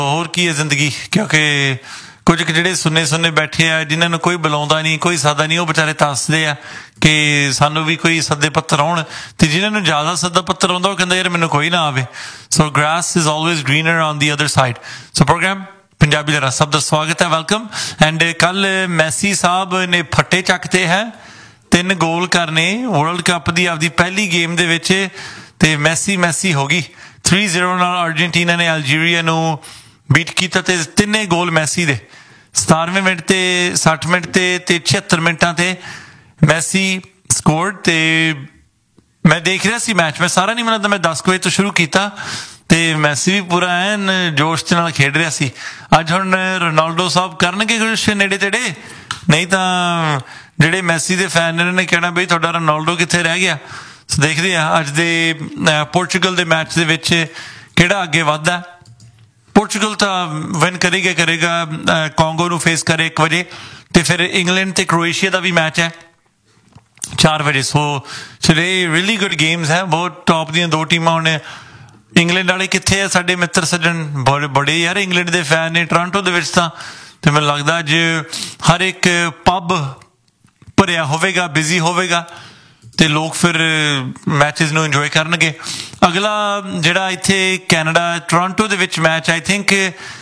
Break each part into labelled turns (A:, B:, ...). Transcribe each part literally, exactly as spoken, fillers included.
A: ਹੋਰ ਕੀ ਹੈ ਜ਼ਿੰਦਗੀ, ਕਿਉਂਕਿ ਕੁਝ ਕੁ ਜਿਹੜੇ ਸੁੰਨੇ ਸੁੰਨੇ ਬੈਠੇ ਆ ਜਿਨ੍ਹਾਂ ਨੂੰ ਕੋਈ ਬੁਲਾਉਂਦਾ ਨਹੀਂ, ਕੋਈ ਸਾਦਾ ਨਹੀਂ, ਉਹ ਵਿਚਾਰੇ ਤਰਸਦੇ ਆ ਕਿ ਸਾਨੂੰ ਵੀ ਕੋਈ ਸੱਦੇ ਪੱਤਰ ਆਉਣ, ਤੇ ਜਿਨ੍ਹਾਂ ਨੂੰ ਜ਼ਿਆਦਾ ਸੱਦਾ ਪੱਤਰ ਆਉਂਦਾ ਉਹ ਕਹਿੰਦਾ ਯਾਰ ਮੈਨੂੰ ਕੋਈ ਨਾ ਆਵੇ। ਸੋ grass is always greener on the other side. So programme Punjabi ਦਾ ਸਭ ਦਾ ਸਵਾਗਤ ਹੈ, ਵੈਲਕਮ। ਐਂਡ ਕੱਲ ਮੈਸੀ ਸਾਹਿਬ ਨੇ ਫੱਟੇ ਚੱਕਤੇ ਹੈ, ਤਿੰਨ ਗੋਲ ਕਰਨੇ ਵਰਲਡ ਕੱਪ ਦੀ ਆਪਦੀ ਪਹਿਲੀ ਗੇਮ ਦੇ ਵਿੱਚ, ਤੇ ਮੈਸੀ ਮੈਸੀ ਹੋ ਗਈ। ਥ੍ਰੀ ਜ਼ੀਰੋ ਨਾਲ ਅਰਜਨਟੀਨਾ ਨੇ ਅਲਜੀਰੀਆ ਨੂੰ ਬੀਟ ਕੀਤਾ, ਤੇ ਤਿੰਨੇ ਗੋਲ ਮੈਸੀ ਦੇ ਸਤਾਰਵੇਂ ਮਿੰਟ ਤੇ ਸੱਠ ਮਿੰਟ ਤੇ ਤੇ ਛਿਹੱਤਰ ਮਿੰਟਾਂ ਤੇ ਮੈਸੀ ਸਕੋਰਡ। ਤੇ ਮੈਂ ਦੇਖ ਰਿਹਾ ਸੀ ਮੈਚ, ਮੈਂ ਸਾਰਾ ਨਹੀਂ ਮੈਨੂੰ ਮੈਂ ਦਸ ਕੁ ਵਜੇ ਤੋਂ ਸ਼ੁਰੂ ਕੀਤਾ, ਤੇ ਮੈਸੀ ਵੀ ਪੂਰਾ ਐਨ ਜੋਸ਼ ਦੇ ਨਾਲ ਖੇਡ ਰਿਹਾ ਸੀ। ਅੱਜ ਹੁਣ ਰੋਨਾਲਡੋ ਸਾਹਿਬ ਕਰਨਗੇ ਕੁਛ ਨੇੜੇ ਤੇੜੇ, ਨਹੀਂ ਤਾਂ ਜਿਹੜੇ ਮੈਸੀ ਦੇ ਫੈਨ ਨੇ ਉਹਨਾਂ ਨੇ ਕਹਿਣਾ ਬਈ ਤੁਹਾਡਾ ਰੋਨਾਲਡੋ ਕਿੱਥੇ ਰਹਿ ਗਿਆ। ਸੋ ਦੇਖਦੇ ਹਾਂ ਅੱਜ ਦੇ ਪੋਰਚੁਗਲ ਦੇ ਮੈਚ ਦੇ ਵਿੱਚ ਕਿਹੜਾ ਅੱਗੇ ਵੱਧਦਾ। ਪੋਰਚੁਗਲ ਤਾਂ ਵਿਨ ਕਰੇਗਾ ਕਰੇਗਾ ਕੋਂਗੋ ਨੂੰ ਫੇਸ ਕਰੇ ਇੱਕ ਵਜੇ, ਤੇ ਫਿਰ ਇੰਗਲੈਂਡ ਤੇ ਕਰੋਏਸ਼ੀਆ ਦਾ ਵੀ ਮੈਚ ਹੈ ਚਾਰ ਵਜੇ। ਸੋ ਟੁਡੇ ਰੀਲੀ ਗੁੱਡ ਗੇਮਸ ਹੈ, ਬਹੁਤ ਟੌਪ ਦੀਆਂ ਦੋ ਟੀਮਾਂ ਹੁਣ। ਇੰਗਲੈਂਡ ਵਾਲੇ ਕਿੱਥੇ ਆ ਸਾਡੇ ਮਿੱਤਰ ਸੱਜਣ, ਬੜੇ ਬੜੇ ਯਾਰ ਇੰਗਲੈਂਡ ਦੇ ਫੈਨ ਨੇ ਟੋਰਾਂਟੋ ਦੇ ਵਿੱਚ ਤਾਂ, ਤੇ ਮੈਨੂੰ ਲੱਗਦਾ ਅੱਜ ਹਰ ਇੱਕ ਪੱਬ ਭਰਿਆ ਹੋਵੇਗਾ, ਬਿਜ਼ੀ ਹੋਵੇਗਾ, ਤੇ ਲੋਕ ਫਿਰ ਮੈਚਿਸ ਨੂੰ ਇੰਜੋਏ ਕਰਨਗੇ। ਅਗਲਾ ਜਿਹੜਾ ਇੱਥੇ ਕੈਨੇਡਾ ਟੋਰਾਂਟੋ ਦੇ ਵਿੱਚ ਮੈਚ ਆਈ ਥਿੰਕ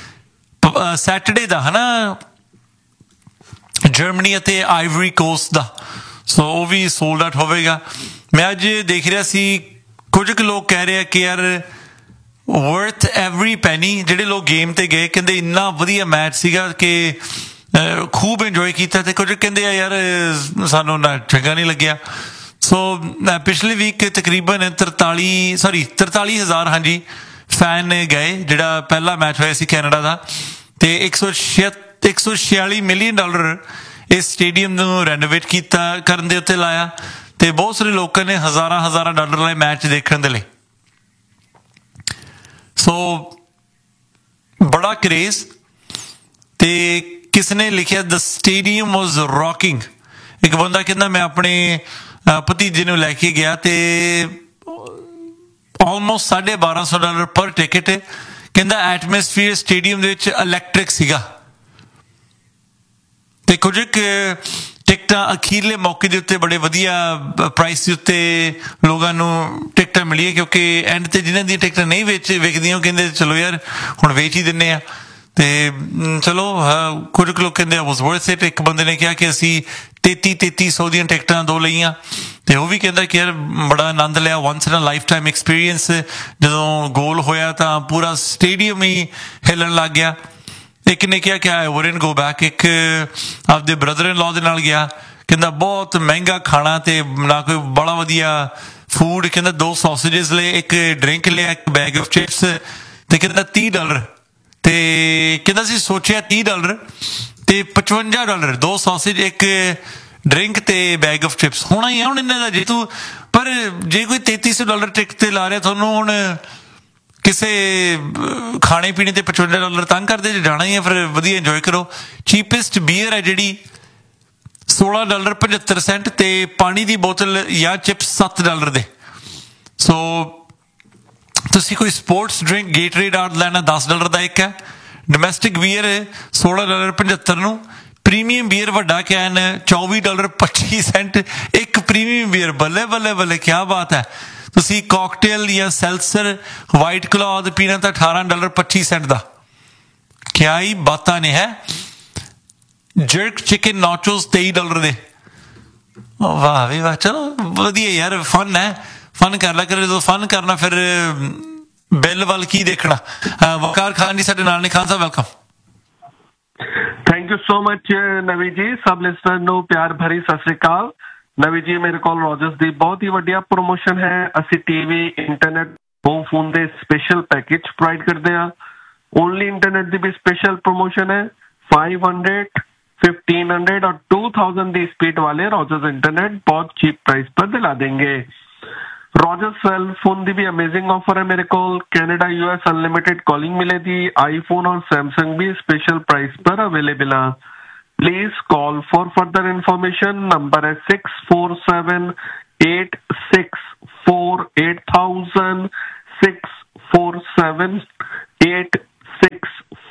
A: ਸੈਟਰਡੇ ਦਾ ਹੈ ਨਾ, ਜਰਮਨੀ ਅਤੇ ਆਈਵਰੀ ਕੋਸਟ ਦਾ। ਸੋ ਉਹ ਵੀ ਸੋਲਡ ਆਊਟ ਹੋਵੇਗਾ। ਮੈਂ ਅੱਜ ਦੇਖ ਰਿਹਾ ਸੀ ਕੁਝ ਕੁ ਲੋਕ ਕਹਿ ਰਹੇ ਆ ਕਿ ਯਾਰ ਵਰਥ ਐਵਰੀ ਪੈਨੀ, ਜਿਹੜੇ ਲੋਕ ਗੇਮ ਤੇ ਗਏ ਕਹਿੰਦੇ ਇੰਨਾ ਵਧੀਆ ਮੈਚ ਸੀਗਾ ਕਿ ਖੂਬ ਇੰਜੋਏ ਕੀਤਾ, ਤੇ ਕੁਝ ਕਹਿੰਦੇ ਆ ਯਾਰ ਸਾਨੂੰ ਨਾ ਚੰਗਾ ਨਹੀਂ ਲੱਗਿਆ। ਸੋ ਪਿਛਲੇ ਵੀਕ ਤਕਰੀਬਨ ਤਰਤਾਲੀ ਸੋਰੀ ਤਰਤਾਲੀ ਹਜ਼ਾਰ ਹਾਂਜੀ ਫੈਨ ਗਏ ਜਿਹੜਾ ਪਹਿਲਾ ਮੈਚ ਹੋਇਆ ਸੀ ਕੈਨੇਡਾ ਦਾ, ਤੇ ਇੱਕ ਸੌ ਛਿਆ ਇੱਕ ਸੌ ਛਿਆਲੀ ਮਿਲੀਅਨ ਡਾਲਰ ਇਸ ਸਟੇਡੀਅਮ ਨੂੰ ਰੈਨੋਵੇਟ ਕੀਤਾ ਕਰਨ ਦੇ ਉੱਤੇ ਲਾਇਆ, ਤੇ ਬਹੁਤ ਸਾਰੇ ਲੋਕਾਂ ਨੇ ਹਜ਼ਾਰਾਂ ਹਜ਼ਾਰਾਂ ਡਾਲਰ ਵਾਲੇ ਮੈਚ ਦੇਖਣ ਦੇ ਲਈ। ਸੋ ਬੜਾ ਕਰੇਜ਼। ਤੇ ਕਿਸ ਨੇ ਲਿਖਿਆ ਦ ਸਟੇਡੀਅਮ ਵਾਜ਼ ਰੌਕਿੰਗ। ਇੱਕ ਬੰਦਾ ਕਹਿੰਦਾ ਮੈਂ ਆਪਣੇ ਭਤੀਜੇ ਨੂੰ ਲੈ ਕੇ ਗਿਆ ਤੇ ਆਲਮੋਸਟ ਸਾਢੇ ਬਾਰਾਂ ਸੌ ਡਾਲਰ ਪਰ ਟਿਕਟ, ਕਹਿੰਦਾ ਐਟਮੋਸਫੀਅਰ ਸਟੇਡੀਅਮ ਦੇ ਵਿੱਚ ਇਲੈਕਟ੍ਰਿਕ ਸੀਗਾ, ਤੇ ਕੁਝ ਟਿਕਟਾਂ ਅਖੀਰਲੇ ਮੌਕੇ ਦੇ ਉੱਤੇ ਬੜੇ ਵਧੀਆ ਪ੍ਰਾਈਸ ਦੇ ਉੱਤੇ ਲੋਕਾਂ ਨੂੰ ਟਿਕਟਾਂ ਮਿਲੀਆਂ, ਕਿਉਂਕਿ ਐਂਡ ਤੇ ਜਿਹਨਾਂ ਦੀਆਂ ਟਿਕਟਾਂ ਨਹੀਂ ਵੇਚ ਵਿਕਦੀਆਂ ਉਹ ਕਹਿੰਦੇ ਚਲੋ ਯਾਰ ਹੁਣ ਵੇਚ ਹੀ ਦਿੰਦੇ ਆ, ਤੇ ਚਲੋ ਕੁਝ ਕੁ ਲੋਕ ਕਹਿੰਦੇ ਵਾਜ਼ ਵਰਥ ਇਟ। ਇੱਕ ਬੰਦੇ ਨੇ ਕਿਹਾ ਕਿ ਅਸੀਂ ਤੇਤੀ ਤੇਤੀ ਸੌ ਦੀਆਂ ਟਿਕਟਾਂ ਦੋ ਲਈਆਂ, ਤੇ ਉਹ ਵੀ ਕਹਿੰਦਾ ਕਿ ਯਾਰ ਬੜਾ ਆਨੰਦ ਲਿਆ, ਵਨਸ ਇਨ ਅ ਲਾਈਫ ਟਾਈਮ ਐਕਸਪੀਰੀਅੰਸ। ਜਦੋਂ ਗੋਲ ਹੋਇਆ ਤਾਂ ਪੂਰਾ ਸਟੇਡੀਅਮ ਹੀ ਹਿੱਲਣ ਲੱਗ ਗਿਆ। ਇੱਕ ਨੇ ਕਿਹਾ ਕਿ ਆਈ ਵੁਡਨਟ ਗੋ ਬੈਕ। ਇੱਕ ਆਪਦੇ ਬ੍ਰਦਰ ਇਨ ਲਾਅ ਦੇ ਨਾਲ ਗਿਆ, ਕਹਿੰਦਾ ਬਹੁਤ ਮਹਿੰਗਾ ਖਾਣਾ ਤੇ ਨਾ ਕੋਈ ਬੜਾ ਵਧੀਆ ਫੂਡ, ਕਹਿੰਦਾ ਦੋ ਸੌਸੇਜਿਸ ਲਏ, ਇੱਕ ਡਰਿੰਕ ਲਿਆ, ਇੱਕ ਬੈਗ ਆਫ ਚਿਪਸ, ਤੇ ਕਹਿੰਦਾ ਤੀਹ ਡਾਲਰ। ਤੇ ਕਹਿੰਦਾ ਸੀ ਸੋਚਿਆ ਤੀਹ ਡਾਲਰ ਤੇ ਪਚਵੰਜਾ ਡਾਲਰ ਦੋ ਸੌਸੇਜ, ਇੱਕ ਡਰਿੰਕ ਤੇ ਬੈਗ ਆਫ ਚਿਪਸ ਹੋਣਾ ਹੀ ਆ ਹੁਣ ਇਹਨਾਂ ਦਾ ਜੇ ਤੂੰ। ਪਰ ਜੇ ਕੋਈ ਤੇਤੀ ਸੌ ਡਾਲਰ ਟਿਕਟ ਤੇ ਲਾ ਰਿਹਾ ਤੁਹਾਨੂੰ, ਹੁਣ ਕਿਸੇ ਖਾਣੇ ਪੀਣੇ ਤੇ ਪਚਵੰਜਾ ਡਾਲਰ ਤੰਗ ਕਰਦੇ, ਜੇ ਜਾਣਾ ਹੀ ਹੈ ਫਿਰ ਵਧੀਆ ਇੰਜੋਏ ਕਰੋ। ਚੀਪੈਸਟ ਬੀਅਰ ਹੈ ਜਿਹੜੀ ਸੋਲਾਂ ਡਾਲਰ ਪਝੱਤਰ ਸੈਂਟ, ਤੇ ਪਾਣੀ ਦੀ ਬੋਤਲ ਜਾਂ ਚਿਪਸ ਸੱਤ ਡਾਲਰ ਦੇ। ਸੋ ਤੁਸੀਂ ਕੋਈ ਸਪੋਰਟਸ ਡਰਿੰਕ ਗੇਟਰੇਡ ਆਰਟ ਲੈਣਾ ਦਸ ਡਾਲਰ ਦਾ ਇੱਕ ਹੈ। ਡੋਮੈਸਟਿਕ ਬੀਅਰ ਸੋਲਾਂ ਡਾਲਰ ਪਝੱਤਰ ਨੂੰ। ਪ੍ਰੀਮੀਅਮ ਬੀਅਰ ਵੱਡਾ ਕੈਨ ਚੌਵੀ ਡਾਲਰ ਪੱਚੀ ਸੈਂਟ ਇੱਕ ਪ੍ਰੀਮੀਅਮ ਬੀਅਰ। ਬੱਲੇ ਬੱਲੇ ਬੱਲੇ, ਕਿਆ ਬਾਤ ਹੈ। ਤੁਸੀਂ ਕਾਕਟੇਲ ਜਾਂ ਸੈਲਸਰ ਵਾਈਟ ਕਲੌਦ ਪੀਣਾ ਤਾਂ ਅਠਾਰਾਂ ਡਾਲਰ ਪੱਚੀ ਸੈਂਟ ਦਾ। ਕਿਆ ਹੀ ਬਾਤਾਂ ਨੇ ਹੈ। ਜਰਕ ਚਿਕਨ ਨਾਚੋਸ ਤੇਈ ਡਾਲਰ ਦੇ। ਵਾਹ ਵੀ ਵਾਹ, ਚਲੋ ਵਧੀਆ ਯਾਰ, ਫਨ ਹੈ, ਫਨ ਕਰ ਲਿਆ ਕਰ। ਜਦੋਂ ਫਨ ਕਰਨਾ ਫਿਰ ਬਿੱਲ ਵੱਲ ਕੀ ਦੇਖਣਾ। ਵਕਾਰ ਖਾਨ ਜੀ ਸਾਡੇ ਨਾਲ ਨੇ। Khan Sahib welcome.
B: Thank you so much ਨਵੀ ਜੀ। ਸਭ ਲਿਸਨਰ ਨੂੰ ਪਿਆਰ ਭਰੀ ਸਤਿ ਸ੍ਰੀ ਅਕਾਲ। ਨਵੀ ਜੀ, ਮੇਰੇ ਕੋਲ ਰੋਜਰਸ ਦੀ ਬਹੁਤ ਹੀ ਵੱਡੀਆ ਪ੍ਰਮੋਸ਼ਨ ਹੈ। ਅਸੀਂ ਟੀਵੀ, ਇੰਟਰਨੈਟ, ਹੋਮ ਫੋਨ ਦੇ ਸਪੈਸ਼ਲ ਪੈਕੇਜ ਪ੍ਰੋਵਾਈਡ ਕਰਦੇ ਹਾਂ। ਓਨਲੀ ਇੰਟਰਨੈਟ ਦੀ ਵੀ ਸਪੈਸ਼ਲ ਪ੍ਰਮੋਸ਼ਨ ਹੈ। फाइव हंड्रेड, फिफ्टीन हंड्रेड और टू थाउजेंड ਦੀ स्पीड वाले रॉजर्स इंटरनेट बहुत चीप प्राइस पर दिला देंगे। रॉजर्स सेल फोन ਦੀ ਵੀ ਅਮੇਜ਼ਿੰਗ ਆਫਰ ਹੈ ਮੇਰੇ ਕੋਲ। ਕੈਨੇਡਾ ਯੂਐਸ ਅਨਲਿਮਿਟਿਡ ਕਾਲਿੰਗ ਮਿਲੇਗੀ। ਆਈਫੋਨ और सैमसंग भी स्पेशल प्राइस पर अवेलेबल है। Please call for further information. Number है six four seven eight six four eight thousand, six four seven eight six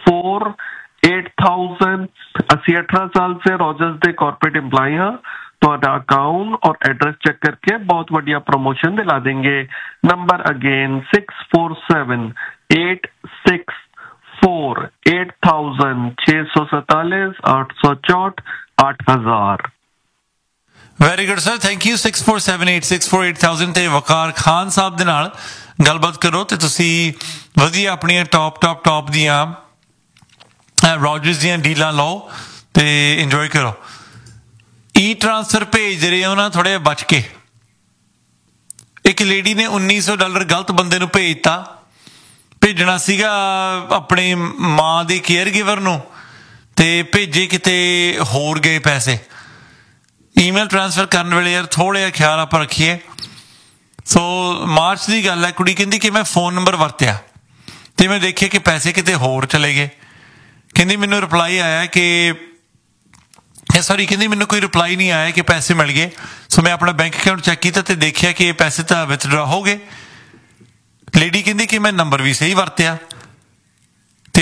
B: four eight thousand अस्सी अठारह साल से रॉजर्स दे कॉर्पोरेट एम्प्लॉय हाँ ਤੁਹਾਡਾ ਅਕਾਊਂਟ ਔਰ ਐਡਰੈਸ ਚੈੱਕ ਕਰਕੇ ਬਹੁਤ ਵੱਡੀਆ promotion ਦਿਲਾ ਦੇंगे। Number again six four seven eight six four eight thousand छह सौ सैतालीस आठ सौ चौट आठ हजार।
A: Very good sir, thank you. Six four seven eight six four eight thousand ਤੇ ਵਕਾਰ ਖਾਨ ਸਾਹਿਬ ਦੇ ਨਾਲ ਗੱਲਬਾਤ ਕਰੋ ਤੇ ਤੁਸੀਂ ਵਧੀਆ ਆਪਣੀਆਂ ਟੌਪ ਟੌਪ ਟੌਪ ਦੀਆਂ ਰੋਜਰਸ ਦੀਆਂ ਡੀਲਾਂ ਲਓ ਤੇ ਇੰਜੋਏ ਕਰੋ। ਈ ਟ੍ਰਾਂਸਫਰ ਭੇਜ ਰਹੇ ਹੋ ਨਾ ਥੋੜੇ ਬਚ ਕੇ। ਇੱਕ ਲੇਡੀ ਨੇ ਉੱਨੀ ਸੌ ਡਾਲਰ ਗਲਤ ਬੰਦੇ ਨੂੰ ਭੇਜਤਾ, ਭੇਜਣਾ ਸੀਗਾ ਆਪਣੀ ਮਾਂ ਦੇ ਕੇਅਰ ਗਿਵਰ ਨੂੰ ਤੇ ਭੇਜੇ ਕਿਤੇ ਹੋਰ ਗਏ ਪੈਸੇ। ਈਮੇਲ ਟ੍ਰਾਂਸਫਰ ਕਰਨ ਵੇਲੇ ਯਾਰ ਥੋੜ੍ਹਾ ਜਿਹਾ ਖਿਆਲ ਆਪਾਂ ਰੱਖੀਏ। ਸੋ ਮਾਰਚ ਦੀ ਗੱਲ ਹੈ, ਕੁੜੀ ਕਹਿੰਦੀ ਕਿ ਮੈਂ ਫੋਨ ਨੰਬਰ ਵਰਤਿਆ ਤੇ ਮੈਂ ਦੇਖਿਆ ਕਿ ਪੈਸੇ ਕਿਤੇ ਹੋਰ ਚਲੇ ਗਏ। ਕਹਿੰਦੀ ਮੈਨੂੰ ਰਿਪਲਾਈ ਆਇਆ ਕਿ ਸੌਰੀ ਕਹਿੰਦੀ ਮੈਨੂੰ ਕੋਈ ਰਿਪਲਾਈ ਨਹੀਂ ਆਇਆ ਕਿ ਪੈਸੇ ਮਿਲ ਗਏ। ਸੋ ਮੈਂ ਆਪਣਾ ਬੈਂਕ ਅਕਾਊਂਟ ਚੈੱਕ ਕੀਤਾ ਤੇ ਦੇਖਿਆ ਕਿ ਇਹ ਪੈਸੇ ਤਾਂ ਵਿਥਡਰਾ ਹੋ ਗਏ। ਲੇਡੀ ਕਹਿੰਦੀ ਕਿ ਮੈਂ ਨੰਬਰ ਵੀ ਸਹੀ ਵਰਤਿਆ ਤੇ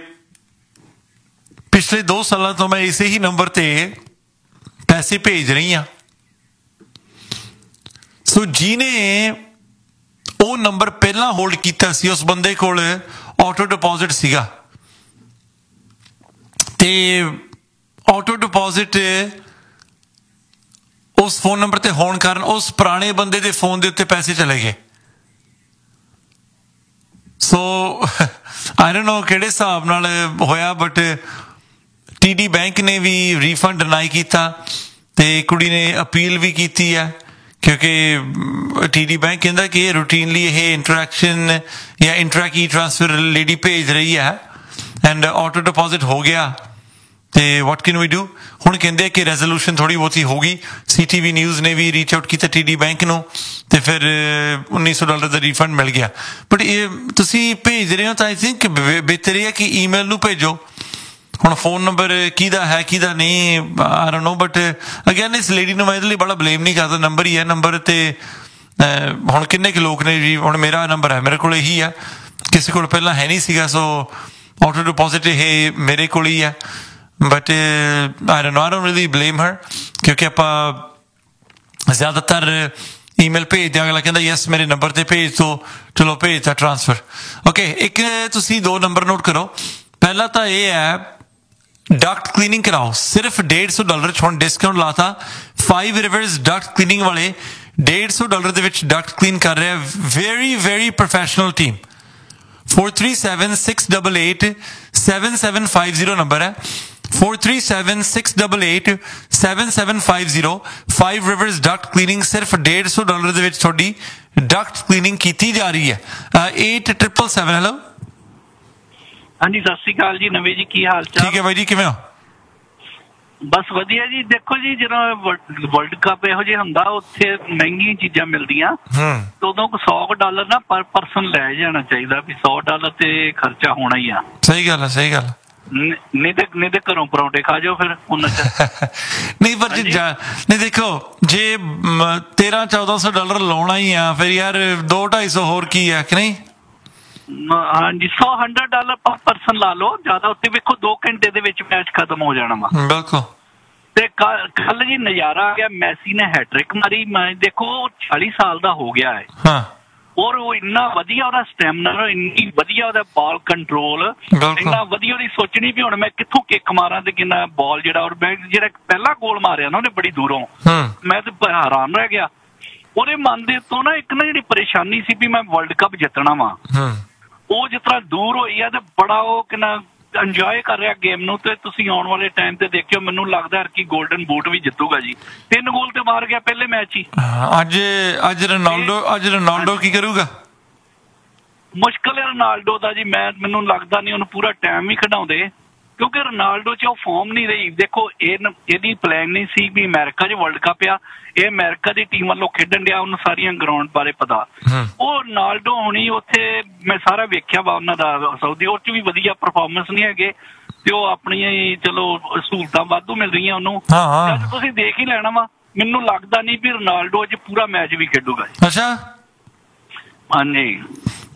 A: ਪਿਛਲੇ ਦੋ ਸਾਲਾਂ ਤੋਂ ਮੈਂ ਇਸੇ ਹੀ ਨੰਬਰ ਤੇ ਪੈਸੇ ਭੇਜ ਰਹੀ ਹਾਂ। ਸੋ ਜਿਹਨੇ ਉਹ ਨੰਬਰ ਪਹਿਲਾਂ ਹੋਲਡ ਕੀਤਾ ਸੀ ਉਸ ਬੰਦੇ ਕੋਲ ਆਟੋ ਡਿਪੋਜ਼ਿਟ ਸੀਗਾ ਤੇ ਆਟੋ ਡਿਪੋਜ਼ਿਟ ਉਸ ਫੋਨ ਨੰਬਰ ਤੇ ਹੋਣ ਕਾਰਨ ਉਸ ਪੁਰਾਣੇ ਬੰਦੇ ਦੇ ਫੋਨ ਦੇ ਉੱਤੇ ਪੈਸੇ ਚਲੇ ਗਏ। ਸੋ ਆਈ ਡੋਨਟ ਨੋ ਕਿਹੜੇ ਹਿਸਾਬ ਨਾਲ ਹੋਇਆ, ਬਟ ਟੀ ਡੀ ਬੈਂਕ ਨੇ ਵੀ ਰੀਫੰਡ ਡਿਨਾਈ ਕੀਤਾ ਤੇ ਕੁੜੀ ਨੇ ਅਪੀਲ ਵੀ ਕੀਤੀ ਹੈ ਕਿਉਂਕਿ ਟੀ ਡੀ ਬੈਂਕ ਕਹਿੰਦਾ ਕਿ ਇਹ ਰੂਟੀਨਲੀ ਇਹ ਇੰਟਰੈਕਸ਼ਨ ਜਾਂ ਇੰਟਰੈਕ ਈ ਟ੍ਰਾਂਸਫਰ ਲੇਡੀ ਭੇਜ ਰਹੀ ਹੈ ਐਂਡ ਆਟੋ ਡਿਪੋਜ਼ਿਟ ਹੋ ਗਿਆ ਤੇ ਵਾਟ ਕੈਨ ਵੀ ਡੂ। ਹੁਣ ਕਹਿੰਦੇ ਕਿ ਰੈਜ਼ੋਲੂਸ਼ਨ ਥੋੜ੍ਹੀ ਬਹੁਤੀ ਹੋਊਗੀ। ਸੀ ਟੀ ਵੀ ਨਿਊਜ਼ ਨੇ ਵੀ ਰੀਚ ਆਊਟ ਕੀਤਾ ਟੀ ਡੀ ਬੈਂਕ ਨੂੰ ਤੇ ਫਿਰ ਉੱਨੀ ਸੌ ਡਾਲਰ ਦਾ ਰੀਫੰਡ ਮਿਲ ਗਿਆ। ਬਟ ਇਹ ਤੁਸੀਂ ਭੇਜ ਰਹੇ ਹੋ ਤਾਂ ਆਈ ਥਿੰਕ ਬਿਹਤਰ ਇਹ ਹੈ ਕਿ ਈਮੇਲ ਨੂੰ ਭੇਜੋ। ਹੁਣ ਫੋਨ ਨੰਬਰ ਕਿਹਦਾ ਹੈ ਕਿਹਦਾ ਨਹੀਂ I don't know, but again ਇਸ ਲੇਡੀ ਨੂੰ ਮੈਂ ਇਹਦੇ ਲਈ ਬੜਾ ਬਲੇਮ ਨਹੀਂ ਕਰਦਾ। ਨੰਬਰ ਹੀ ਹੈ ਨੰਬਰ ਤੇ ਹੁਣ ਕਿੰਨੇ ਕੁ ਲੋਕ ਨੇ ਜੀ, ਹੁਣ ਮੇਰਾ ਨੰਬਰ ਹੈ ਮੇਰੇ ਕੋਲ ਇਹੀ ਆ, ਕਿਸੇ ਕੋਲ ਪਹਿਲਾਂ ਹੈ ਨਹੀਂ ਸੀਗਾ। ਸੋ ਆਟੋ ਡਿਪੋਜ਼ਿਟ ਇਹ ਮੇਰੇ ਕੋਲ ਹੀ ਹੈ। But I don't know, I don't really blame ਹਰ ਕਿਉਂਕਿ ਆਪਾਂ ਜ਼ਿਆਦਾਤਰ ਈਮੇਲ ਭੇਜਦੇ ਅਗਲਾ ਕਹਿੰਦਾ ਯੈਸ ਮੇਰੇ ਨੰਬਰ ਤੇ ਭੇਜ ਦੋ, ਚਲੋ ਭੇਜਤਾ ਟ੍ਰਾਂਸਫਰ। ਓਕੇ, ਇੱਕ ਤੁਸੀਂ ਦੋ ਨੰਬਰ ਨੋਟ ਕਰੋ। ਪਹਿਲਾ ਤਾਂ ਇਹ ਹੈ ਡਕਟ ਕਲੀਨਿੰਗ ਕਰਾਓ, ਸਿਰਫ ਡੇਢ ਸੌ ਡਾਲਰ ਚ ਹੁਣ ਡਿਸਕਾਊਂਟ ਲਾਤਾ। ਫਾਈਵ ਰਿਵਰਸ ਡਕਟ ਕਲੀਨਿੰਗ ਵਾਲੇ ਡੇਢ ਸੌ ਡਾਲਰ ਦੇ ਵਿੱਚ ਡਕਟ ਕਲੀਨ ਕਰ ਰਿਹਾ। Very very professional team. Four three seven six double eight seven seven five zero number है, four three seven six double eight seven seven five zero. Five rivers duct cleaning सिर्फ डेढ़ सौ dollar ਦੇ ਵਿੱਚ ਤੁਹਾਡੀ Duckett cleaning ਕੀਤੀ ਜਾ ਰਹੀ ਹੈ। एट ट्रिपल सेवन ਹੈਲੋ
C: ਹਾਂਜੀ ਸਤਿ ਸ਼੍ਰੀ ਅਕਾਲ ਜੀ ਨਵੇਂ ਜੀ, ਕੀ ਹਾਲ ਚਾਲ?
A: ਠੀਕ ਹੈ ਬਾਈ ਜੀ, ਕਿਵੇਂ ਹੋ?
C: ਬਸ ਵਧੀਆ ਜੀ। ਦੇਖੋ ਜੀ ਜਦੋਂ ਵਰਲਡ ਕੱਪ ਇਹੋ ਜਿਹਾ ਹੁੰਦਾ ਉੱਥੇ ਮਹਿੰਗੀਆਂ ਚੀਜ਼ਾਂ ਮਿਲਦੀਆਂ ਤੇ ਉਦੋਂ ਸੌ ਡਾਲਰ ਨਾ ਪਰ ਪਰਸਨ ਲੈ ਜਾਣਾ ਚਾਹੀਦਾ ਵੀ ਸੌ ਡਾਲਰ ਤੇ ਖਰਚਾ ਹੋਣਾ ਹੀ ਆ।
A: ਸਹੀ ਗੱਲ ਹੈ, ਸਹੀ ਗੱਲ।
C: ਨਹੀਂ ਤੇ ਨਹੀਂ ਤੇ ਘਰੋਂ ਪਰੌਂਠੇ ਖਾ ਜਾਓ ਫਿਰ ਉਹਨਾਂ ਚ
A: ਨਹੀਂ ਪਰ ਨਹੀਂ ਦੇਖੋ ਜੇ ਤੇਰਾਂ ਚੌਦਾਂ ਸੌ ਡਾਲਰ ਲਾਉਣਾ ਹੀ ਆ ਫਿਰ ਯਾਰ ਦੋ ਢਾਈ ਸੌ ਹੋਰ ਕੀ ਆ ਕਿ ਨਹੀਂ?
C: ਹਾਂਜੀ ਸੌ ਹੰਡਰਡ ਡਾਲਰ ਪਰ ਪਰਸਨ ਲਾ ਲਓ ਜ਼ਿਆਦਾ। ਉੱਤੇ ਵੇਖੋ ਦੋ ਘੰਟੇ ਦੇ ਵਿੱਚ ਮੈਚ ਖਤਮ ਹੋ ਜਾਣਾ ਵਾ।
A: ਬਿਲਕੁਲ।
C: ਤੇ ਕੱਲ ਜੀ ਨਜ਼ਾਰਾ ਆ ਗਿਆ, ਮੈਸੀ ਨੇ ਹੈਟ੍ਰਿਕ ਮਾਰੀ। ਮੈਂ ਦੇਖੋ ਚਾਲੀ ਸਾਲ ਦਾ ਹੋ ਗਿਆ ਹੈ
A: ਹਾਂ
C: ਔਰ ਉਹ ਇੰਨਾ ਵਧੀਆ ਉਹਦਾ ਸਟੈਮਿਨਾ, ਇੰਨੀ ਵਧੀਆ ਉਹਦਾ ਬਾਲ ਕੰਟਰੋਲ, ਇੰਨਾ ਵਧੀਆ ਉਹਦੀ ਸੋਚਣੀ ਵੀ ਹੁਣ ਮੈਂ ਕਿੱਥੋਂ ਕਿੱਕ ਮਾਰਾਂ ਤੇ ਕਿੰਨਾ ਬਾਲ ਜਿਹੜਾ ਔਰ ਮੈਂ ਜਿਹੜਾ ਪਹਿਲਾ ਗੋਲ ਮਾਰਿਆ ਨਾ ਉਹਨੇ ਬੜੀ ਦੂਰੋਂ, ਮੈਂ ਤੇ ਹੈਰਾਨ ਰਹਿ ਗਿਆ। ਉਹਦੇ ਮਨ ਦੇ ਤੋਂ ਨਾ ਇੱਕ ਨਾ ਜਿਹੜੀ ਪਰੇਸ਼ਾਨੀ ਸੀ ਵੀ ਮੈਂ ਵਰਲਡ ਕੱਪ ਜਿੱਤਣਾ ਵਾ, ਉਹ ਜਿਸ ਤਰ੍ਹਾਂ ਦੂਰ ਹੋਈ ਆ ਤੇ ਬੜਾ ਉਹ ਕਿੰਨਾ ਇੰਜੋਏ ਕਰ ਰਿਹਾ ਗੇਮ ਨੂੰ। ਤੇ ਤੁਸੀਂ ਆਉਣ ਵਾਲੇ ਟਾਈਮ ਤੇ ਦੇਖਿਓ, ਮੈਨੂੰ ਲੱਗਦਾ ਕਿ ਗੋਲਡਨ ਬੂਟ ਵੀ ਜਿੱਤੂਗਾ ਜੀ। ਤਿੰਨ ਗੋਲ ਤੇ ਮਾਰ ਗਿਆ ਪਹਿਲੇ ਮੈਚ ਹੀ।
A: ਅੱਜ ਅੱਜ ਰੋਨਾਲਡੋ ਅੱਜ ਰੋਨਾਲਡੋ ਕੀ ਕਰੂਗਾ?
C: ਮੁਸ਼ਕਿਲ ਹੈ ਰੋਨਾਲਡੋ ਦਾ ਜੀ। ਮੈਂ ਮੈਨੂੰ ਲੱਗਦਾ ਨਹੀਂ ਉਹਨੂੰ ਪੂਰਾ ਟਾਈਮ ਵੀ ਖਿਡਾਉਂਦੇ ਕਿਉਂਕਿ ਰੋਨਾਲਡੋ ਚ ਉਹ ਫਾਰਮ ਨਹੀਂ ਰਹੀ। ਦੇਖੋ ਇਹ ਇਹਦੀ ਪਲੈਨ ਨਹੀਂ ਸੀ ਵੀ ਅਮਰੀਕਾ ਚ ਵਰਲਡ ਕੱਪ ਆ, ਇਹ ਅਮਰੀਕਾ ਦੀ ਟੀਮ ਵੱਲੋਂ ਖੇਡਣ ਡਿਆ, ਉਹਨੂੰ ਸਾਰੀਆਂ ਗਰਾਊਂਡ ਬਾਰੇ ਪਤਾ। ਉਹ ਰੋਨਾਲਡੋ ਹੁਣੀ ਉੱਥੇ ਮੈਂ ਸਾਰਾ ਵੇਖਿਆ ਵਾ ਉਹਨਾਂ ਦਾ ਸਾਊਦੀ, ਉਹ ਚ ਵੀ ਵਧੀਆ ਪਰਫਾਰਮੈਂਸ ਨਹੀਂ ਹੈਗੇ ਤੇ ਉਹ ਆਪਣੀਆਂ ਹੀ ਚਲੋ ਸਹੂਲਤਾਂ ਵਾਧੂ ਮਿਲ ਰਹੀਆਂ ਉਹਨੂੰ। ਤੁਸੀਂ ਦੇਖ ਹੀ ਲੈਣਾ ਵਾ। ਮੈਨੂੰ ਲੱਗਦਾ ਨਹੀਂ ਵੀ ਰੋਨਾਲਡੋ ਅੱਜ ਪੂਰਾ ਮੈਚ ਵੀ ਖੇਡੂਗਾ।
A: ਅੱਛਾ
C: ਹਾਂਜੀ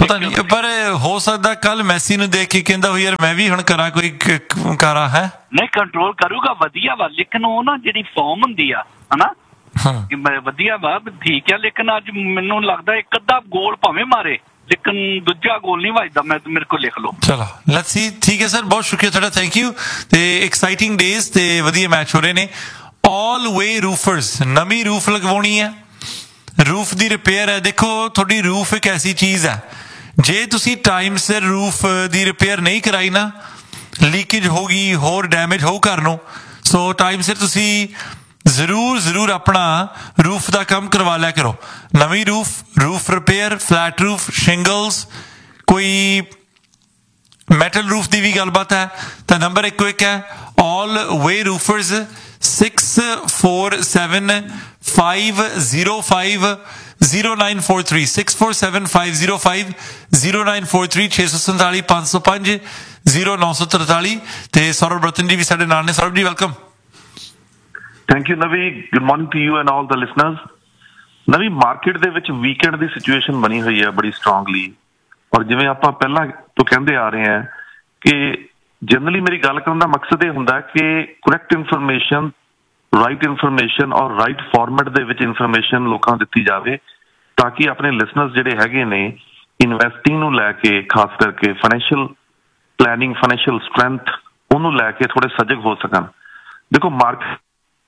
A: ਪਤਾ ਨਹੀਂ, ਪਰ ਹੋ ਸਕਦਾ ਕੱਲ ਮੈਸੀ ਨੂੰ ਦੇਖ ਕੇ ਕਹਿੰਦਾ ਹੋ ਯਾਰ ਮੈਂ ਵੀ ਹੁਣ ਕਰਾਂ ਕੋਈ ਕਰਾਂ ਹੈ
C: ਨਹੀਂ ਕੰਟਰੋਲ ਕਰੂਗਾ ਵਧੀਆ ਵਾ, ਲੇਕਿਨ ਉਹ ਨਾ ਜਿਹੜੀ ਫਾਰਮ ਹੁੰਦੀ ਆ ਹਨਾ ਵਧੀਆ ਵਾ ਠੀਕ ਆ, ਲੇਕਿਨ ਅੱਜ ਮੈਨੂੰ ਲੱਗਦਾ ਇੱਕ ਅੱਧਾ ਗੋਲ ਭਾਵੇਂ ਮਾਰੇ ਲੇਕਿਨ ਦੂਜਾ ਗੋਲ ਨਹੀਂ ਵੱਜਦਾ। ਮੈਂ ਮੇਰੇ ਕੋਲ ਲਿਖ ਲਓ।
A: ਚਲੋ ਲੈਟਸ ਸੀ। ਠੀਕ ਹੈ ਸਰ, ਬਹੁਤ ਸ਼ੁਕਰੀਆ ਤੁਹਾਡਾ, ਥੈਂਕ ਯੂ। ਤੇ ਐਕਸਾਈਟਿੰਗ ਡੇਜ਼ ਤੇ ਵਧੀਆ ਮੈਚ ਹੋ ਰਹੇ ਨੇ। ਆਲ ਵੇ ਰੂਫਰਸ ਨਵੀਂ ਰੂਫ ਲਗਵਾਉਣੀ ਹੈ, ਰੂਫ ਦੀ ਰਿਪੇਅਰ ਹੈ। ਦੇਖੋ ਤੁਹਾਡੀ ਰੂਫ ਇੱਕ ਐਸੀ ਚੀਜ਼ ਹੈ, ਜੇ ਤੁਸੀਂ ਟਾਈਮ ਸਿਰ ਰੂਫ ਦੀ ਰਿਪੇਅਰ ਨਹੀਂ ਕਰਾਈ ਨਾ, ਲੀਕੇਜ ਹੋ ਗਈ, ਹੋਰ ਡੈਮੇਜ ਹੋਊ ਘਰ ਨੂੰ। ਸੋ ਟਾਈਮ ਸਿਰ ਤੁਸੀਂ ਜ਼ਰੂਰ ਜ਼ਰੂਰ ਆਪਣਾ ਰੂਫ ਦਾ ਕੰਮ ਕਰਵਾ ਲਿਆ ਕਰੋ। ਨਵੀਂ roof, roof repair, flat roof, ਸ਼ਿੰਗਲਸ, ਕੋਈ ਮੈਟਲ ਰੂਫ ਦੀ ਵੀ ਗੱਲਬਾਤ ਹੈ ਤਾਂ ਨੰਬਰ ਇੱਕੋ ਇੱਕ ਹੈ, ਆਲ ਵੇ ਰੂਫਰਸ six four seven five zero five zero nine four three six four seven five zero five zero nine four three ਛੇ ਸੌ ਸੰਤਾਲੀ ਪੰਜ ਸੌ ਪੰਜ ਜ਼ੀਰੋ ਨੌ ਸੌ ਤਰਤਾਲੀ। ਤੇ ਸੌਰਵ ਰਤਨ ਜੀ ਵੀ ਸਾਡੇ ਨਾਲ ਨੇ। ਸੌਰਵ ਜੀ ਵੈਲਕਮ।
D: ਥੈਂਕ ਯੂ ਨਵੀ, good morning to you and all the listeners. ਨਵੀ ਮਾਰਕੀਟ ਦੇ ਵਿੱਚ ਵੀਕਐਂਡ ਦੀ ਸਿਚੁਏਸ਼ਨ ਬਣੀ ਹੋਈ ਹੈ ਬੜੀ ਸਟਰੋਂਗਲੀ, ਔਰ ਜਿਵੇਂ ਆਪਾਂ ਪਹਿਲਾਂ ਤੋਂ ਕਹਿੰਦੇ ਆ ਰਹੇ ਹਾਂ ਕਿ ਜਨਰਲੀ ਮੇਰੀ ਗੱਲ ਕਰਨ ਦਾ ਮਕਸਦ ਇਹ ਹੁੰਦਾ ਕਿ ਕਰੈਕਟ ਇਨਫੋਰਮੇਸ਼ਨ, ਰਾਈਟ ਇਨਫੋਰਮੇਸ਼ਨ ਔਰ ਰਾਈਟ ਫਾਰਮੈਟ ਦੇ ਵਿੱਚ ਇਨਫੋਰਮੇਸ਼ਨ ਲੋਕਾਂ ਨੂੰ ਦਿੱਤੀ ਜਾਵੇ ਤਾਂ ਕਿ ਆਪਣੇ ਲਿਸਨਰਸ ਜਿਹੜੇ ਹੈਗੇ ਨੇ ਇਨਵੈਸਟਿੰਗ ਨੂੰ ਲੈ ਕੇ, ਖਾਸ ਕਰਕੇ ਫਾਈਨੈਂਸ਼ੀਅਲ ਪਲੈਨਿੰਗ, ਫਾਈਨੈਂਸ਼ੀਅਲ ਸਟਰੈਂਥ ਉਹਨੂੰ ਲੈ ਕੇ ਥੋੜੇ ਸਜਗ ਹੋ ਸਕਣ। ਦੇਖੋ ਮਾਰਕੀਟ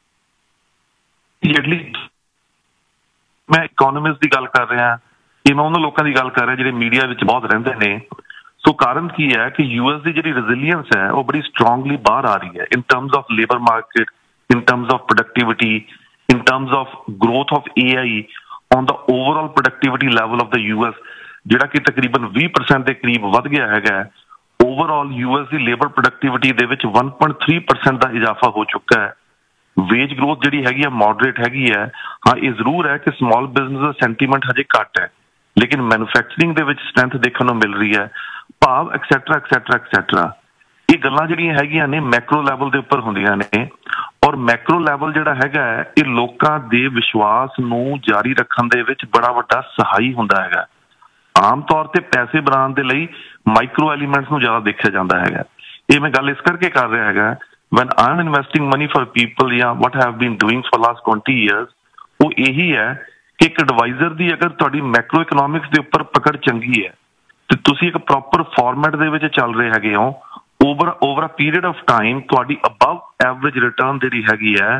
D: ਮੈਂ ਇਕੋਨੋਮਿਸਟ ਦੀ ਗੱਲ ਕਰ ਰਿਹਾ ਕਿ ਮੈਂ ਉਹਨਾਂ ਲੋਕਾਂ ਦੀ ਗੱਲ ਕਰ ਰਿਹਾ ਜਿਹੜੇ ਮੀਡੀਆ ਵਿੱਚ ਬਹੁਤ ਰਹਿੰਦੇ ਨੇ। ਸੋ ਕਾਰਨ ਕੀ ਹੈ ਕਿ ਯੂਐਸ ਦੀ ਜਿਹੜੀ ਰੈਜ਼ੀਲੀਅੰਸ ਹੈ ਉਹ ਬੜੀ ਸਟਰੋਂਗਲੀ ਬਾਹਰ ਆ ਰਹੀ ਹੈ ਇਨ terms of labour market, in terms of productivity, in terms of growth of A I on the overall productivity level of the U S, ਜਿਹੜਾ ਕਿ ਤਕਰੀਬਨ ਵੀਹ ਪਰਸੈਂਟ ਦੇ ਕਰੀਬ ਵੱਧ ਗਿਆ ਹੈਗਾ। ਓਵਰਆਲ ਯੂ ਐਸ ਦੀ ਲੇਬਰ ਪ੍ਰੋਡਕਟਿਵਿਟੀ ਦੇ ਵਿੱਚ one point three percent ਦਾ ਇਜ਼ਾਫਾ ਹੋ ਚੁੱਕਾ ਹੈ। ਵੇਜ ਗਰੋਥ ਜਿਹੜੀ ਹੈਗੀ ਆ ਮੋਡਰੇਟ ਹੈਗੀ ਹੈ। ਹਾਂ ਇਹ ਜ਼ਰੂਰ ਹੈ ਕਿ ਸਮਾਲ ਬਿਜ਼ਨਸ ਦਾ ਸੈਂਟੀਮੈਂਟ ਹਜੇ ਘੱਟ ਹੈ, ਲੇਕਿਨ ਮੈਨੂਫੈਕਚਰਿੰਗ ਦੇ ਵਿੱਚ ਸਟਰੈਂਥ ਦੇਖਣ ਨੂੰ ਮਿਲ ਰਹੀ ਹੈ। ਭਾਵ ਐਕਸੈਟਰਾ ਐਕਸੈਟਰਾ ਐਕਸੈਟਰਾ ਇਹ ਗੱਲਾਂ ਜਿਹੜੀਆਂ ਹੈਗੀਆਂ ਨੇ ਮੈਕਰੋ ਲੈਵਲ ਦੇ ਉੱਪਰ ਹੁੰਦੀਆਂ ਨੇ, ਔਰ ਮੈਕਰੋ ਲੈਵਲ ਜਿਹੜਾ ਹੈਗਾ ਇਹ ਲੋਕਾਂ ਦੇ ਵਿਸ਼ਵਾਸ ਨੂੰ ਜਾਰੀ ਰੱਖਣ ਦੇ ਵਿੱਚ ਬੜਾ ਵੱਡਾ ਸਹਾਈ ਹੁੰਦਾ ਹੈਗਾ। ਆਮ ਤੌਰ ਤੇ ਪੈਸੇ ਬਣਾਉਣ ਦੇ ਲਈ ਮਾਈਕਰੋ ਐਲੀਮੈਂਟਸ ਨੂੰ ਜ਼ਿਆਦਾ ਦੇਖਿਆ ਜਾਂਦਾ ਹੈਗਾ। ਇਹ ਮੈਂ ਗੱਲ ਇਸ ਕਰਕੇ ਕਰ ਰਿਹਾ ਹੈਗਾ, when I'm investing money for people ਜਾਂ what I have been doing for last twenty years, ਉਹ ਇਹੀ ਹੈ ਕਿ ਇੱਕ ਐਡਵਾਈਜ਼ਰ ਦੀ ਅਗਰ ਤੁਹਾਡੀ ਮੈਕਰੋ ਇਕਨੋਮਿਕਸ ਦੇ ਉੱਪਰ ਪਕੜ ਚੰਗੀ ਹੈ ਤੇ ਤੁਸੀਂ ਇੱਕ ਪ੍ਰੋਪਰ ਫਾਰਮੈਟ ਦੇ ਵਿੱਚ ਚੱਲ ਰਹੇ ਹੈਗੇ ਹੋ, over over a period of time ਤੁਹਾਡੀ ਅਬਵ ਐਵਰੇਜ ਰਿਟਰਨ ਜਿਹੜੀ ਹੈਗੀ ਹੈ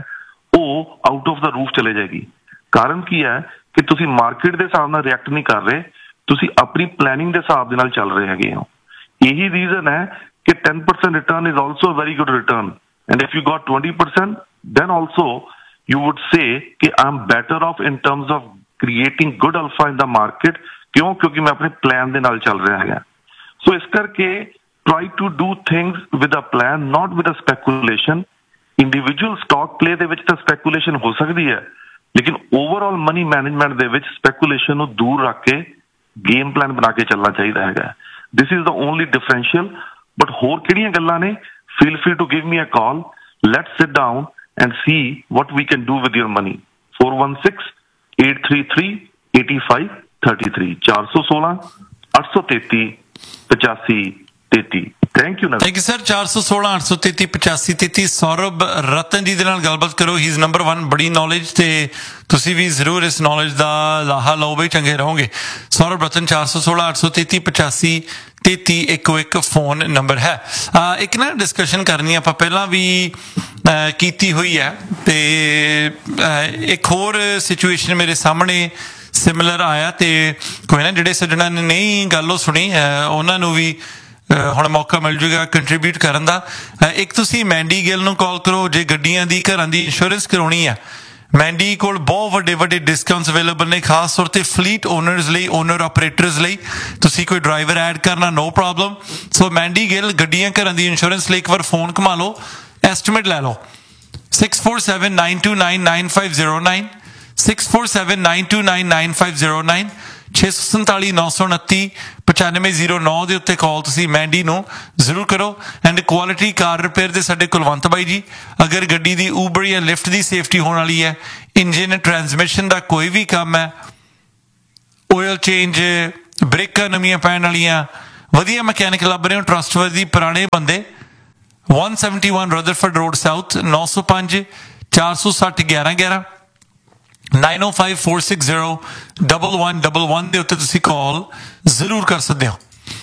D: ਉਹ ਆਊਟ ਆਫ ਦਾ ਰੂਫ ਚਲੇ ਜਾਏਗੀ। ਕਾਰਨ ਕੀ ਹੈ ਕਿ ਤੁਸੀਂ ਮਾਰਕੀਟ ਦੇ ਹਿਸਾਬ ਨਾਲ ਰਿਐਕਟ ਨਹੀਂ ਕਰ ਰਹੇ, ਤੁਸੀਂ ਆਪਣੀ ਪਲੈਨਿੰਗ ਦੇ ਹਿਸਾਬ ਦੇ ਨਾਲ ਚੱਲ ਰਹੇ ਹੈਗੇ ਹੋ। ਇਹੀ ਰੀਜ਼ਨ ਹੈ ਕਿ ten percent return is also a very good return, and if you got twenty percent then also you would say कि I'm better off in terms of creating good alpha in the market। ਕਿਉਂ? ਕਿਉਂਕਿ ਮੈਂ ਆਪਣੇ plan ਦੇ ਨਾਲ ਚੱਲ ਰਿਹਾ ਹੈਗਾ। ਸੋ ਇਸ ਕਰਕੇ try to do things with a plan, not with a speculation। individual stock play ਦੇ ਵਿੱਚ ਤਾਂ speculation ਹੋ ਸਕਦੀ ਹੈ, ਲੇਕਿਨ overall money management ਦੇ ਵਿੱਚ speculation ਨੂੰ ਦੂਰ ਰੱਖ ਕੇ game plan ਬਣਾ ਕੇ ਚੱਲਣਾ ਚਾਹੀਦਾ ਹੈਗਾ। this is the only differential। but ਹੋਰ ਕਿਹੜੀਆਂ ਗੱਲਾਂ ਨੇ? feel free to give me a call, let's sit down and see what we can do with your money। four one six eight three three eight five three three ਚਾਰ ਸੌ ਸੋਲਾਂ ਅੱਠ ਸੌ ਤੇਤੀ ਪਚਾਸੀ ਤੇਤੀ। Thank you
A: thank you sir. ਚਾਰ ਸੌ ਸੋਲਾਂ ਅੱਠ ਸੌ ਤੇਤੀ ਪਚਾਸੀ ਤੇਤੀ। ਸੌਰਵ ਰਤਨ ਜੀ ਦੇ ਨਾਲ ਗੱਲਬਾਤ ਕਰੋ, ਹੀ ਇਜ਼ ਨੰਬਰ ਵਨ, ਬੜੀ ਨੌਲੇਜ, ਤੇ ਤੁਸੀਂ ਵੀ ਜ਼ਰੂਰ ਇਸ ਨੌਲੇਜ ਦਾ ਲਾਹਾ ਲਓ ਬਈ, ਚੰਗੇ ਰਹੋਗੇ। ਸੌਰਵ ਰਤਨ ਚਾਰ ਸੌ ਸੋਲਾਂ ਅੱਠ ਸੌ ਤੇਤੀ ਪਚਾਸੀ ਤੇਤੀ ਇੱਕੋ ਇੱਕ ਫੋਨ ਨੰਬਰ ਹੈ। ਇੱਕ ਨਾ ਡਿਸਕਸ਼ਨ ਕਰਨੀ ਆਪਾਂ ਪਹਿਲਾਂ ਵੀ ਕੀਤੀ ਹੋਈ ਹੈ, ਤੇ ਇੱਕ ਹੋਰ ਸਿਚੁਏਸ਼ਨ ਮੇਰੇ ਸਾਹਮਣੇ ਸਿਮਿਲਰ ਆਇਆ, ਤੇ ਕੋਈ ਨਾ ਜਿਹੜੇ ਸੱਜਣਾ ਨੇ ਨਹੀਂ ਗੱਲ ਉਹ ਸੁਣੀ ਉਹਨਾਂ ਨੂੰ ਵੀ ਹੁਣ ਮੌਕਾ ਮਿਲ ਜੂਗਾ ਕੰਟਰੀਬਿਊਟ ਕਰਨ ਦਾ। ਇੱਕ ਤੁਸੀਂ ਮੈਂਡੀ ਗਿੱਲ ਨੂੰ ਕਾਲ ਕਰੋ ਜੇ ਗੱਡੀਆਂ ਦੀ, ਘਰਾਂ ਦੀ ਇੰਸ਼ੋਰੈਂਸ ਕਰਾਉਣੀ ਆ। ਮੈਂਡੀ ਕੋਲ ਬਹੁਤ ਵੱਡੇ ਵੱਡੇ ਡਿਸਕਾਊਂਟਸ ਅਵੇਲੇਬਲ ਨੇ, ਖਾਸ ਤੌਰ ਤੇ ਫਲੀਟ ਓਨਰਸ ਲਈ, ਓਨਰ ਆਪਰੇਟਰਸ ਲਈ। ਤੁਸੀਂ ਕੋਈ ਡਰਾਈਵਰ ਐਡ ਕਰਨਾ, ਨੋ ਪ੍ਰੋਬਲਮ। ਸੋ ਮੈਂਡੀ ਗਿੱਲ ਗੱਡੀਆਂ ਘਰਾਂ ਦੀ ਇੰਸ਼ੋਰੈਂਸ ਲਈ ਇੱਕ ਵਾਰ ਫੋਨ ਘੁਮਾ ਲਓ, ਐਸਟੀਮੇਟ ਲੈ ਲਓ। Six four seven nine to nine nine five zero nine six four seven nine to nine nine five zero nine ਛੇ ਸੌ ਸੰਤਾਲੀ ਨੌ ਸੌ ਉਨੱਤੀ ਪਚਾਨਵੇਂ ਜ਼ੀਰੋ ਨੌ ਦੇ ਉੱਤੇ ਕਾਲ ਤੁਸੀਂ ਮੈਂਡੀ ਨੂੰ ਜ਼ਰੂਰ ਕਰੋ। ਐਂਡ ਕੁਆਲਿਟੀ ਕਾਰ ਰਿਪੇਅਰ ਦੇ ਸਾਡੇ ਕੁਲਵੰਤ ਬਾਈ ਜੀ, ਅਗਰ ਗੱਡੀ ਦੀ ਊਬਰ ਜਾਂ ਲਿਫਟ ਦੀ ਸੇਫਟੀ ਹੋਣ ਵਾਲੀ ਹੈ, ਇੰਜਨ ਟਰਾਂਸਮਿਸ਼ਨ ਦਾ ਕੋਈ ਵੀ ਕੰਮ ਹੈ, ਆਇਲ ਚੇਂਜ, ਬ੍ਰੇਕਾਂ ਨਵੀਆਂ ਪੈਣ ਵਾਲੀਆਂ, ਵਧੀਆ ਮਕੈਨਿਕ ਲੱਭ ਰਹੇ ਹੋ, ਟਰਸਟਵਰਦੀ ਪੁਰਾਣੇ ਬੰਦੇ, one seventy-one Rutherford road south, ਨੌ ਸੌ ਪੰਜ ਚਾਰ ਸੌ ਸੱਠ ਗਿਆਰਾਂ ਗਿਆਰਾਂ, nine oh five four six zero one one one one ਦੇ ਉੱਤੇ ਤੁਸੀਂ ਕਾਲ ਜ਼ਰੂਰ ਕਰ ਸਕਦੇ ਹੋ।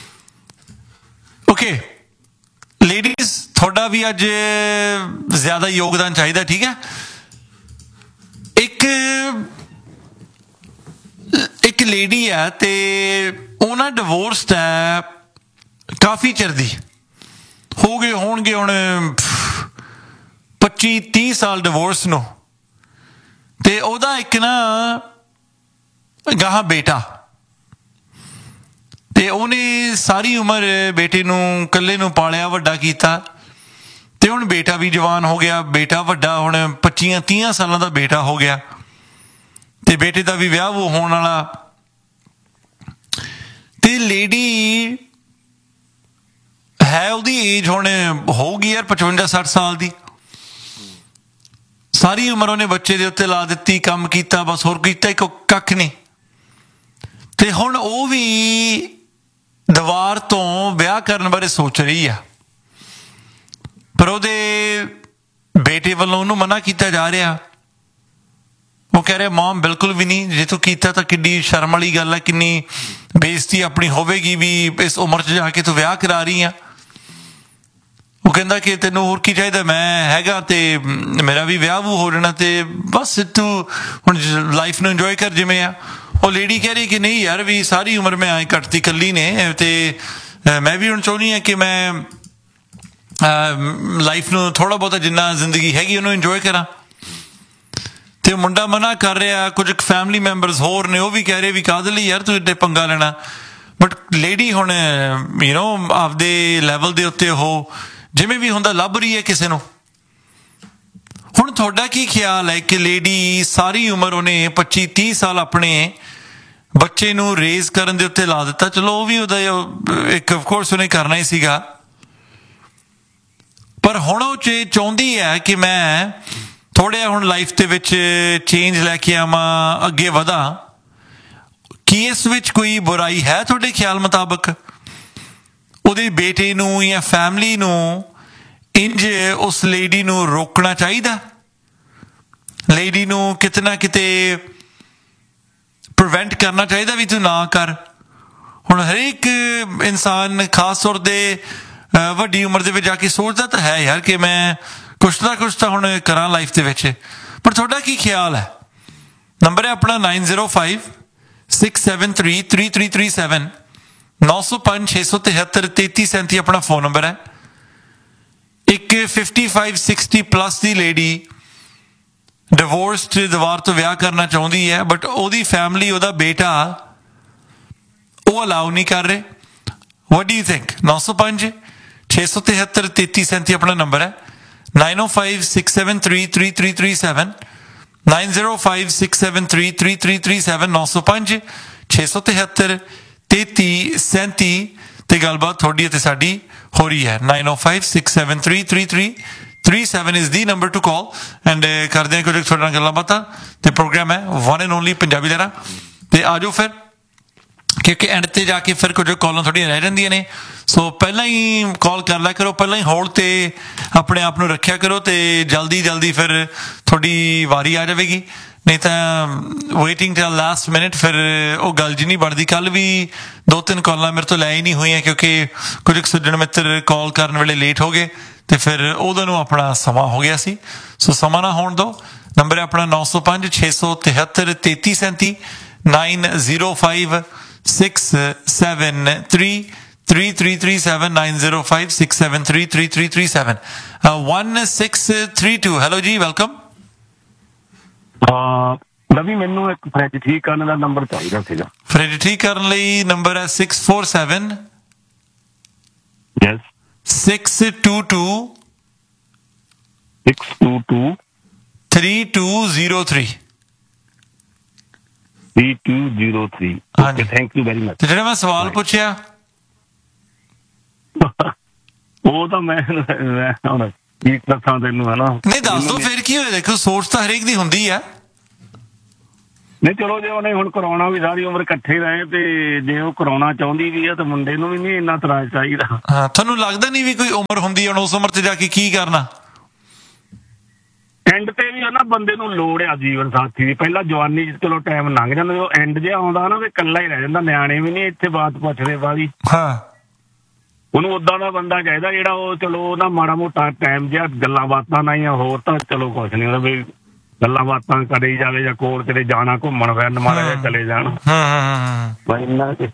A: ਓਕੇ ਲੇਡੀਜ਼, ਤੁਹਾਡਾ ਵੀ ਅੱਜ ਜ਼ਿਆਦਾ ਯੋਗਦਾਨ ਚਾਹੀਦਾ, ਠੀਕ ਹੈ। ਇੱਕ ਇੱਕ ਲੇਡੀ ਹੈ ਤੇ ਉਹਨਾਂ ਡਿਵੋਰਸਡ ਹੈ ਕਾਫੀ ਚਿਰ ਦੀ, ਹੋ ਗਏ ਹੋਣਗੇ ਹੁਣ ਪੱਚੀ ਤੀਹ ਸਾਲ ਡਿਵੋਰਸ ਨੂੰ, ਤੇ ਉਹਦਾ ਇੱਕ ਨਾ ਗਾਹਾਂ ਬੇਟਾ, ਤੇ ਉਹਨੇ ਸਾਰੀ ਉਮਰ ਬੇਟੇ ਨੂੰ ਇਕੱਲੇ ਨੂੰ ਪਾਲਿਆ, ਵੱਡਾ ਕੀਤਾ, ਤੇ ਹੁਣ ਬੇਟਾ ਵੀ ਜਵਾਨ ਹੋ ਗਿਆ, ਬੇਟਾ ਵੱਡਾ ਹੁਣ ਪੱਚੀਆਂ ਤੀਹਾਂ ਸਾਲਾਂ ਦਾ ਬੇਟਾ ਹੋ ਗਿਆ, ਤੇ ਬੇਟੇ ਦਾ ਵੀ ਵਿਆਹ ਉਹ ਹੋਣ ਵਾਲਾ। ਤੇ ਲੇਡੀ ਹੈ, ਉਹਦੀ ਏਜ ਹੁਣ ਹੋਊਗੀ ਯਾਰ ਪਚਵੰਜਾ ਸੱਠ ਸਾਲ ਦੀ, ਸਾਰੀ ਉਮਰ ਉਹਨੇ ਬੱਚੇ ਦੇ ਉੱਤੇ ਲਾ ਦਿੱਤੀ, ਕੰਮ ਕੀਤਾ, ਬਸ ਹੋਰ ਕੀਤਾ ਇੱਕ ਕੱਖ ਨਹੀਂ। ਤੇ ਹੁਣ ਉਹ ਵੀ ਦੀਵਾਰ ਤੋਂ ਵਿਆਹ ਕਰਨ ਬਾਰੇ ਸੋਚ ਰਹੀ ਆ, ਪਰ ਉਹਦੇ ਬੇਟੇ ਵੱਲੋਂ ਉਹਨੂੰ ਮਨਾ ਕੀਤਾ ਜਾ ਰਿਹਾ। ਉਹ ਕਹਿ ਰਿਹਾ ਮੌਮ ਬਿਲਕੁਲ ਵੀ ਨਹੀਂ, ਜੇ ਤੂੰ ਕੀਤਾ ਤਾਂ ਕਿੰਨੀ ਸ਼ਰਮ ਵਾਲੀ ਗੱਲ ਹੈ, ਕਿੰਨੀ ਬੇਇੱਜ਼ਤੀ ਆਪਣੀ ਹੋਵੇਗੀ ਵੀ ਇਸ ਉਮਰ 'ਚ ਜਾ ਕੇ ਤੂੰ ਵਿਆਹ ਕਰਾ ਰਹੀ ਆ। ਉਹ ਕਹਿੰਦਾ ਕਿ ਤੈਨੂੰ ਹੋਰ ਕੀ ਚਾਹੀਦਾ, ਮੈਂ ਹੈਗਾ ਤੇ ਮੇਰਾ ਵੀ ਵਿਆਹ ਵੂ ਹੋ ਜਾਣਾ, ਤੇ ਬਸ ਤੂੰ ਹੁਣ ਲਾਈਫ ਨੂੰ ਇੰਜੋਏ ਕਰ ਜਿਵੇਂ ਆ। ਉਹ ਲੇਡੀ ਕਹਿ ਰਹੀ ਕਿ ਨਹੀਂ ਯਾਰ, ਵੀ ਸਾਰੀ ਉਮਰ ਮੈਂ ਐਂ ਕੱਟਤੀ ਇਕੱਲੀ ਨੇ, ਤੇ ਮੈਂ ਵੀ ਹੁਣ ਚਾਹੁੰਦੀ ਹਾਂ ਕਿ ਮੈਂ ਲਾਈਫ ਨੂੰ ਥੋੜ੍ਹਾ ਬਹੁਤਾ ਜਿੰਨਾ ਜ਼ਿੰਦਗੀ ਹੈਗੀ ਉਹਨੂੰ ਇੰਜੋਏ ਕਰਾਂ। ਤੇ ਮੁੰਡਾ ਮਨਾ ਕਰ ਰਿਹਾ, ਕੁਝ ਫੈਮਿਲੀ ਮੈਂਬਰਸ ਹੋਰ ਨੇ ਉਹ ਵੀ ਕਹਿ ਰਹੇ ਵੀ ਕਾਹਦੇ ਲਈ ਯਾਰ ਤੂੰ ਏਡੇ ਪੰਗਾ ਲੈਣਾ। ਬਟ ਲੇਡੀ ਹੁਣ ਯੂ ਨੋ ਆਪਦੇ ਲੈਵਲ ਦੇ ਉੱਤੇ ਉਹ ਜਿਵੇਂ ਵੀ ਹੁੰਦਾ ਲੱਭ ਰਹੀ ਹੈ ਕਿਸੇ ਨੂੰ। ਹੁਣ ਤੁਹਾਡਾ ਕੀ ਖਿਆਲ ਹੈ ਕਿ ਲੇਡੀ ਸਾਰੀ ਉਮਰ ਉਹਨੇ ਪੱਚੀ ਤੀਹ ਸਾਲ ਆਪਣੇ ਬੱਚੇ ਨੂੰ ਰੇਜ਼ ਕਰਨ ਦੇ ਉੱਤੇ ਲਾ ਦਿੱਤਾ, ਚਲੋ ਉਹ ਵੀ ਉਹਦਾ ਇੱਕ ਅਫਕੋਰਸ ਉਹਨੇ ਕਰਨਾ ਹੀ ਸੀਗਾ, ਪਰ ਹੁਣ ਉਹ ਚ ਚਾਹੁੰਦੀ ਹੈ ਕਿ ਮੈਂ ਥੋੜ੍ਹਾ ਹੁਣ ਲਾਈਫ ਦੇ ਵਿੱਚ ਚੇਂਜ ਲੈ ਕੇ ਆਵਾਂ, ਅੱਗੇ ਵਧਾਂ। ਕੀ ਇਸ ਵਿੱਚ ਕੋਈ ਬੁਰਾਈ ਹੈ ਤੁਹਾਡੇ ਖਿਆਲ ਮੁਤਾਬਕ? ਉਹਦੇ ਬੇਟੇ ਨੂੰ ਜਾਂ ਫੈਮਲੀ ਨੂੰ ਇੰਜ ਉਸ ਲੇਡੀ ਨੂੰ ਰੋਕਣਾ ਚਾਹੀਦਾ, ਲੇਡੀ ਨੂੰ ਕਿਤੇ ਨਾ ਕਿਤੇ ਪ੍ਰੀਵੈਂਟ ਕਰਨਾ ਚਾਹੀਦਾ ਵੀ ਤੂੰ ਨਾ ਕਰ। ਹੁਣ ਹਰੇਕ ਇਨਸਾਨ ਖਾਸ ਤੌਰ 'ਤੇ ਵੱਡੀ ਉਮਰ ਦੇ ਵਿੱਚ ਜਾ ਕੇ ਸੋਚਦਾ ਤਾਂ ਹੈ ਯਾਰ ਕਿ ਮੈਂ ਕੁਛ ਨਾ ਕੁਛ ਤਾਂ ਹੁਣ ਕਰਾਂ ਲਾਈਫ ਦੇ ਵਿੱਚ, ਪਰ ਤੁਹਾਡਾ ਕੀ ਖਿਆਲ ਹੈ? ਨੰਬਰ ਹੈ ਆਪਣਾ nine zero five six seven three three three three seven, ਨੌ ਸੌ ਪੰਜ ਛੇ ਸੌ ਤਿਹੱਤਰ ਤੇਤੀ ਸੈਂਤੀ ਆਪਣਾ ਫੋਨ ਨੰਬਰ ਹੈ। ਇੱਕ ਫਿਫਟੀ ਫਾਈਵ ਸਿਕਸਟੀ ਪਲੱਸ ਦੀ ਲੇਡੀ ਡਿਵੋਰਸਡ ਦੀਵਾਰ ਤੋਂ ਵਿਆਹ ਕਰਨਾ ਚਾਹੁੰਦੀ ਹੈ, ਬਟ ਉਹਦੀ ਫੈਮਿਲੀ, ਉਹਦਾ ਬੇਟਾ ਉਹ ਅਲਾਉ ਨਹੀਂ ਕਰ ਰਹੇ। What do you think? ਨੌ ਸੌ ਪੰਜ ਛੇ ਸੌ ਤਿਹੱਤਰ ਤੇਤੀ ਸੈਂਤੀ ਆਪਣਾ ਨੰਬਰ ਹੈ। ਨਾਈਨ ਓ five six seven three three three three seven, nine zero five six seven three three three three seven, ਨੌ ਸੌ ਪੰਜ ਛੇ ਸੌ ਤਿਹੱਤਰ ਤੇਤੀ ਸੈਂਤੀ ਤੇ ਗੱਲਬਾਤ ਤੁਹਾਡੀ ਅਤੇ ਸਾਡੀ ਹੋ ਰਹੀ ਹੈ। Nine O five six seven three three three three seven is the number two call, and ਕਰਦੇ ਹਾਂ ਕੁਝ ਤੁਹਾਡੇ ਨਾਲ ਗੱਲਾਂ ਬਾਤਾਂ, ਤੇ ਪ੍ਰੋਗਰਾਮ ਹੈ ਵਨ ਐਂਡ ਓਨਲੀ ਪੰਜਾਬੀ ਲਹਿਰਾਂ। ਤੇ ਆ ਜਾਓ ਫਿਰ, ਕਿਉਂਕਿ ਐਂਡ ਤੇ ਜਾ ਕੇ ਫਿਰ ਕੁਝ ਕਾਲਾਂ ਥੋੜ੍ਹੀਆਂ ਰਹਿ ਜਾਂਦੀਆਂ ਨੇ, ਸੋ ਪਹਿਲਾਂ ਹੀ ਕਾਲ ਕਰ ਲਿਆ ਕਰੋ, ਪਹਿਲਾਂ ਹੀ ਹੋਲਡ ਤੇ ਆਪਣੇ ਆਪ ਨੂੰ ਰੱਖਿਆ ਕਰੋ, ਤੇ ਜਲਦੀ ਜਲਦੀ ਫਿਰ ਤੁਹਾਡੀ ਵਾਰੀ ਆ ਜਾਵੇਗੀ। ਨਹੀਂ ਤਾਂ ਵੇਟਿੰਗ ਟਿਲ ਲਾਸਟ ਮਿੰਟ ਫਿਰ ਉਹ ਗੱਲ ਜੀ ਨਹੀਂ ਬਣਦੀ। ਕੱਲ੍ਹ ਵੀ ਦੋ ਤਿੰਨ ਕਾਲਾਂ ਮੇਰੇ ਤੋਂ ਲੈ ਹੀ ਨਹੀਂ ਹੋਈਆਂ, ਕਿਉਂਕਿ ਕੁਝ ਸੱਜਣ ਮਿੱਤਰ ਕਾਲ ਕਰਨ ਵੇਲੇ ਲੇਟ ਹੋ ਗਏ, ਤੇ ਫਿਰ ਉਦੋਂ ਨੂੰ ਆਪਣਾ ਸਮਾਂ ਹੋ ਗਿਆ ਸੀ। ਸੋ ਸਮਾਂ ਨਾ ਹੋਣ ਦਿਓ। ਨੰਬਰ ਹੈ ਆਪਣਾ ਨੌ ਸੌ ਪੰਜ ਛੇ ਸੌ ਤਿਹੱਤਰ ਤੇਤੀ ਸੈਂਤੀ, nine zero five six seven three three three three seven, nine zero five six seven three three three three seven, one six three two. Hello ਜੀ, ਵੈਲਕਮ।
E: ਨਵੀ, ਮੈਨੂੰ ਇੱਕ ਫਰਿੱਜ ਠੀਕ ਕਰਨ ਦਾ ਨੰਬਰ ਚਾਹੀਦਾ ਸੀਗਾ।
A: ਫਰਿੱਜ ਠੀਕ ਕਰਨ ਲਈ ਨੰਬਰ ਹੈ six four seven
E: yes
A: six to two
E: six to two
A: three two zero three
E: three two zero three. Okay, thank you very much.
A: ਤੇ ਜਿਹੜਾ ਮੈਂ ਸਵਾਲ ਪੁੱਛਿਆ
E: ਉਹ ਤਾਂ ਮੈਂ ਹੁਣ ਕੀ ਦੱਸਾਂ ਤੈਨੂੰ, ਹੈ ਨਾ?
A: ਨਹੀਂ ਦੱਸ ਦੋ ਫਿਰ ਕੀ ਹੋਇਆ। ਦੇਖੋ ਸੋਚ ਤਾਂ ਹਰੇਕ ਦੀ ਹੁੰਦੀ ਆ।
E: ਨਹੀਂ ਚਲੋ ਜੇ ਉਹਨੇ ਹੁਣ ਕਰਾਉਣਾ ਵੀ ਸਾਰੀ ਉਮਰ ਇਕੱਠੇ ਰਹੇ ਤੇ ਜੇ ਉਹ ਕਰਾਉਣਾ ਚਾਹੁੰਦੀ ਵੀ ਆ ਤਾਂ ਮੁੰਡੇ ਨੂੰ ਵੀ ਨਹੀਂ ਇੰਨਾ ਤਰਾਜ ਚਾਹੀਦਾ।
A: ਹਾਂ ਤੁਹਾਨੂੰ ਲੱਗਦਾ ਨਹੀਂ ਵੀ ਕੋਈ ਉਮਰ ਹੁੰਦੀ ਹੁਣ ਉਸ ਉਮਰ 'ਚ ਜਾ ਕੇ ਕੀ ਕਰਨਾ?
E: ਐਂਡ ਤੇ ਵੀ ਨਾ ਬੰਦੇ ਨੂੰ ਲੋੜ ਆ ਜੀਵਨ ਸਾਥੀ ਦੀ। ਪਹਿਲਾਂ ਜਵਾਨੀ 'ਚ ਚਲੋ ਟਾਈਮ ਲੰਘ ਜਾਂਦਾ, ਜਦੋਂ ਐਂਡ ਜਿਹਾ ਆਉਂਦਾ ਨਾ ਤੇ ਇਕੱਲਾ ਹੀ ਰਹਿ ਜਾਂਦਾ। ਨਿਆਣੇ ਵੀ ਨਹੀਂ ਇੱਥੇ ਬਾਤ ਪੁੱਛਦੇ ਵਾਲੀ।
A: ਹਾਂ
E: ਉਹਨੂੰ ਓਦਾਂ ਦਾ ਬੰਦਾ ਚਾਹੀਦਾ ਜਿਹੜਾ ਉਹ ਚਲੋ ਨਾ ਮਾੜਾ ਮੋਟਾ ਟਾਈਮ ਜਿਹਾ ਗੱਲਾਂ ਬਾਤਾਂ ਨਾਲ ਜਾਂ ਹੋਰ ਤਾਂ ਚਲੋ ਕੁਛ ਨਹੀਂ ਉਹਦਾ ਵੀ ਗੱਲਾਂ ਬਾਤਾਂ ਕਰੇ ਜਾਵੇ ਜਾਂ ਕੋਲ ਕਿਤੇ ਜਾਣਾ ਘੁੰਮਣ ਫਿਰਨ ਮਾੜਾ ਜਿਹਾ ਚਲੇ ਜਾਣ। ਬਸ ਇੰਨਾ ਕਿ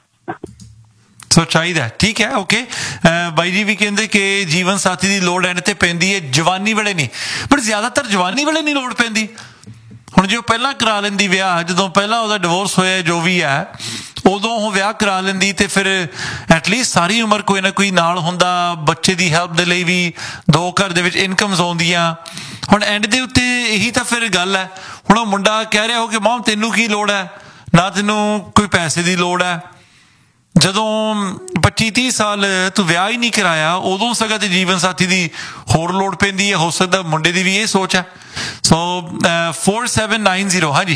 A: ਸੋ ਚਾਹੀਦਾ। ਠੀਕ ਹੈ ਓਕੇ। ਬਾਈ ਜੀ ਵੀ ਕਹਿੰਦੇ ਕਿ ਜੀਵਨ ਸਾਥੀ ਦੀ ਲੋੜ ਐਂਡ ਤੇ ਪੈਂਦੀ ਹੈ, ਜਵਾਨੀ ਵੇਲੇ ਨਹੀਂ, ਪਰ ਜ਼ਿਆਦਾਤਰ ਜਵਾਨੀ ਵੇਲੇ ਨਹੀਂ ਲੋੜ ਪੈਂਦੀ। ਹੁਣ ਜੇ ਉਹ ਪਹਿਲਾਂ ਕਰਾ ਲੈਂਦੀ ਵਿਆਹ, ਜਦੋਂ ਪਹਿਲਾਂ ਉਹਦਾ ਡਿਵੋਰਸ ਹੋਇਆ ਜੋ ਵੀ ਹੈ, ਉਦੋਂ ਉਹ ਵਿਆਹ ਕਰਾ ਲੈਂਦੀ ਤੇ ਫਿਰ ਐਟਲੀਸਟ ਸਾਰੀ ਉਮਰ ਕੋਈ ਨਾ ਕੋਈ ਨਾਲ ਹੁੰਦਾ, ਬੱਚੇ ਦੀ ਹੈਲਪ ਦੇ ਲਈ ਵੀ, ਦੋ ਘਰ ਦੇ ਵਿੱਚ ਇਨਕਮਸ ਆਉਂਦੀਆਂ। ਹੁਣ ਐਂਡ ਦੇ ਉੱਤੇ ਇਹੀ ਤਾਂ ਫਿਰ ਗੱਲ ਹੈ। ਹੁਣ ਉਹ ਮੁੰਡਾ ਕਹਿ ਰਿਹਾ ਹੋ ਕਿ ਮਾਂ ਤੈਨੂੰ ਕੀ ਲੋੜ ਹੈ, ਨਾ ਤੈਨੂੰ ਕੋਈ ਪੈਸੇ ਦੀ ਲੋੜ ਹੈ। ਜਦੋਂ ਪੱਚੀ ਤੀਹ ਸਾਲ ਤੂੰ ਵਿਆਹ ਹੀ ਨਹੀਂ ਕਰਾਇਆ, ਉਦੋਂ ਸਗਾ ਤੇ ਜੀਵਨ ਸਾਥੀ ਦੀ ਹੋਰ ਲੋੜ ਪੈਂਦੀ ਹੈ। ਹੋ ਸਕਦਾ ਮੁੰਡੇ ਦੀ ਵੀ ਇਹ ਸੋਚ ਹੈ। ਸੋ ਫੋਰ ਸੈਵਨ ਨਾਈਨ ਜ਼ੀਰੋ ਹਾਂਜੀ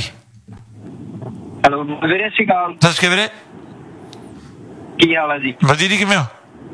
F: ਹੈਲੋ ਵੀਰੇ, ਸਤਿ ਸ਼੍ਰੀ ਅਕਾਲ।
A: ਸਤਿ ਸ਼੍ਰੀ ਅਕਾਲ ਵੀਰੇ,
F: ਕੀ ਹਾਲ ਹੈ ਜੀ?
A: ਵਧੀਆ ਜੀ, ਕਿਵੇਂ ਹੋ?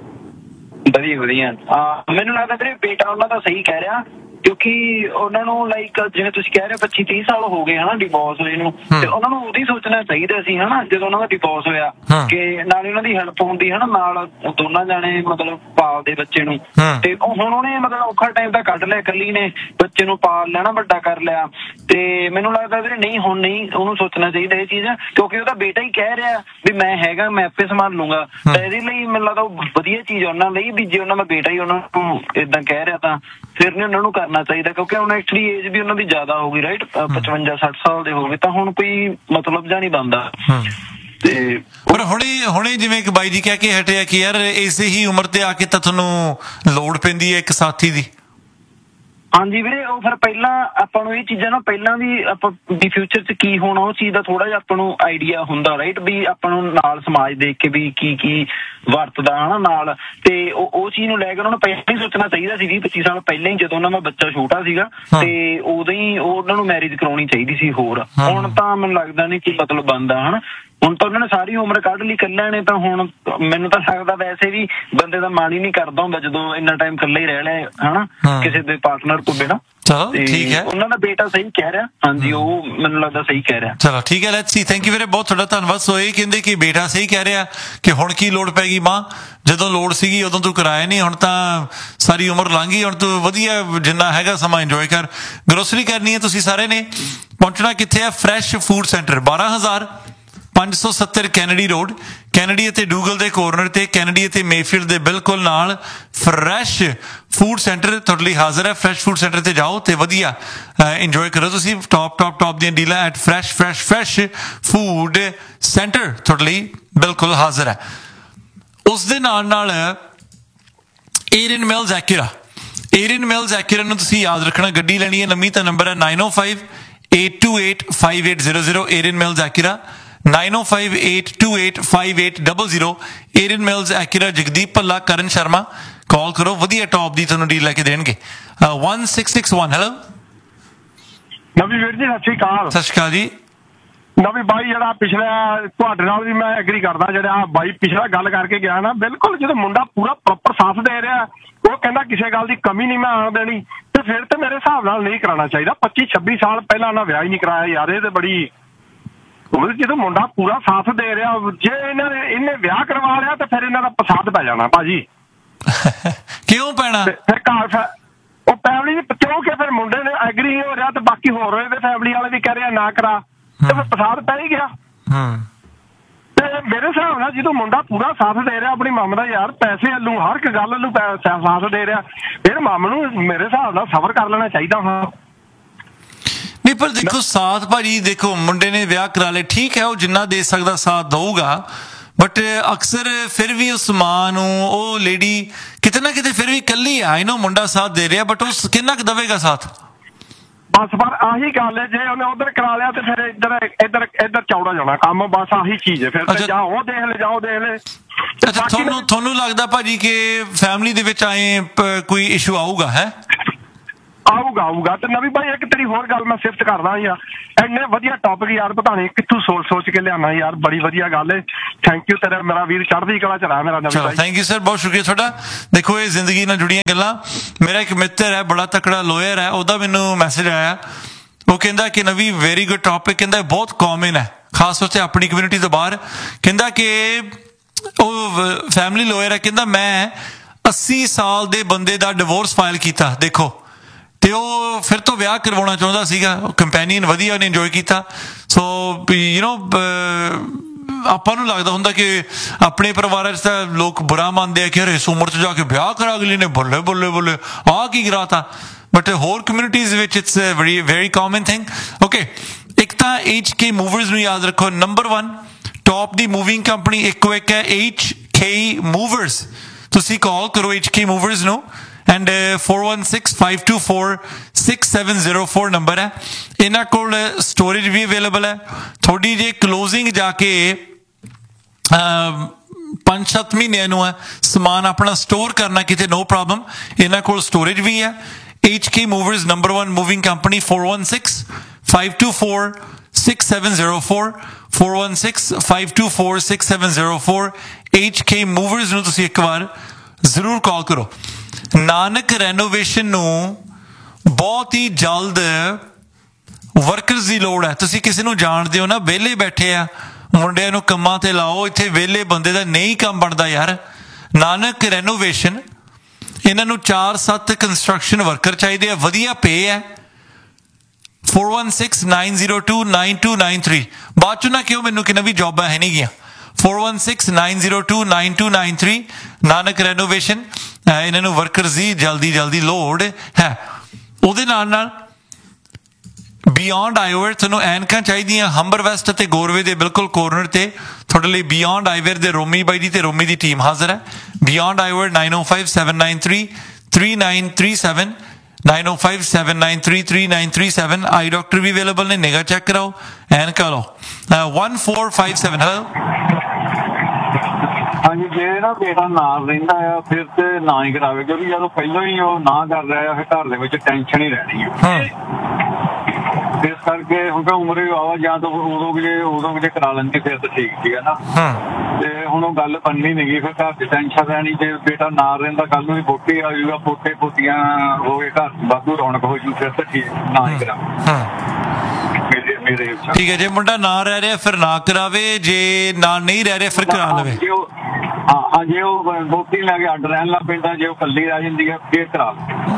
F: ਵਧੀਆ ਵਧੀਆ। ਮੈਨੂੰ ਲੱਗਦਾ ਵੀਰੇ ਬੇਟਾ ਉਹਨਾਂ ਦਾ ਸਹੀ ਕਹਿ ਰਿਹਾ, ਕਿਉਂਕਿ ਉਹਨਾਂ ਨੂੰ ਲਾਈਕ ਜਿਵੇਂ ਤੁਸੀਂ ਕਹਿ ਰਹੇ ਹੋ ਪੱਚੀ ਤੀਹ ਸਾਲ ਹੋ ਗਏ ਹਨਾ ਡਿਵੋਰਸ ਹੋਏ ਨੂੰ, ਤੇ ਉਹਨਾਂ ਨੂੰ ਉਦੋਂ ਹੀ ਸੋਚਣਾ ਚਾਹੀਦਾ ਸੀ ਹਨਾ ਜਦੋਂ ਉਹਨਾਂ ਦਾ ਡਿਵੋਰਸ ਹੋਇਆ, ਕਿ ਨਾਲੇ ਉਹਨਾਂ ਦੀ ਹੈਲਪ ਹੁੰਦੀ ਹਨਾ, ਨਾਲ ਦੋਨਾਂ ਜਾਣੇ ਮਤਲਬ ਪਾਲਦੇ ਬੱਚੇ ਨੂੰ। ਤੇ ਹੁਣ ਉਹਨੇ ਮਤਲਬ ਔਖਾ ਟਾਈਮ ਤਾਂ ਕੱਢ ਲਿਆ, ਇਕੱਲੀ ਨੇ ਬੱਚੇ ਨੂੰ ਪਾਲ ਲੈਣਾ, ਵੱਡਾ ਕਰ ਲਿਆ। ਤੇ ਮੈਨੂੰ ਲੱਗਦਾ ਵੀਰੇ ਨਹੀਂ, ਹੁਣ ਨਹੀਂ ਉਹਨੂੰ ਸੋਚਣਾ ਚਾਹੀਦਾ ਇਹ ਚੀਜ਼, ਕਿਉਂਕਿ ਉਹਦਾ ਬੇਟਾ ਹੀ ਕਹਿ ਰਿਹਾ ਵੀ ਮੈਂ ਹੈਗਾ, ਮੈਂ ਆਪੇ ਸੰਭਾਲ ਲੂੰਗਾ। ਤਾਂ ਇਹਦੇ ਲਈ ਮੈਨੂੰ ਲੱਗਦਾ ਉਹ ਵਧੀਆ ਚੀਜ਼ ਉਹਨਾਂ ਲਈ ਵੀ ਜੇ ਉਹਨਾਂ ਦਾ ਬੇਟਾ ਹੀ ਉਹਨਾਂ ਨੂੰ ਏਦਾਂ ਕਹਿ ਰਿਹਾ ਤਾਂ ਫਿਰ ਨਹੀਂ ਉਹਨਾਂ ਨੂੰ ਕਰਨਾ ਚਾਹੀਦਾ, ਕਿਉਂਕਿ ਹੁਣ ਐਕਚੁਅਲੀ ਏਜ ਵੀ ਉਹਨਾਂ ਦੀ ਜ਼ਿਆਦਾ ਹੋ ਗਈ, ਰਾਈਟ ਪਚਵੰਜਾ ਸੱਠ ਸਾਲ ਦੇ ਹੋ ਗਏ, ਤਾਂ ਹੁਣ ਕੋਈ ਮਤਲਬ ਜਾਂ ਨਹੀਂ ਬਣਦਾ। ਤੇ
A: ਪਰ ਹੁਣੇ ਹੁਣੇ ਜਿਵੇਂ ਇੱਕ ਬਾਈ ਜੀ ਕਹਿ ਕੇ ਹਟਿਆ ਕਿ ਯਾਰ ਇਸੇ ਹੀ ਉਮਰ ਤੇ ਆ ਕੇ ਤਾਂ ਤੁਹਾਨੂੰ ਲੋੜ ਪੈਂਦੀ ਹੈ ਇੱਕ ਸਾਥੀ ਦੀ।
F: ਹਾਂਜੀ ਵੀਰੇ, ਉਹ ਫਿਰ ਪਹਿਲਾਂ ਆਪਾਂ ਨੂੰ ਇਹ ਚੀਜ਼ਾਂ ਨਾ ਪਹਿਲਾਂ ਵੀ ਆਪਾਂ ਵੀ ਫਿਊਚਰ 'ਚ ਕੀ ਹੋਣਾ ਉਹ ਚੀਜ਼ ਦਾ ਥੋੜਾ ਜਿਹਾ ਆਪਾਂ ਨੂੰ ਆਈਡੀਆ ਹੁੰਦਾ, ਰਾਈਟ, ਵੀ ਆਪਾਂ ਨੂੰ ਨਾਲ ਸਮਾਜ ਦੇਖ ਕੇ ਵੀ ਕੀ ਕੀ ਵਰਤਦਾ ਹਨਾ ਨਾਲ, ਤੇ ਉਹ ਉਹ ਚੀਜ਼ ਨੂੰ ਲੈ ਕੇ ਉਹਨਾਂ ਨੂੰ ਪਹਿਲਾਂ ਹੀ ਸੋਚਣਾ ਚਾਹੀਦਾ ਸੀ ਵੀਹ ਪੱਚੀ ਸਾਲ ਪਹਿਲਾਂ ਹੀ, ਜਦੋਂ ਉਹਨਾਂ ਦਾ ਬੱਚਾ ਛੋਟਾ ਸੀਗਾ, ਤੇ ਉਦੋਂ ਹੀ ਉਹਨਾਂ ਨੂੰ ਮੈਰਿਜ ਕਰਾਉਣੀ ਚਾਹੀਦੀ ਸੀ। ਹੋਰ ਹੁਣ ਤਾਂ ਮੈਨੂੰ ਲੱਗਦਾ ਨਹੀਂ ਕਿ ਮਤਲਬ ਬਣਦਾ ਹਨਾ, ਹੁਣ ਤਾਂ ਉਹਨਾਂ ਨੇ ਸਾਰੀ ਉਮਰ ਕੱਢ ਲਈ ਇਕੱਲਿਆਂ ਨੇ, ਤਾਂ ਹੁਣ ਮੈਨੂੰ ਤਾਂ ਲੱਗਦਾ ਵੈਸੇ ਵੀ ਬੰਦੇ ਦਾ ਮਨ ਹੀ ਨਹੀਂ ਕਰਦਾ ਹੁੰਦਾ ਜਦੋਂ ਇੰਨਾ ਟਾਈਮ ਇਕੱਲਾ ਹੀ ਰਹਿ ਲਿਆ ਹਨਾ ਕਿਸੇ ਦੇ ਪਾਰਟਨਰ ਤੋਂ ਬਿਨਾਂ।
A: ਚਲੋ ਠੀਕ ਹੈ,
F: ਉਹਨਾਂ ਦਾ ਬੇਟਾ ਸਹੀ ਕਹਿ ਰਿਹਾ। ਹਾਂਜੀ ਉਹ ਮੈਨੂੰ ਲੱਗਦਾ ਸਹੀ ਕਹਿ ਰਿਹਾ।
A: ਚਲੋ ਠੀਕ ਹੈ, ਲੈਟਸ ਸੀ। ਥੈਂਕ ਯੂ ਵੀਰੇ, ਬਹੁਤ ਤੁਹਾਡਾ ਧੰਨਵਾਦ। ਸੋ ਇਹ ਕਹਿੰਦੇ ਕਿ ਬੇਟਾ ਸਹੀ ਕਹਿ ਰਿਹਾ ਕਿ ਹੁਣ ਕੀ ਲੋੜ ਪੈ ਗਈ ਮਾਂ, ਜਦੋਂ ਲੋੜ ਸੀਗੀ ਉਦੋਂ ਤੂੰ ਕਰਾਇਆ ਨਹੀਂ, ਹੁਣ ਤਾਂ ਸਾਰੀ ਉਮਰ ਲੰਘ ਗਈ, ਹੁਣ ਤੂੰ ਵਧੀਆ ਜਿੰਨਾ ਹੈਗਾ ਸਮਾਂ ਇੰਜੋਏ ਕਰ। ਗਰੋਸਰੀ ਕਰਨੀ ਹੈ ਤੁਸੀਂ ਸਾਰੇ ਨੇ, ਪਹੁੰਚਣਾ ਕਿੱਥੇ ਹੈ? ਫਰੈਸ਼ ਫੂਡ ਸੈਂਟਰ, ਬਾਰਾਂ ਹਜ਼ਾਰ ਪੰਜ ਸੌ ਸੱਤਰ ਕੈਨੇਡੀ ਰੋਡ, ਕੈਨੇਡੀ ਅਤੇ ਡੂਗਲ ਦੇ ਕੋਰਨਰ ਤੇ, ਕੈਨੇਡੀ ਅਤੇ ਮੇਫੀਲਡ ਦੇ ਬਿਲਕੁਲ ਨਾਲ ਫਰੈਸ਼ ਫੂਡ ਸੈਂਟਰ ਤੁਹਾਡੇ ਲਈ ਹਾਜ਼ਰ ਹੈ। ਫਰੈਸ਼ ਫੂਡ ਸੈਂਟਰ ਤੇ ਜਾਓ ਤੇ ਵਧੀਆ ਇੰਜੋਏ ਕਰੋ ਤੁਸੀਂ। ਟੌਪ ਟੌਪ ਟੌਪ ਦੀਆਂ ਡੀਲਾਂ at fresh fresh fresh food centre ਤੁਹਾਡੇ ਲਈ ਬਿਲਕੁਲ ਹਾਜ਼ਰ ਹੈ। ਉਸ ਦੇ ਨਾਲ ਨਾਲ ਏਰੀਅਨ ਮਿਲਜ਼ ਐਕੂਰਾ, ਏਰੀਅਨ ਮਿਲਜ਼ ਐਕੂਰਾ ਨੂੰ ਤੁਸੀਂ ਯਾਦ ਰੱਖਣਾ, ਗੱਡੀ ਲੈਣੀ ਹੈ ਨਵੀਂ ਤਾਂ ਨੰਬਰ ਹੈ ਨਾਈਨ ਓ five eight two eight five eight zero zero. ਏਰੀਅਨ mills ਐਕੂਰਾ nine ਓ five eight two eight five eight zero zero. ਏਰੀਅਨ mills ਐਕੂਰਾ, Jagdeep Bhalla, ਕਰਨ ਸ਼ਰਮਾ, ਕਾਲ ਕਰੋ, ਵਧੀਆ ਟੌਪ ਦੀ ਤੁਹਾਨੂੰ ਡੀਲ ਲੈ ਕੇ ਦੇਣਗੇ। One six six one. Hello
G: ਨਵੀਂ ਵੀਰ ਜੀ, ਸਤਿ ਸ਼੍ਰੀ ਅਕਾਲ।
A: ਸਤਿ ਸ਼੍ਰੀ ਅਕਾਲ ਜੀ।
G: ਨਵੀਂ ਬਾਈ ਜਿਹੜਾ ਪਿਛਲਾ ਤੁਹਾਡੇ ਨਾਲ ਵੀ ਮੈਂ ਐਗਰੀ ਕਰਦਾ, ਜਿਹੜਾ ਬਾਈ ਪਿਛਲਾ ਗੱਲ ਕਰਕੇ ਗਿਆ ਨਾ, ਬਿਲਕੁਲ ਜਦੋਂ ਮੁੰਡਾ ਪੂਰਾ ਪ੍ਰੋਪਰ ਸਾਥ ਦੇ ਰਿਹਾ, ਉਹ ਕਹਿੰਦਾ ਕਿਸੇ ਗੱਲ ਦੀ ਕਮੀ ਨਹੀਂ ਮੈਂ ਆਉਣ ਦੇਣੀ, ਤੇ ਫਿਰ ਤੇ ਮੇਰੇ ਹਿਸਾਬ ਨਾਲ ਨਹੀਂ ਕਰਾਉਣਾ ਚਾਹੀਦਾ। ਪੱਚੀ ਛੱਬੀ ਸਾਲ ਪਹਿਲਾਂ ਉਹਨਾਂ ਵਿਆਹ ਹੀ ਨਹੀਂ ਕਰਾਇਆ ਯਾਰ, ਇਹ ਤੇ ਬੜੀ, ਜਦੋਂ ਮੁੰਡਾ ਪੂਰਾ ਸਾਥ ਦੇ ਰਿਹਾ, ਜੇ ਇਹਨਾਂ ਨੇ ਇਹਨੇ ਵਿਆਹ ਕਰਵਾ ਲਿਆ ਤਾਂ ਫਿਰ ਇਹਨਾਂ ਦਾ ਪਸਾਦ ਪੈ ਜਾਣਾ ਭਾਜੀ।
A: ਕਿਉਂ ਪੈਣਾ?
G: ਫਿਰ ਘਰ ਉਹ ਫੈਮਿਲੀ ਦੀ, ਕਿਉਂਕਿ ਫਿਰ ਮੁੰਡੇ ਨੇ ਐਗਰੀ ਹੋ ਰਿਹਾ ਤੇ ਬਾਕੀ ਹੋਰ ਇਹਦੇ ਫੈਮਿਲੀ ਵਾਲੇ ਵੀ ਕਹਿ ਰਿਹਾ ਨਾ ਕਰਾ, ਤੇ ਫਿਰ ਪਸਾਦ ਪੈ ਹੀ ਗਿਆ। ਤੇ ਮੇਰੇ ਹਿਸਾਬ ਨਾਲ ਜਦੋਂ ਮੁੰਡਾ ਪੂਰਾ ਸਾਥ ਦੇ ਰਿਹਾ ਆਪਣੀ ਮਾਮ ਦਾ, ਯਾਰ ਪੈਸੇ ਵੱਲੋਂ ਹਰ ਇੱਕ ਗੱਲ ਵੱਲੋਂ ਸਾਥ ਦੇ ਰਿਹਾ, ਫਿਰ ਮਾਮ ਨੂੰ ਮੇਰੇ ਹਿਸਾਬ ਨਾਲ ਸਬਰ ਕਰ ਲੈਣਾ ਚਾਹੀਦਾ। ਹਾਂ
A: ਨਹੀਂ ਪਰ ਦੇਖੋ ਸਾਥ ਭਾਜੀ, ਦੇਖੋ ਮੁੰਡੇ ਨੇ ਵਿਆਹ ਕਰਾ ਲਿਆ, ਠੀਕ ਹੈ, ਉਹ ਜਿੰਨਾ ਦੇ ਸਕਦਾ ਸਾਥ ਦਊਗਾ, ਬਟ ਅਕਸਰ ਫਿਰ ਵੀ ਉਸ ਮਾਂ ਨੂੰ ਉਹ ਲੇਡੀ ਕਿਤੇ ਨਾ ਕਿਤੇ ਫਿਰ ਵੀ ਇਕੱਲੀ ਆ। ਇਹਨੂੰ ਮੁੰਡਾ ਸਾਥ ਦੇ ਰਿਹਾ, ਬਟ ਉਹ ਕਿੰਨਾ ਕੁ ਦੇਵੇਗਾ ਸਾਥ?
G: ਬਸ ਪਰ ਆਹੀ ਗੱਲ ਹੈ, ਜੇ ਉਹਨੇ ਉਧਰ ਕਰਾ ਲਿਆ ਤੇ ਫਿਰ ਇੱਧਰ ਇੱਧਰ ਇੱਧਰ ਚੌੜਾ ਜਾਣਾ ਕੰਮ, ਬਸ ਆਹੀ ਚੀਜ਼ ਹੈ। ਫਿਰ ਤੇ ਜਾ ਉਹ ਦੇਖ ਲੈ, ਜਾਓ ਦੇਖ ਲੈ।
A: ਅੱਛਾ, ਤੁਹਾਨੂੰ ਤੁਹਾਨੂੰ ਲੱਗਦਾ ਭਾਜੀ ਕਿ ਫੈਮਿਲੀ ਦੇ ਵਿੱਚ ਆਏ ਕੋਈ ਇਸ਼ੂ ਆਊਗਾ? ਹੈ
G: ਆਊਗਾ ਆਊਗਾ ਤੇ ਨਵੀਂ ਬਾਈ ਇੱਕ ਤੇਰੀ ਹੋਰ ਗੱਲ ਮੈਂ ਸਿਫਤ ਕਰਦਾ ਯਾਰ, ਇੰਨੇ ਵਧੀਆ ਟੌਪਿਕ ਯਾਰ ਪਤਾ ਨਹੀਂ ਕਿੱਥੋਂ ਸੋਚ ਸੋਚ ਕੇ ਲਿਆਣਾ ਯਾਰ, ਬੜੀ ਵਧੀਆ ਗੱਲ ਹੈ। ਥੈਂਕ ਯੂ ਤੇਰਾ ਮੇਰਾ ਵੀਰ, ਚੜ੍ਹਦੀ ਕਲਾ ਚ ਰਹਾ ਮੇਰਾ ਨਵੀਂ ਬਾਈ।
A: ਥੈਂਕ ਯੂ ਸਰ, ਬਹੁਤ ਸ਼ੁਕਰੀਆ ਤੁਹਾਡਾ। ਦੇਖੋ ਇਹ ਜ਼ਿੰਦਗੀ ਨਾਲ ਜੁੜੀਆਂ ਗੱਲਾਂ। ਮੇਰਾ ਇੱਕ ਮਿੱਤਰ ਹੈ, ਬੜਾ ਤਕੜਾ ਲੋਇਰ ਹੈ, ਉਹਦਾ ਮੈਨੂੰ ਮੈਸੇਜ ਆਇਆ, ਉਹ ਕਹਿੰਦਾ ਕਿ ਨਵੀਂ ਵੈਰੀ ਗੁੱਡ ਟੌਪਿਕ, ਕਹਿੰਦਾ ਬਹੁਤ ਕਾਮਨ ਹੈ ਖਾਸ ਤੌਰ ਤੇ ਆਪਣੀ ਕਮਿਊਨਿਟੀ ਤੋਂ ਬਾਹਰ। ਕਹਿੰਦਾ ਕਿ ਉਹ ਫੈਮਿਲੀ ਲੋਇਰ ਹੈ, ਕਹਿੰਦਾ ਮੈਂ अस्सी ਸਾਲ ਦੇ ਬੰਦੇ ਦਾ ਡਿਵੋਰਸ ਫਾਈਲ ਕੀਤਾ ਦੇਖੋ, ਤੇ ਉਹ ਫਿਰ ਤੋਂ ਵਿਆਹ ਕਰਵਾਉਣਾ ਚਾਹੁੰਦਾ ਸੀਗਾ, ਕੰਪੈਨੀਅਨ ਵਧੀਆ ਉਹਨੇ ਇੰਜੋਏ ਕੀਤਾ। ਸੋ ਯੂ ਨੋ ਆਪਾਂ ਨੂੰ ਲੱਗਦਾ ਹੁੰਦਾ ਕਿ ਆਪਣੇ ਪਰਿਵਾਰਾਂ 'ਚ ਤਾਂ ਲੋਕ ਬੁਰਾ ਮੰਨਦੇ ਆ ਕਿ ਅਰੇ ਇਸ ਉਮਰ 'ਚ ਜਾ ਕੇ ਵਿਆਹ ਕਰਾ ਅਗਲੀ ਨੇ, ਬੱਲੇ ਬੱਲੇ ਬੱਲੇ ਆਹ ਕੀ ਕਰਾਤਾ, ਬਟ ਹੋਰ ਕਮਿਊਨਿਟੀਜ਼ ਵਿੱਚ it's very very common thing. Okay, ਇੱਕ ਤਾਂ ਐਚ ਕੇ ਮੂਵਰਸ ਨੂੰ ਯਾਦ ਰੱਖੋ, ਨੰਬਰ ਵਨ ਟੌਪ ਦੀ ਮੂਵਿੰਗ ਕੰਪਨੀ ਇੱਕੋ ਇੱਕ ਹੈ, ਐਚ ਕੇ ਮੂਵਰਸ। ਤੁਸੀਂ ਕਾਲ ਕਰੋ ਐਚ ਕੇ ਮੂਵਰਸ ਨੂੰ, and four one six five two four six seven zero four number ਹੈ। ਇਹਨਾਂ ਕੋਲ ਸਟੋਰੇਜ ਵੀ ਅਵੇਲੇਬਲ ਹੈ। ਥੋੜੀ ਜਿਹੀ ਕਲੋਜ਼ਿੰਗ ਜਾ ਕੇ ਪੰਜ ਸੱਤ ਮਹੀਨਿਆਂ ਨੂੰ ਹੈ ਸਮਾਨ ਆਪਣਾ ਸਟੋਰ ਕਰਨਾ ਕਿਤੇ, ਨੋ ਪ੍ਰੋਬਲਮ, ਇਹਨਾਂ ਕੋਲ ਸਟੋਰੇਜ ਵੀ ਹੈ। H K movers number one moving company, four one six five two four six seven zero four four one six five two four six seven zero four। H K movers ਨੂੰ ਤੁਸੀਂ ਇੱਕ ਵਾਰ ਜ਼ਰੂਰ ਕਾਲ ਕਰੋ। Nanak renovation ਨੂੰ ਬਹੁਤ ਹੀ ਜਲਦ workers ਦੀ ਲੋੜ ਹੈ। ਤੁਸੀਂ ਕਿਸੇ ਨੂੰ ਜਾਣਦੇ ਹੋ ਨਾ, ਵਿਹਲੇ ਬੈਠੇ ਆ, ਮੁੰਡਿਆਂ ਨੂੰ ਕੰਮਾਂ ਤੇ ਲਾਓ, ਇੱਥੇ ਵਿਹਲੇ ਬੰਦੇ ਦਾ ਨਹੀਂ ਕੰਮ ਬਣਦਾ ਯਾਰ। ਨਾਨਕ ਰੈਨੋਵੇਸ਼ਨ, ਇਹਨਾਂ ਨੂੰ ਚਾਰ ਸੱਤ ਕੰਸਟਰਕਸ਼ਨ ਵਰਕਰ ਚਾਹੀਦੇ ਆ, ਵਧੀਆ ਪੇ ਹੈ। four one six nine zero two nine two nine three। ਬਾਅਦ ਚੋਂ ਨਾ ਕਿਉਂ ਮੈਨੂੰ ਕਿ ਨਵੀਂ ਜੌਬਾਂ ਹੈ ਨਹੀਂ ਗੀਆਂ। four one six nine zero two nine two nine three Nanak renovation, ਇਹਨਾਂ ਨੂੰ ਵਰਕਰਸ ਦੀ ਜਲਦੀ ਜਲਦੀ ਲੋੜ ਹੈ। ਉਹਦੇ ਨਾਲ ਨਾਲ ਬਿਯੋਂਡ ਆਈਵੇਅਰ, ਤੁਹਾਨੂੰ ਐਨਕਾਂ ਚਾਹੀਦੀਆਂ ਹੰਬਰ ਵੈਸਟ ਅਤੇ ਗੋਰਵੇ ਦੇ ਬਿਲਕੁਲ ਕੋਰਨਰ ਤੇ, ਤੁਹਾਡੇ ਲਈ ਬਿਯੋਂਡ ਆਈਵੇਅਰ ਦੇ ਰੋਮੀ ਬਾਈ ਦੀ ਤੇ ਰੋਮੀ ਦੀ ਟੀਮ ਹਾਜ਼ਰ ਹੈ। Beyond ਆਈਵੇਅਰ nine oh five seven nine three three nine three seven nine oh five seven nine three three nine three seven। ਆਈ ਡਾਕਟਰ ਵੀ ਅਵੇਲੇਬਲ ਨੇ, ਨਿਗਾਹ ਚੈੱਕ ਕਰਾਓ, ਐਨਕਾਂ ਲਓ। one four five seven hello.
H: ਹਾਂਜੀ, ਜੇ ਨਾ ਬੇਟਾ ਨਾਲ ਰਹਿੰਦਾ ਆ ਫਿਰ ਤੇ ਨਾ ਹੀ ਕਰਾਵੇ, ਕਿਉਂਕਿ ਜਦੋਂ ਪਹਿਲਾਂ ਹੀ ਉਹ ਨਾ ਕਰ ਰਿਹਾ ਫਿਰ ਘਰ ਦੇ ਵਿੱਚ ਟੈਨਸ਼ਨ ਹੀ ਰਹਿਣੀ ਹੈ। ਇਸ ਕਰਕੇ ਹੁਣ ਤਾਂ ਉਮਰ ਹੀ ਆਵਾ, ਜਾਂ ਤਾਂ ਉਦੋਂ ਵੀ ਉਦੋਂ ਵੀ ਕਰਾ ਲੈਂਦੀ ਫਿਰ ਤਾਂ ਠੀਕ ਸੀਗਾ ਨਾ। ਤੇ ਹੁਣ ਉਹ ਗੱਲ ਬਣਨੀ ਨਹੀਂ ਗਈ, ਫਿਰ ਘਰ ਦੀ ਟੈਨਸ਼ਨ ਰਹਿਣੀ। ਜੇ ਬੇਟਾ ਨਾਲ ਰਹਿੰਦਾ ਕੱਲ ਨੂੰ ਵੀ ਪੋਤੇ ਆ ਜਾਊਗਾ, ਪੋਤੇ ਪੋਤੀਆਂ ਹੋ ਗਏ, ਘਰ ਵਾਧੂ ਰੌਣਕ ਹੋ ਜੂ, ਫਿਰ ਤਾਂ ਠੀਕ ਨਾ ਹੀ ਕਰਾਵੇ।
A: ਠੀਕ ਹੈ, ਜੇ ਮੁੰਡਾ ਨਾ ਰਹਿ ਰਿਹਾ ਫਿਰ ਨਾ ਕਰਾਵੇ, ਜੇ ਨਾਲ ਨਹੀਂ ਰਹਿ ਰਿਹਾ ਫਿਰ ਕਰਾ ਲਵੇ।
H: ਹਾਂ, ਜੇ ਉਹ ਵੋਟੀ ਲੈ ਕੇ ਅੱਡ ਰਹਿਣ ਲੱਗ ਪੈਂਦਾ, ਜੇ ਉਹ ਇਕੱਲੀ ਰਹਿ ਜਾਂਦੀ ਹੈ ਫਿਰ ਕਰਾ ਲਵੇ।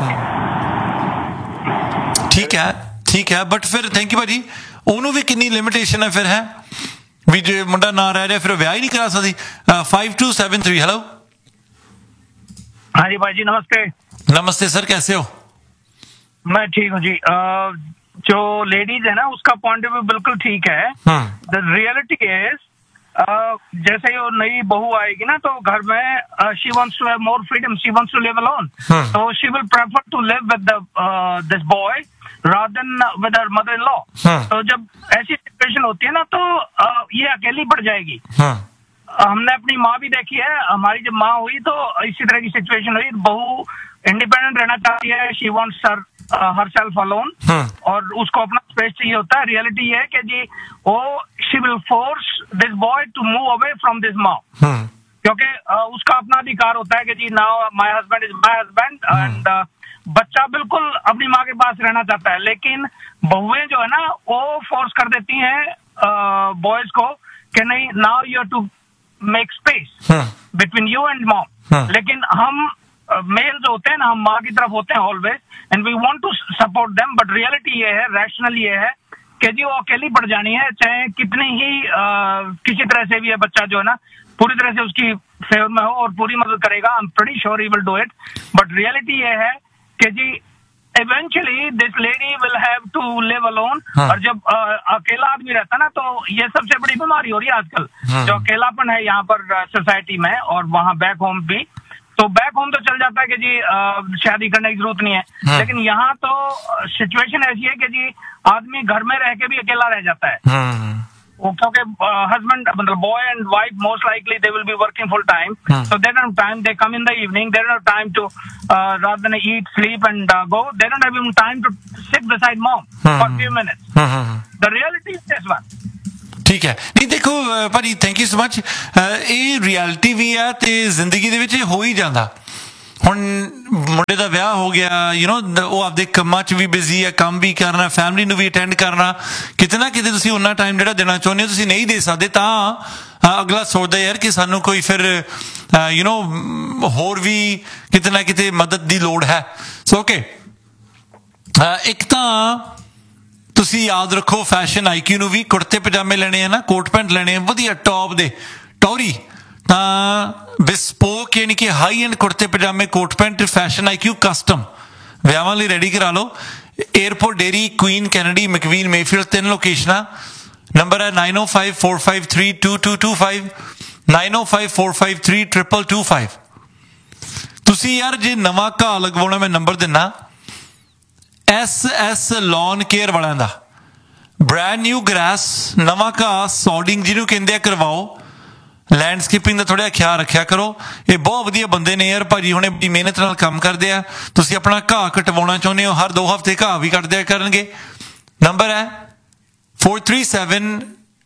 A: ਠੀਕ ਹੈ ਠੀਕ ਹੈ, ਬਟ ਫਿਰ ਥੈਂਕ ਯੂ ਭਾਜੀ, ਉਹਨੂੰ ਵੀ ਕਿੰਨੀ ਲਿਮਿਟੇਸ਼ਨ ਹੈ ਫਿਰ, ਹੈ ਵੀ ਜੇ ਮੁੰਡਾ ਨਾ ਰਹਿ ਰਿਹਾ ਫਿਰ ਵਿਆਹ ਹੀ ਨਹੀਂ ਕਰਾ ਸਕਦੀ। five two seven three hello.
I: हाँ जी भाई जी, नमस्ते।
A: नमस्ते सर, कैसे हो?
I: मैं ठीक हूँ जी। जो लेडीज है ना उसका पॉइंट ऑफ व्यू बिल्कुल ठीक है। द रियलिटी इज जैसे ही वो नई बहू आएगी ना तो घर में she wants to have more freedom, she wants to live alone, so she will prefer to live with the uh, this boy rather than with her mother in law। तो जब ऐसी सिचुएशन होती है ना तो uh, ये अकेली पड़ जाएगी। हमने अपनी माँ भी देखी है, हमारी जब माँ हुई तो इसी तरह की सिचुएशन हुई, बहू इंडिपेंडेंट रहना चाहती है, she wants her her self alone, और उसको अपना स्पेस चाहिए होता है। रियलिटी ये है कि जी वो she will force this boy to move away from this माँ, क्योंकि उसका अपना अधिकार होता है कि जी now my husband is my husband, and बच्चा बिल्कुल अपनी माँ के पास रहना चाहता है। लेकिन बहुएं जो है ना वो फोर्स कर देती हैं बॉयज को कि नहीं, now you have to make space between you and mom. लेकिन हम मेल जो होते हैं ना, हम माँ की तरफ होते हैं always, and we want to support them, but reality ये है, रैशनल ये है कि जी वो अकेली पड़ जानी है, चाहे कितनी ही आ, किसी तरह से भी है बच्चा जो है ना पूरी तरह से उसकी फेवर में हो और पूरी मदद करेगा। I am pretty sure he will do it, but reality ये है कि जी eventually this lady will have to live alone. और जब आ, अकेला आदमी रहता है ना तो ये सबसे बड़ी बीमारी हो रही है आजकल, जो अकेलापन है यहाँ पर सोसाइटी में और वहाँ बैक होम भी। तो बैक होम तो चल जाता है कि जी आ, शादी करने की जरूरत नहीं है, लेकिन यहाँ तो सिचुएशन ऐसी है कि जी आदमी घर में रह के भी अकेला रह जाता है। क्योंकि हस्बैंड मतलब boy and wife most likely they will be working full time, so they don't time, they come in the evening, they don't time to rather than eat sleep and go, they don't have time to sit beside mom for few minutes. The reality is this one.
A: ਠੀਕ ਹੈ. ਨਹੀਂ ਦੇਖੋ ਭਾਜੀ, thank you so much. ਇਹ reality ਵੀ ਆ ਤੇ ਜ਼ਿੰਦਗੀ ਦੇ ਵਿੱਚ ਹੋ ਹੀ ਜਾਂਦਾ. ਹੁਣ ਮੁੰਡੇ ਦਾ ਵਿਆਹ ਹੋ ਗਿਆ, ਯੂ ਨੋ, ਉਹ ਆਪਦੇ ਕੰਮਾਂ 'ਚ ਵੀ ਬਿਜ਼ੀ ਹੈ, ਕੰਮ ਵੀ ਕਰਨਾ, ਫੈਮਿਲੀ ਨੂੰ ਵੀ ਅਟੈਂਡ ਕਰਨਾ. ਕਿਤੇ ਨਾ ਕਿਤੇ ਤੁਸੀਂ ਉਹਨਾਂ ਟਾਈਮ ਜਿਹੜਾ ਦੇਣਾ ਚਾਹੁੰਦੇ ਹੋ ਤੁਸੀਂ ਨਹੀਂ ਦੇ ਸਕਦੇ, ਤਾਂ ਅਗਲਾ ਸੋਚਦਾ ਯਾਰ ਕਿ ਸਾਨੂੰ ਕੋਈ ਫਿਰ ਯੂ ਨੋ ਹੋਰ ਵੀ ਕਿਤੇ ਨਾ ਕਿਤੇ ਮਦਦ ਦੀ ਲੋੜ ਹੈ. ਸੋ ਓਕੇ, ਇੱਕ ਤਾਂ ਤੁਸੀਂ ਯਾਦ ਰੱਖੋ ਫੈਸ਼ਨ ਆਈਕਿਊ ਨੂੰ ਵੀ. ਕੁੜਤੇ ਪਜਾਮੇ ਲੈਣੇ ਆ ਨਾ, ਕੋਟ ਪੈਂਟ ਲੈਣੇ ਆ ਵਧੀਆ ਟੌਪ ਦੇ ਟੌਰੀ, ਤਾਂ ਬਿਸਪੋਕ ਯਾਨੀ ਕਿ ਹਾਈ ਐਂਡ ਕੁੜਤੇ ਪਜਾਮੇ coat pant fashion IQ custom ਵਿਆਹਾਂ ਲਈ ਰੈਡੀ ਕਰਾ ਲਓ. Airport dairy, Queen Kennedy, ਮੈਕਵੀਨ, Mayfield, ਤਿੰਨ ਲੋਕੇਸ਼ਨਾਂ. ਨੰਬਰ ਹੈ nine O five four five three two to to five, nine O five four five three triple to five. ਤੁਸੀਂ ਯਾਰ ਜੇ ਨਵਾਂ ਘਾਹ ਲਗਵਾਉਣਾ, ਮੈਂ ਨੰਬਰ ਦਿੰਦਾ, ਐਸ ਐਸ ਲੌਨ ਕੇਅਰ ਵਾਲਿਆਂ ਦਾ. ਬ੍ਰੈਂਡ ਨਿਊ ਗ੍ਰਾਸ, ਨਵਾਂ ਘਾਹ, ਸੌਡਿੰਗ ਜਿਹਨੂੰ ਕਹਿੰਦੇ ਆ, ਕਰਵਾਓ. ਲੈਂਡਸਕੇਪਿੰਗ ਦਾ ਥੋੜ੍ਹਾ ਖਿਆਲ ਰੱਖਿਆ ਕਰੋ. ਇਹ ਬਹੁਤ ਵਧੀਆ ਬੰਦੇ ਨੇ ਯਾਰ ਭਾਜੀ, ਹੁਣੇ ਬੜੀ ਮਿਹਨਤ ਨਾਲ ਕੰਮ ਕਰਦੇ ਆ. ਤੁਸੀਂ ਆਪਣਾ ਘਾਹ ਕਟਵਾਉਣਾ ਚਾਹੁੰਦੇ ਹੋ, ਹਰ ਦੋ ਹਫ਼ਤੇ ਘਾਹ ਵੀ ਕੱਟ ਦਿਆ ਕਰਨਗੇ. ਨੰਬਰ ਹੈ four three seven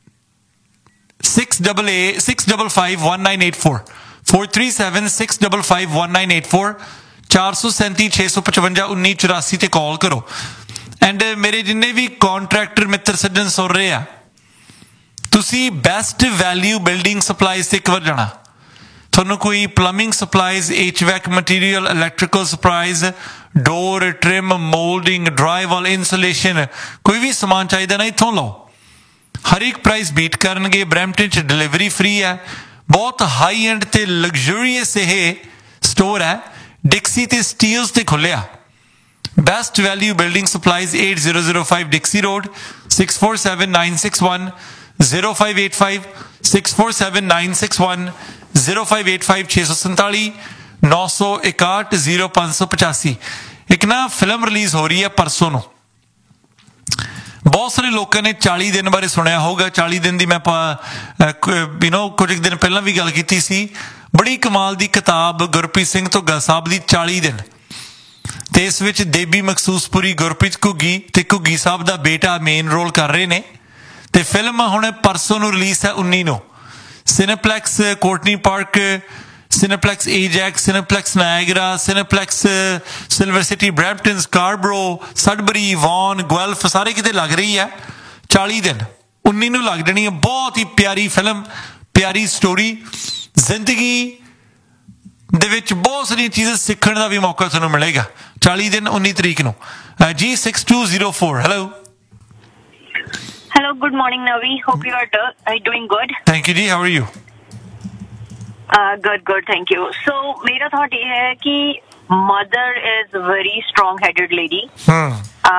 A: six double ਏ six double five one nine eight four, four three seven six double five one nine eight four, ਚਾਰ ਸੌ ਸੈਂਤੀ ਛੇ ਸੌ ਪਚਵੰਜਾ ਉੱਨੀ ਚੁਰਾਸੀ ਤੇ ਕਾਲ ਕਰੋ. ਐਂਡ ਮੇਰੇ ਜਿੰਨੇ ਵੀ ਕਾਂਟਰੈਕਟਰ ਮਿੱਤਰ ਸੱਜਣ ਸੁਣ ਰਹੇ ਆ, ਤੁਸੀਂ ਬੈਸਟ ਵੈਲਿਊ ਬਿਲਡਿੰਗ ਸਪਲਾਈਜ਼ ਤੇ ਇੱਕ ਵਾਰ ਜਾਣਾ. ਤੁਹਾਨੂੰ ਕੋਈ plumbing supplies, H vac material, electrical supplies, ਡੋਰ, ਟ੍ਰਿਮ, ਮੋਲਡਿੰਗ, ਡਰਾਈਵਾਲ, ਇੰਸੂਲੇਸ਼ਨ, ਕੋਈ ਵੀ ਸਮਾਨ ਚਾਹੀਦਾ ਨਾ, ਇੱਥੋਂ ਲਓ. ਹਰ ਇੱਕ ਪ੍ਰਾਈਸ ਬੀਟ ਕਰਨਗੇ. ਬਰੈਂਪਟਨ 'ਚ ਡਿਲੀਵਰੀ ਫ੍ਰੀ ਹੈ. ਬਹੁਤ ਹਾਈ ਐਂਡ ਤੇ ਲਗਜ਼ਰੀਅਸ ਇਹ ਸਟੋਰ ਹੈ. ਡਿਕਸੀ ਤੇ ਸਟੀਲਸ ਤੇ ਖੁੱਲਿਆ. Best value building supplies, eight zero zero five ਡਿਕਸੀ road, six four seven nine six one zero five eight five, six four seven nine six one zero five eight five, ਛੇ ਸੌ ਸੰਤਾਲੀ ਨੌ ਸੌ ਇਕਾਹਠ ਜ਼ੀਰੋ ਪੰਜ ਸੌ ਪਚਾਸੀ. ਇੱਕ ਨਾ ਫਿਲਮ ਰਿਲੀਜ਼ ਹੋ ਰਹੀ ਹੈ ਪਰਸੋਂ ਨੂੰ. ਬਹੁਤ ਸਾਰੇ ਲੋਕਾਂ ਨੇ ਚਾਲੀ ਦਿਨ ਬਾਰੇ ਸੁਣਿਆ ਹੋਊਗਾ. ਚਾਲੀ ਦਿਨ ਦੀ ਮੈਂ ਯੂ ਨੋ ਕੁਝ ਦਿਨ ਪਹਿਲਾਂ ਵੀ ਗੱਲ ਕੀਤੀ ਸੀ. ਬੜੀ ਕਮਾਲ ਦੀ ਕਿਤਾਬ ਗੁਰਪ੍ਰੀਤ ਸਿੰਘ ਧੁੱਗਾ ਸਾਹਿਬ ਦੀ, ਚਾਲੀ ਦਿਨ. ਤੇ ਇਸ ਵਿੱਚ ਦੇਬੀ ਮਖਸੂਸਪੁਰੀ, ਗੁਰਪ੍ਰੀਤ ਘੁੱਗੀ ਤੇ ਘੁੱਗੀ ਸਾਹਿਬ ਦਾ ਬੇਟਾ ਮੇਨ ਰੋਲ ਕਰ ਰਹੇ ਨੇ. ਤੇ ਫਿਲਮ ਹੁਣ ਪਰਸੋਂ ਨੂੰ ਰਿਲੀਜ਼ ਹੈ, ਉੱਨੀ ਨੂੰ. ਸਿਨੇਪਲੈਕਸ Courtney park, ਸਿਨੇਪਲੈਕਸ ਏਜੈਕਸ, ਸਿਨੇਪਲੈਕਸ Niagara, ਸਿਨੇਪਲੈਕਸ silver city, Brampton, Scarborough, ਸਡਬਰੀ, won, ਗੁਐਲਫ, ਸਾਰੇ ਕਿਤੇ ਲੱਗ ਰਹੀ ਹੈ. ਚਾਲੀ ਦਿਨ ਉੱਨੀ ਨੂੰ ਲੱਗ ਜਾਣੀ ਹੈ. ਬਹੁਤ ਹੀ ਪਿਆਰੀ ਫਿਲਮ, ਪਿਆਰੀ ਸਟੋਰੀ. ਜ਼ਿੰਦਗੀ ਦੇ ਵਿੱਚ ਬਹੁਤ ਸਾਰੀਆਂ ਚੀਜ਼ਾਂ ਸਿੱਖਣ ਦਾ ਵੀ ਮੌਕਾ ਤੁਹਾਨੂੰ ਮਿਲੇਗਾ. ਚਾਲੀ ਦਿਨ ਉੱਨੀ ਤਰੀਕ ਨੂੰ. G six two zero four. Hello
J: Hello, good morning, Navi. Hope you are, do- are doing good.
A: Thank you, Ji. How are you?
J: Uh, good, good. Thank you. So, मेरा thought ये है कि mother is a very strong-headed lady.
A: Hmm.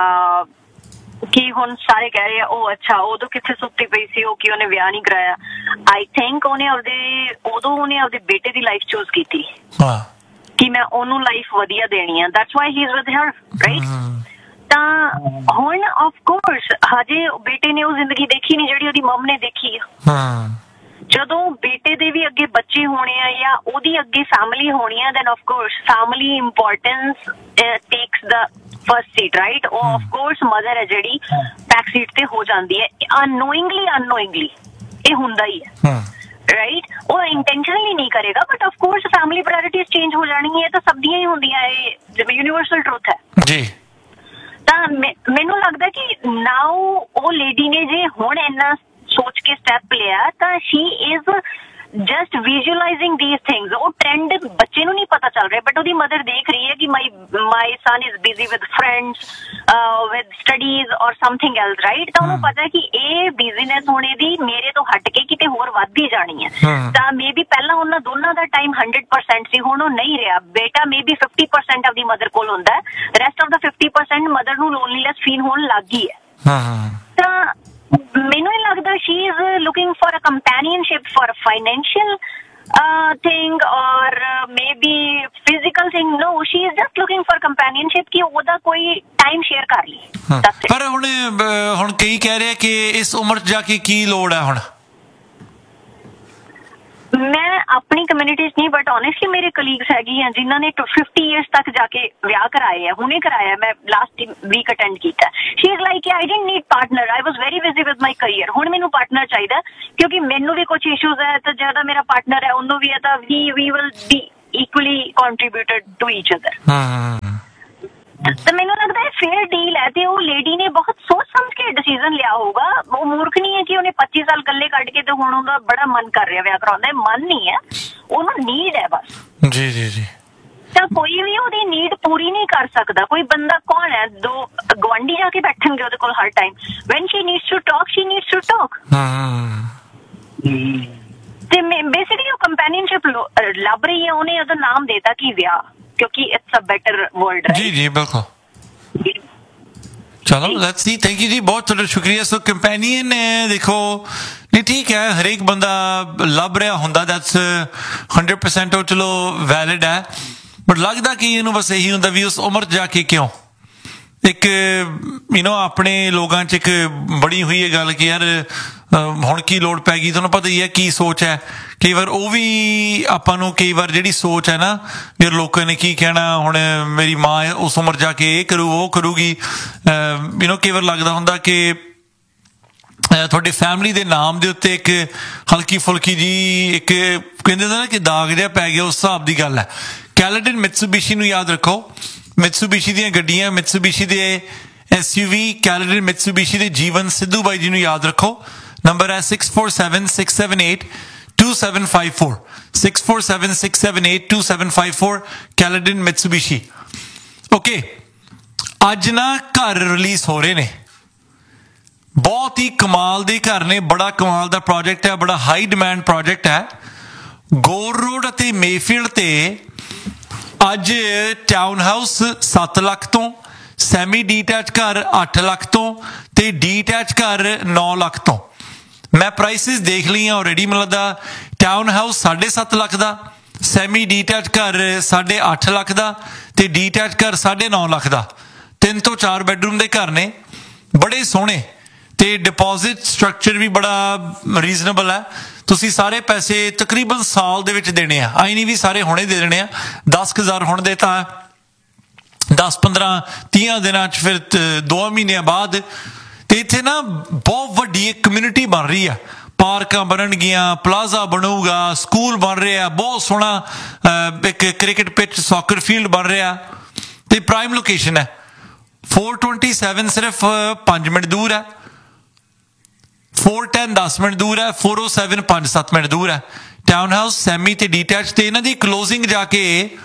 J: Uh, कि ਹੁਣ ਸਾਰੇ ਕਹਿ ਰਹੇ ਆ ਉਹ ਅੱਛਾ ਉਦੋਂ ਕਿੱਥੇ ਸੁੱਤੀ ਪਈ ਸੀ, ਉਹ ਕਿ ਉਹਨੇ ਵਿਆਹ ਨਹੀਂ ਕਰਾਇਆ. ਆਈ ਥਿੰਕ ਉਹਨੇ ਆਪਦੇ ਉਦੋਂ ਉਹਨੇ ਆਪਦੇ ਬੇਟੇ ਦੀ ਲਾਈਫ ਚੂਜ਼ ਕੀਤੀ ਕਿ ਮੈਂ ਉਹਨੂੰ ਲਾਈਫ ਵਧੀਆ ਦੇਣੀ ਆ. That's why he is with her, right? ਤਾਂ ਹੁਣ ਆਫ ਕੋਰਸ ਹਜੇ ਬੇਟੇ ਨੇ ਉਹ ਜ਼ਿੰਦਗੀ ਦੇਖੀ ਨਹੀਂ ਜਿਹੜੀ ਉਹਦੀ ਮੰਮ ਨੇ ਦੇਖੀ ਆ. ਜਦੋਂ ਬੇਟੇ ਦੇ ਵੀ ਅੱਗੇ ਬੱਚੇ ਹੋਣੇ ਆ ਜਾਂ ਉਹਦੀ ਅੱਗੇ ਫੈਮਿਲੀ ਹੋਣੀ ਆ, then of course family importance takes the first seat, right? ਉਹ ਆਫ ਕੋਰਸ ਮਦਰ ਹੈ ਜਿਹੜੀ ਬੈਕ ਸੀਟ ਤੇ ਹੋ ਜਾਂਦੀ ਹੈ. ਅਨਨੋਇੰਗਲੀ ਅਨਨੋਇੰਗਲੀ ਇਹ ਹੁੰਦਾ ਹੀ ਹੈ, ਰਾਈਟ? ਉਹ ਇੰਟੈਂਸ਼ਨਲੀ ਨਹੀਂ ਕਰੇਗਾ, but of course family priorities change ਹੋ ਜਾਣਗੀਆਂ. ਇਹ ਤਾਂ ਸਭ ਦੀਆਂ ਹੀ ਹੁੰਦੀਆਂ, ਇਹ ਜਿਵੇਂ ਯੂਨੀਵਰਸਲ ਟਰੂਥ ਹੈ ਜੀ. ਤਾਂ ਮੈਨੂੰ ਲੱਗਦਾ ਕਿ ਨਾਓ ਉਹ ਲੇਡੀ ਨੇ ਜੇ ਹੁਣ ਇੰਨਾ ਸੋਚ ਕੇ ਸਟੈਪ ਲਿਆ ਤਾਂ she is just ਵਿਜ਼ੂਅਲਾਈਜ਼ਿੰਗ these things. ਉਹ ਟ੍ਰੈਂਡ ਬੱਚੇ ਨੂੰ ਨਹੀਂ ਪਤਾ ਚੱਲ ਰਿਹਾ, ਬਟ ਉਹਦੀ ਮਦਰ ਦੇਖ ਰਹੀ ਹੈ ਕਿ ਮਾਈ ਮਾਈ ਸਨ is busy with friends, with studies ਔਰ ਸਮਥਿੰਗ ਐਲਸ, ਰਾਈਟ? ਤਾਂ ਉਹਨੂੰ ਪਤਾ ਕਿ ਇਹ ਬਿਜ਼ੀਨੈਸ ਹੁਣ ਇਹਦੀ ਮੇਰੇ ਤੋਂ ਹਟ ਕੇ ਕਿਤੇ ਹੋਰ ਵੱਧਦੀ ਜਾਣੀ ਹੈ. ਤਾਂ ਮੇ ਬੀ ਪਹਿਲਾਂ ਉਹਨਾਂ ਦੋਨਾਂ ਦਾ ਟਾਈਮ ਹੰਡਰਡ ਪਰਸੈਂਟ ਸੀ, ਹੁਣ ਉਹ ਨਹੀਂ ਰਿਹਾ. ਬੇਟਾ ਮੇ ਬੀ ਫਿਫਟੀ ਪਰਸੈਂਟ ਆਪਦੀ ਮਦਰ ਕੋਲ ਹੁੰਦਾ ਹੈ, rest of the fifty percent mother ਨੂੰ ਲੋਨਲੀਨੈਸ ਫੀਲ ਹੋਣ ਲੱਗ ਗਈ ਹੈ. ਤਾਂ ਮੈਨੂੰ ਨਹੀਂ ਲੱਗਦਾ she is looking for a ਕੰਪੈਨੀਅਨਸ਼ਿਪ, for a financial uh, thing or uh, maybe physical thing. No, she is just looking for companionship कि ਉਹਦਾ ਕੋਈ time share ਕਰ ਲਈ.
A: ਪਰ ਹੁਣ ਹੁਣ ਕਈ ਕਹਿ ਰਹੇ ਕਿ ਇਸ ਉਮਰ 'ਚ ਜਾ ਕੇ ਕੀ ਲੋੜ ਹੈ ਹੁਣ?
J: ਮੈਂ ਆਪਣੀ ਕਮਿਊਨਿਟੀ 'ਚ ਨਹੀਂ ਬਟ ਓਨੈਸਟਲੀ ਮੇਰੇ ਕਲੀਗਸ ਹੈਗੀ ਆ ਜਿਨ੍ਹਾਂ ਨੇ ਫਿਫਟੀ ਈਅਰਸ ਤੱਕ ਜਾ ਕੇ ਵਿਆਹ ਕਰਾਏ ਆ, ਹੁਣੇ ਕਰਾਇਆ, ਮੈਂ ਲਾਸਟ ਵੀਕ ਅਟੈਂਡ ਕੀਤਾ. She is like I didn't need partner, I was very busy with my career. ਹੁਣ ਮੈਨੂੰ ਪਾਰਟਨਰ ਚਾਹੀਦਾ ਕਿਉਂਕਿ ਮੈਨੂੰ ਵੀ ਕੁਝ ਇਸ਼ੂਜ਼ ਹੈ ਤਾਂ ਜਿਹੜਾ ਮੇਰਾ ਪਾਰਟਨਰ ਹੈ ਉਹਨੂੰ ਵੀ ਹੈ ਤਾਂ ਵੀ we will be equally ਕੰਟਰੀਬਿਊਟਡ to each other. ਤਾਂ ਮੈਨੂੰ ਲੱਗਦਾ ਹੈ ਫੇਅਰ ਡੀਲ ਹੈ ਤੇ ਉਹ ਲੇਡੀ ਨੇ ਬਹੁਤ ਸੋਚ ਸਮਝ ਕੇ ਡਿਸੀਜ਼ਨ ਲਿਆ ਹੋਊਗਾ. ਉਹ ਮੂਰਖ ਨਹੀਂ ਹੈ ਕਿ ਉਹਨੇ ਪੱਚੀ ਸਾਲ ਇਕੱਲੇ ਕੱਢ ਕੇ ਤੇ ਹੁਣ ਉਹਦਾ ਬੜਾ ਮਨ ਕਰ ਰਿਹਾ ਵਿਆਹ ਕਰਾਉਣ ਦਾ. ਮਨ ਨਹੀਂ ਹੈ, ਉਹਨੂੰ ਨੀਡ ਹੈ ਬਸ.
A: ਜੀ ਜੀ ਜੀ.
J: ਤਾਂ ਕੋਈ ਵੀ ਉਹਦੀ ਨੀਡ ਪੂਰੀ ਨਹੀਂ ਕਰ ਸਕਦਾ. ਕੋਈ ਬੰਦਾ ਕੌਣ ਹੈ, ਦੋ ਗਵਾਂਢੀ ਜਾ ਕੇ ਬੈਠਣਗੇ ਉਹਦੇ ਕੋਲ ਹਰ time. Van Shri needs to talk Shri needs to talk. ਤੇ ਬੇਸਿਕਲੀ ਉਹ ਕੰਪੈਨੀਅਨਸ਼ਿਪ ਲੱਭ ਰਹੀ ਹੈ. ਉਹਨੇ ਉਹਦਾ ਨਾਮ ਦੇਤਾ ਕਿ ਵਿਆਹ, ਕਿਉਂਕਿ ਇਟਸ ਅ ਬੈਟਰ ਵਰਲਡ.
A: ਜੀ ਜੀ ਬਿਲਕੁਲ. ਚਲੋ ਲੈਟਸ ਸੀ. ਥੈਂਕ ਯੂ ਜੀ, ਬਹੁਤ ਤੁਹਾਡਾ ਸ਼ੁਕਰੀਆ. ਸੋ ਕੰਪੈਨੀਅਨ ਦੇਖੋ ਨਹੀਂ ਠੀਕ ਹੈ, ਹਰੇਕ ਬੰਦਾ ਲੱਭ ਰਿਹਾ ਹੁੰਦਾ, ਦੈਟਸ ਹੰਡਰਡ ਪਰਸੈਂਟ ਉਹ ਚਲੋ ਵੈਲਿਡ ਹੈ. ਬਟ ਲੱਗਦਾ ਕਿ ਇਹਨੂੰ ਬਸ ਇਹੀ ਹੁੰਦਾ ਵੀ ਉਸ ਉਮਰ 'ਚ ਜਾ ਕੇ ਕਿਉਂ ਇੱਕ ਯੂ ਨੋ ਆਪਣੇ ਲੋਕਾਂ 'ਚ ਇੱਕ ਬੜੀ ਹੋਈ ਹੈ ਗੱਲ ਕਿ ਯਾਰ ਹੁਣ ਕੀ ਲੋੜ ਪੈ ਗਈ. ਤੁਹਾਨੂੰ ਪਤਾ ਹੀ ਹੈ ਕੀ ਸੋਚ ਹੈ. ਕਈ ਵਾਰ ਉਹ ਵੀ ਆਪਾਂ ਨੂੰ ਕਈ ਵਾਰ ਜਿਹੜੀ ਸੋਚ ਹੈ ਨਾ ਯਾਰ ਲੋਕਾਂ ਨੇ ਕੀ ਕਹਿਣਾ, ਹੁਣ ਮੇਰੀ ਮਾਂ ਉਸ ਉਮਰ ਜਾ ਕੇ ਇਹ ਕਰੂ ਉਹ ਕਰੂਗੀ. ਯੂ ਨੋ ਕਈ ਵਾਰ ਲੱਗਦਾ ਹੁੰਦਾ ਕਿ ਤੁਹਾਡੀ ਫੈਮਿਲੀ ਦੇ ਨਾਮ ਦੇ ਉੱਤੇ ਇੱਕ ਹਲਕੀ ਫੁਲਕੀ ਜੀ ਇੱਕ ਕਹਿੰਦੇ ਨਾ ਕਿ ਦਾਗ ਜਿਹਾ ਪੈ ਗਿਆ, ਉਸ ਹਿਸਾਬ ਦੀ ਗੱਲ ਹੈ. ਕੈਲੇਡਨ ਮਿਤਸੂਬਿਸ਼ੀ ਨੂੰ ਯਾਦ ਰੱਖੋ. ਮਿਤਸੂਬਿਸ਼ੀ ਦੀਆਂ ਗੱਡੀਆਂ, ਮਿਤਸੂਬਿਸ਼ੀ ਦੇ ਐਸ ਯੂ ਵੀ, ਕੈਲੇਡਨ ਮਿਤਸੂਬਿਸ਼ੀ ਦੇ ਜੀਵਨ ਸਿੱਧੂ ਬਾਈ ਜੀ ਨੂੰ ਯਾਦ ਰੱਖੋ. ਨੰਬਰ ਹੈ six four seven six seven eight two seven five four six four seven six seven eight two seven five four ਕੈਲੇਡਨ ਮਿਤਸੂਬਿਸ਼ੀ. Okay, ਅੱਜ ਨਾ ਘਰ ਰਿਲੀਜ਼ ਹੋ ਰਹੇ ਨੇ, ਬਹੁਤ ਹੀ ਕਮਾਲ ਦੇ ਘਰ ਨੇ. ਬੜਾ ਕਮਾਲ ਦਾ ਪ੍ਰੋਜੈਕਟ ਹੈ, ਬੜਾ ਹਾਈ ਡਿਮਾਂਡ ਪ੍ਰੋਜੈਕਟ ਹੈ. ਗੋਰ ਰੋਡ ਅਤੇ ਮੇਫੀਲਡ ਤੇ ਅੱਜ ਟਾਊਨ ਹਾਊਸ ਸੱਤ ਲੱਖ ਤੋਂ, ਸੈਮੀ ਡੀਟੈਚ ਘਰ ਅੱਠ ਲੱਖ ਤੋਂ ਤੇ ਡੀਟੈਚ ਘਰ ਨੌ ਲੱਖ ਤੋਂ. ਮੈਂ ਪ੍ਰਾਈਸਿਸ ਦੇਖ ਲਈਆਂ ਆਲਰੇਡੀ. ਮੈਨੂੰ ਲੱਗਦਾ ਟਾਊਨ ਹਾਊਸ ਸਾਢੇ ਸੱਤ ਲੱਖ ਦਾ, ਸੈਮੀ ਡੀਟੈਚ ਘਰ ਸਾਢੇ ਅੱਠ ਲੱਖ ਦਾ ਤੇ ਡੀਟੈਚ ਘਰ ਸਾਢੇ ਨੌ ਲੱਖ ਦਾ. ਤਿੰਨ ਤੋਂ ਚਾਰ ਬੈਡਰੂਮ ਦੇ ਘਰ ਨੇ, ਬੜੇ ਸੋਹਣੇ ਤੇ ਡਿਪੋਜ਼ਿਟ ਸਟਰਕਚਰ ਵੀ ਬੜਾ ਰੀਜ਼ਨੇਬਲ ਹੈ. ਤੁਸੀਂ ਸਾਰੇ ਪੈਸੇ ਤਕਰੀਬਨ ਸਾਲ ਦੇ ਵਿੱਚ ਦੇਣੇ ਆ. ਆਈ ਨਹੀਂ ਵੀ ਸਾਰੇ ਹੁਣੇ ਦੇ ਦੇਣੇ ਆ. ਦਸ ਕੁ ਹਜ਼ਾਰ ਹੁਣ ਦੇ ਤਾਂ ਦਸ ਪੰਦਰਾਂ ਤੀਹਾਂ ਦਿਨਾਂ 'ਚ, ਫਿਰ ਦੋ ਮਹੀਨਿਆਂ ਬਾਅਦ. ਤੇ ਇੱਥੇ ਨਾ ਬਹੁਤ ਵੱਡੀ ਇੱਕ ਕਮਿਊਨਿਟੀ ਬਣ ਰਹੀ ਆ. ਪਾਰਕਾਂ ਬਣਨਗੀਆਂ, ਪਲਾਜ਼ਾ ਬਣੂਗਾ, ਸਕੂਲ ਬਣ ਰਿਹਾ, ਬਹੁਤ ਸੋਹਣਾ ਇੱਕ ਕ੍ਰਿਕਟ ਪਿੱਚ, ਸੌਕਰ ਫੀਲਡ ਬਣ ਰਿਹਾ ਤੇ ਪ੍ਰਾਈਮ ਲੋਕੇਸ਼ਨ ਹੈ. ਫੋਰ ਟਵੈਂਟੀ ਸੈਵਨ ਸਿਰਫ ਪੰਜ ਮਿੰਟ ਦੂਰ ਹੈ, ਫੋਰ ਟੈਨ ਦਸ ਮਿੰਟ ਦੂਰ ਹੈ, ਫੋਰ ਓ ਸੈਵਨ ਪੰਜ ਸੱਤ ਮਿੰਟ ਦੂਰ ਹੈ. ਟਾਊਨ ਹਾਊਸ ਸੈਮੀ ਤੇ ਡੀਟੈਚ ਤੇ ਇਹਨਾਂ ਦੀ ਕਲੋਜ਼ਿੰਗ ਜਾ ਕੇ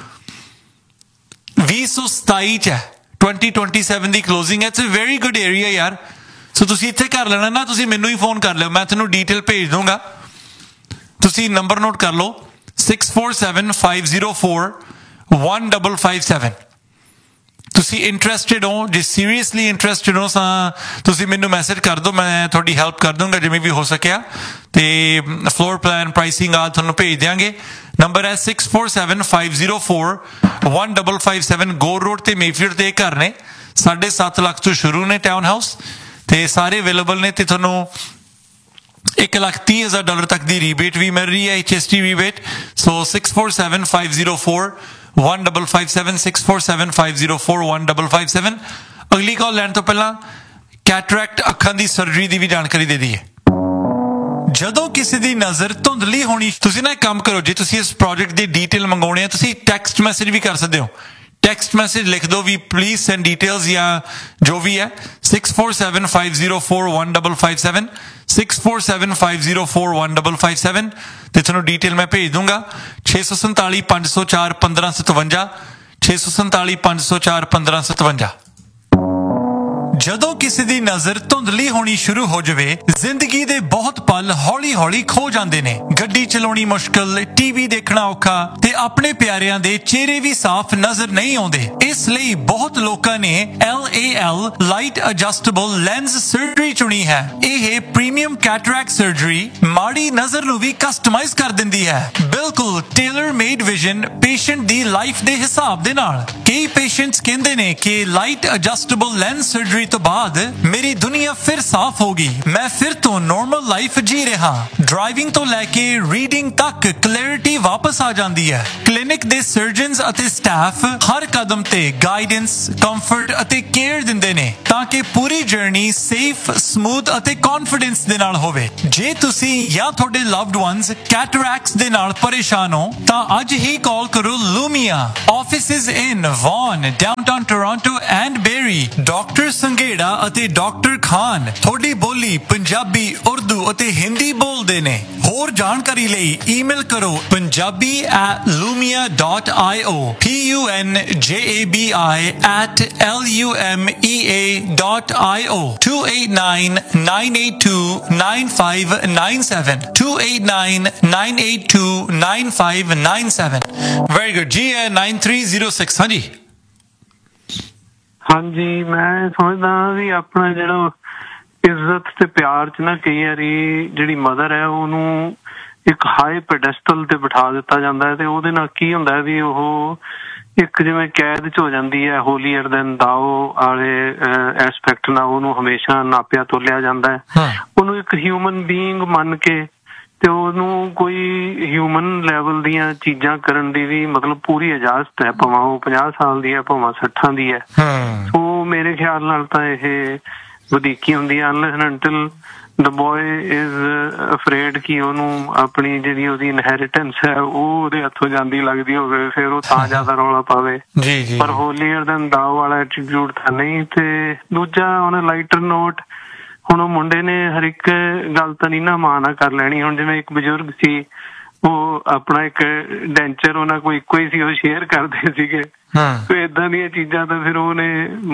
A: ਵੀਹ ਸੌ ਸਤਾਈ 'ਚ ਹੈ. ਟਵੈਂਟੀ ਟਵੈਂਟੀ ਸੈਵਨ ਦੀ ਕਲੋਜ਼ਿੰਗ ਹੈ. It's a very good area ਯਾਰ. ਸੋ ਤੁਸੀਂ ਇੱਥੇ ਕਰ ਲੈਣਾ ਨਾ, ਤੁਸੀਂ ਮੈਨੂੰ ਹੀ ਫੋਨ ਕਰ ਲਿਓ, ਮੈਂ ਤੁਹਾਨੂੰ ਡੀਟੇਲ ਭੇਜ ਦੂੰਗਾ. ਤੁਸੀਂ ਨੰਬਰ ਨੋਟ ਕਰ ਲਓ six four seven five zero four one double five seven. ਤੁਸੀਂ ਇੰਟਰਸਟਿਡ ਹੋ, ਜੇ ਸੀਰੀਅਸਲੀ ਇੰਟਰਸਟਿਡ ਹੋ ਤਾਂ ਤੁਸੀਂ ਮੈਨੂੰ ਮੈਸੇਜ ਕਰ ਦਿਓ, ਮੈਂ ਤੁਹਾਡੀ ਹੈਲਪ ਕਰ ਦੂੰਗਾ ਜਿਵੇਂ ਵੀ ਹੋ ਸਕਿਆ. ਤੇ ਫਲੋਰ ਪਲਾਨ ਪ੍ਰਾਈਸਿੰਗ ਆ ਤੁਹਾਨੂੰ ਭੇਜ ਦਿਆਂਗੇ. ਨੰਬਰ ਹੈ six four seven five zero four one double five seven. ਗੋਰ ਰੋਡ ਤੇ ਮੇਫੀਲਡ ਤੇ ਘਰ ਨੇ, ਸਾਢੇ ਸੱਤ ਲੱਖ ਤੋਂ ਸ਼ੁਰੂ ਨੇ ਟਾਊਨ ਹਾਊਸ ਤੇ ਸਾਰੇ ਅਵੇਲੇਬਲ ਨੇ. ਤੇ ਤੁਹਾਨੂੰ ਇੱਕ ਲੱਖ ਤੀਹ ਹਜ਼ਾਰ ਡਾਲਰ ਤੱਕ ਦੀ ਰੀਬੇਟ ਵੀ ਮਿਲ ਰਹੀ ਹੈ, ਐਚ ਐਸ ਟੀ ਰੀਬੇਟ. ਸੋ six four seven five zero four one double five seven six four seven five zero four one double five seven. ਅਗਲੀ ਕਾਲ ਲੈਣ ਤੋਂ ਪਹਿਲਾਂ ਕੈਟਰੈਕਟ ਅੱਖਾਂ ਦੀ ਸਰਜਰੀ ਦੀ ਵੀ ਜਾਣਕਾਰੀ ਦੇ ਦਈਏ. ਜਦੋਂ ਕਿਸੇ ਦੀ ਨਜ਼ਰ ਧੁੰਦਲੀ ਹੋਣੀ, ਤੁਸੀਂ ਨਾ ਇੱਕ ਕੰਮ ਕਰੋ, ਜੇ ਤੁਸੀਂ ਇਸ ਪ੍ਰੋਜੈਕਟ ਦੀ ਡੀਟੇਲ ਮੰਗਾਉਣੇ ਆ ਤੁਸੀਂ ਟੈਕਸਟ ਮੈਸੇਜ ਵੀ ਕਰ ਸਕਦੇ ਹੋ. ਟੈਕਸਟ ਮੈਸੇਜ ਲਿਖ ਦਿਓ ਵੀ ਪਲੀਜ਼ ਸੈਂਡ ਡੀਟੇਲਸ ਜਾਂ ਜੋ ਵੀ ਹੈ six four seven five zero four one double five seven six four seven five zero four one double five seven ਤੇ ਤੁਹਾਨੂੰ ਡੀਟੇਲ ਮੈਂ ਭੇਜ ਦੂੰਗਾ. ਛੇ ਸੌ ਸੰਤਾਲੀ ਪੰਜ ਸੌ ਚਾਰ ਪੰਦਰਾਂ ਸਤਵੰਜਾ ਛੇ ਸੌ ਸੰਤਾਲੀ ਪੰਜ ਸੌ ਚਾਰ ਪੰਦਰਾਂ ਸਤਵੰਜਾ. ਜਦੋਂ ਕਿਸੇ ਦੀ ਨਜ਼ਰ ਧੁੰਦਲੀ ਹੋਣੀ ਸ਼ੁਰੂ ਹੋ ਜਾਵੇ, ਜ਼ਿੰਦਗੀ ਦੇ ਬਹੁਤ ਪਲ ਹੌਲੀ-ਹੌਲੀ ਖੋ ਜਾਂਦੇ ਨੇ। ਗੱਡੀ ਚਲਾਉਣੀ ਮੁਸ਼ਕਲ, ਟੀਵੀ ਦੇਖਣਾ ਔਖਾ ਤੇ ਆਪਣੇ ਪਿਆਰਿਆਂ ਦੇ ਚਿਹਰੇ ਵੀ ਸਾਫ਼ ਨਜ਼ਰ ਨਹੀਂ ਆਉਂਦੇ। ਇਸ ਲਈ ਬਹੁਤ ਲੋਕਾਂ ਨੇ L A L light adjustable lens surgery ਚੁਣੀ ਹੈ। ਇਹ ਪ੍ਰੀਮੀਅਮ ਕੈਟਰੈਕਟ ਸਰਜਰੀ ਮਾੜੀ ਨਜ਼ਰ ਨੂੰ ਵੀ ਕਸਟਮਾਈਜ਼ ਕਰ ਦਿੰਦੀ ਹੈ, ਬਿਲਕੁਲ ਟੇਲਰ ਮੇਡ ਵਿਜ਼ਨ ਪੇਸ਼ੈਂਟ ਦੀ ਲਾਈਫ ਦੇ ਹਿਸਾਬ ਦੇ ਨਾਲ। ਕਈ ਪੇਸ਼ੈਂਟਸ ਕਹਿੰਦੇ ਨੇ ਕਿ ਲਾਈਟ ਐਡਜਸਟੇਬਲ ਲੈਂਸ ਸਰਜਰੀ ਤੋਂ ਬਾਅਦ ਮੇਰੀ ਦੁਨੀਆ ਫਿਰ ਸਾਫ਼ ਹੋ ਗਈ, ਮੈਂ ਫਿਰ ਤੋਂ ਨਾਰਮਲ ਲਾਈਫ ਜੀ ਰਿਹਾ। ਡਰਾਈਵਿੰਗ ਤੋਂ ਲੈ ਕੇ ਰੀਡਿੰਗ ਤੱਕ ਕਲੈਰਿਟੀ ਵਾਪਸ ਆ ਜਾਂਦੀ ਹੈ। ਕਲੀਨਿਕ ਦੇ ਸਰਜਨਸ ਅਤੇ ਸਟਾਫ ਹਰ ਕਦਮ ਤੇ ਗਾਈਡੈਂਸ, ਕੰਫਰਟ ਅਤੇ ਕੇਅਰ ਦਿੰਦੇ ਨੇ ਤਾਂ ਕਿ ਪੂਰੀ ਜਰਨੀ ਸੇਫ, ਸਮੂਥ ਅਤੇ ਕੌਨਫੀਡੈਂਸ ਦੇ ਨਾਲ ਹੋਵੇ। ਜੇ ਤੁਸੀਂ ਜਾਂ ਤੁਹਾਡੇ ਲਵਡ ਵਨਸ ਕੈਟਰੈਕਟਸ ਦੇ ਨਾਲ ਪਰੇਸ਼ਾਨ ਹੋ ਤਾਂ ਅੱਜ ਹੀ ਕਾਲ ਕਰੋ ਲੂਮੀਆ। Offices in won, downtown Toronto and berry. Doctor Sanghera ਅਤੇ ਡਾਕਟਰ ਖਾਨ ਤੁਹਾਡੀ ਬੋਲੀ ਪੰਜਾਬੀ, ਉਰਦੂ ਅਤੇ ਹਿੰਦੀ ਬੋਲਦੇ ਨੇ। ਹੋਰ ਜਾਣਕਾਰੀ ਲਈ ਈਮੇਲ ਕਰੋ Punjabi at lumia dot io, P U N J A B I at L U M E A dot I O, two eight nine, nine eight two, nine five nine seven, two eight nine, nine eight two, nine five nine seven। Very good ji, nine three zero six। हाँ जी
B: ਹਾਂਜੀ, ਮੈਂ ਸਮਝਦਾ ਵੀ ਆਪਣਾ ਜਿਹੜਾ ਇੱਜ਼ਤ ਤੇ ਪਿਆਰ ਚ ਨਾ ਕਈ ਵਾਰੀ ਜਿਹੜੀ ਮਦਰ ਹੈ ਉਹਨੂੰ ਇੱਕ ਹਾਈ ਪੈਡੈਸਟਲ ਤੇ ਬਿਠਾ ਦਿੱਤਾ ਜਾਂਦਾ ਹੈ ਤੇ ਉਹਦੇ ਨਾਲ ਕੀ ਹੁੰਦਾ ਵੀ ਉਹ ਇੱਕ ਜਿਵੇਂ ਕੈਦ ਚ ਹੋ ਜਾਂਦੀ ਹੈ। ਹੋਲੀਅਰ ਦੈਨ ਦਾਓ ਵਾਲੇ ਐਸਪੈਕਟ ਨਾਲ ਉਹਨੂੰ ਹਮੇਸ਼ਾ ਨਾਪਿਆ ਤੋਲਿਆ ਜਾਂਦਾ ਹੈ। ਉਹਨੂੰ ਇੱਕ ਹਿਊਮਨ ਬੀਇੰਗ ਮੰਨ ਕੇ ਤੇ ਉਹਨੂੰ ਕੋਈ ਹਿਊਮਨ ਲੈਵਲ ਦੀਆਂ ਚੀਜ਼ਾਂ ਕਰਨ ਦੀ ਵੀ ਮਤਲਬ ਪੂਰੀ ਇਜਾਜ਼ਤ ਹੈ, ਭਾਵੇਂ ਉਹ ਪੰਜਾਹ ਸਾਲ ਦੀ ਹੈ ਭਾਵੇਂ ਸੱਠਾਂ ਦੀ ਹੈ। ਉਹ ਮੇਰੇ ਖਿਆਲ ਨਾਲ ਤਾਂ ਇਹ ਵਧੀਕੀ ਹੁੰਦੀ ਹੈ unless and until the boy is afraid ਕਿ ਉਹਨੂੰ ਆਪਣੀ ਜਿਹੜੀ ਉਹਦੀ ਇਨਹੈਰੀਟੈਂਸ ਹੈ ਉਹ ਉਹਦੇ ਹੱਥੋਂ ਜਾਂਦੀ ਲੱਗਦੀ ਹੋਵੇ, ਫਿਰ ਉਹ ਤਾਂ ਜ਼ਿਆਦਾ ਰੌਲਾ ਪਾਵੇ। ਪਰ ਹੋਲੀਅਰ ਦੈਨ ਦਾਓ ਵਾਲਾ ਐਟੀਟਿਊਡ ਤਾਂ ਨਹੀਂ। ਤੇ ਦੂਜਾ ਹੁਣ ਲਾਈਟਰ ਨੋਟ, ਹੁਣ ਉਹ ਮੁੰਡੇ ਨੇ ਹਰ ਇੱਕ ਗੱਲ ਤਾਂ ਨਹੀਂ ਨਾ ਮਾਂ ਨਾ ਕਰ ਲੈਣੀ। ਹੁਣ ਜਿਵੇਂ ਇੱਕ ਬਜ਼ੁਰਗ ਸੀ, ਉਹ ਆਪਣਾ ਇੱਕ ਡੈਂਚਰ ਉਹਨਾਂ ਕੋਲ ਇੱਕੋ ਹੀ ਸੀ, ਉਹ ਸ਼ੇਅਰ ਕਰਦੇ ਸੀਗੇ। ਏਦਾਂ ਦੀਆਂ ਚੀਜ਼ਾਂ ਤਾਂ ਫਿਰ ਉਹਨੇ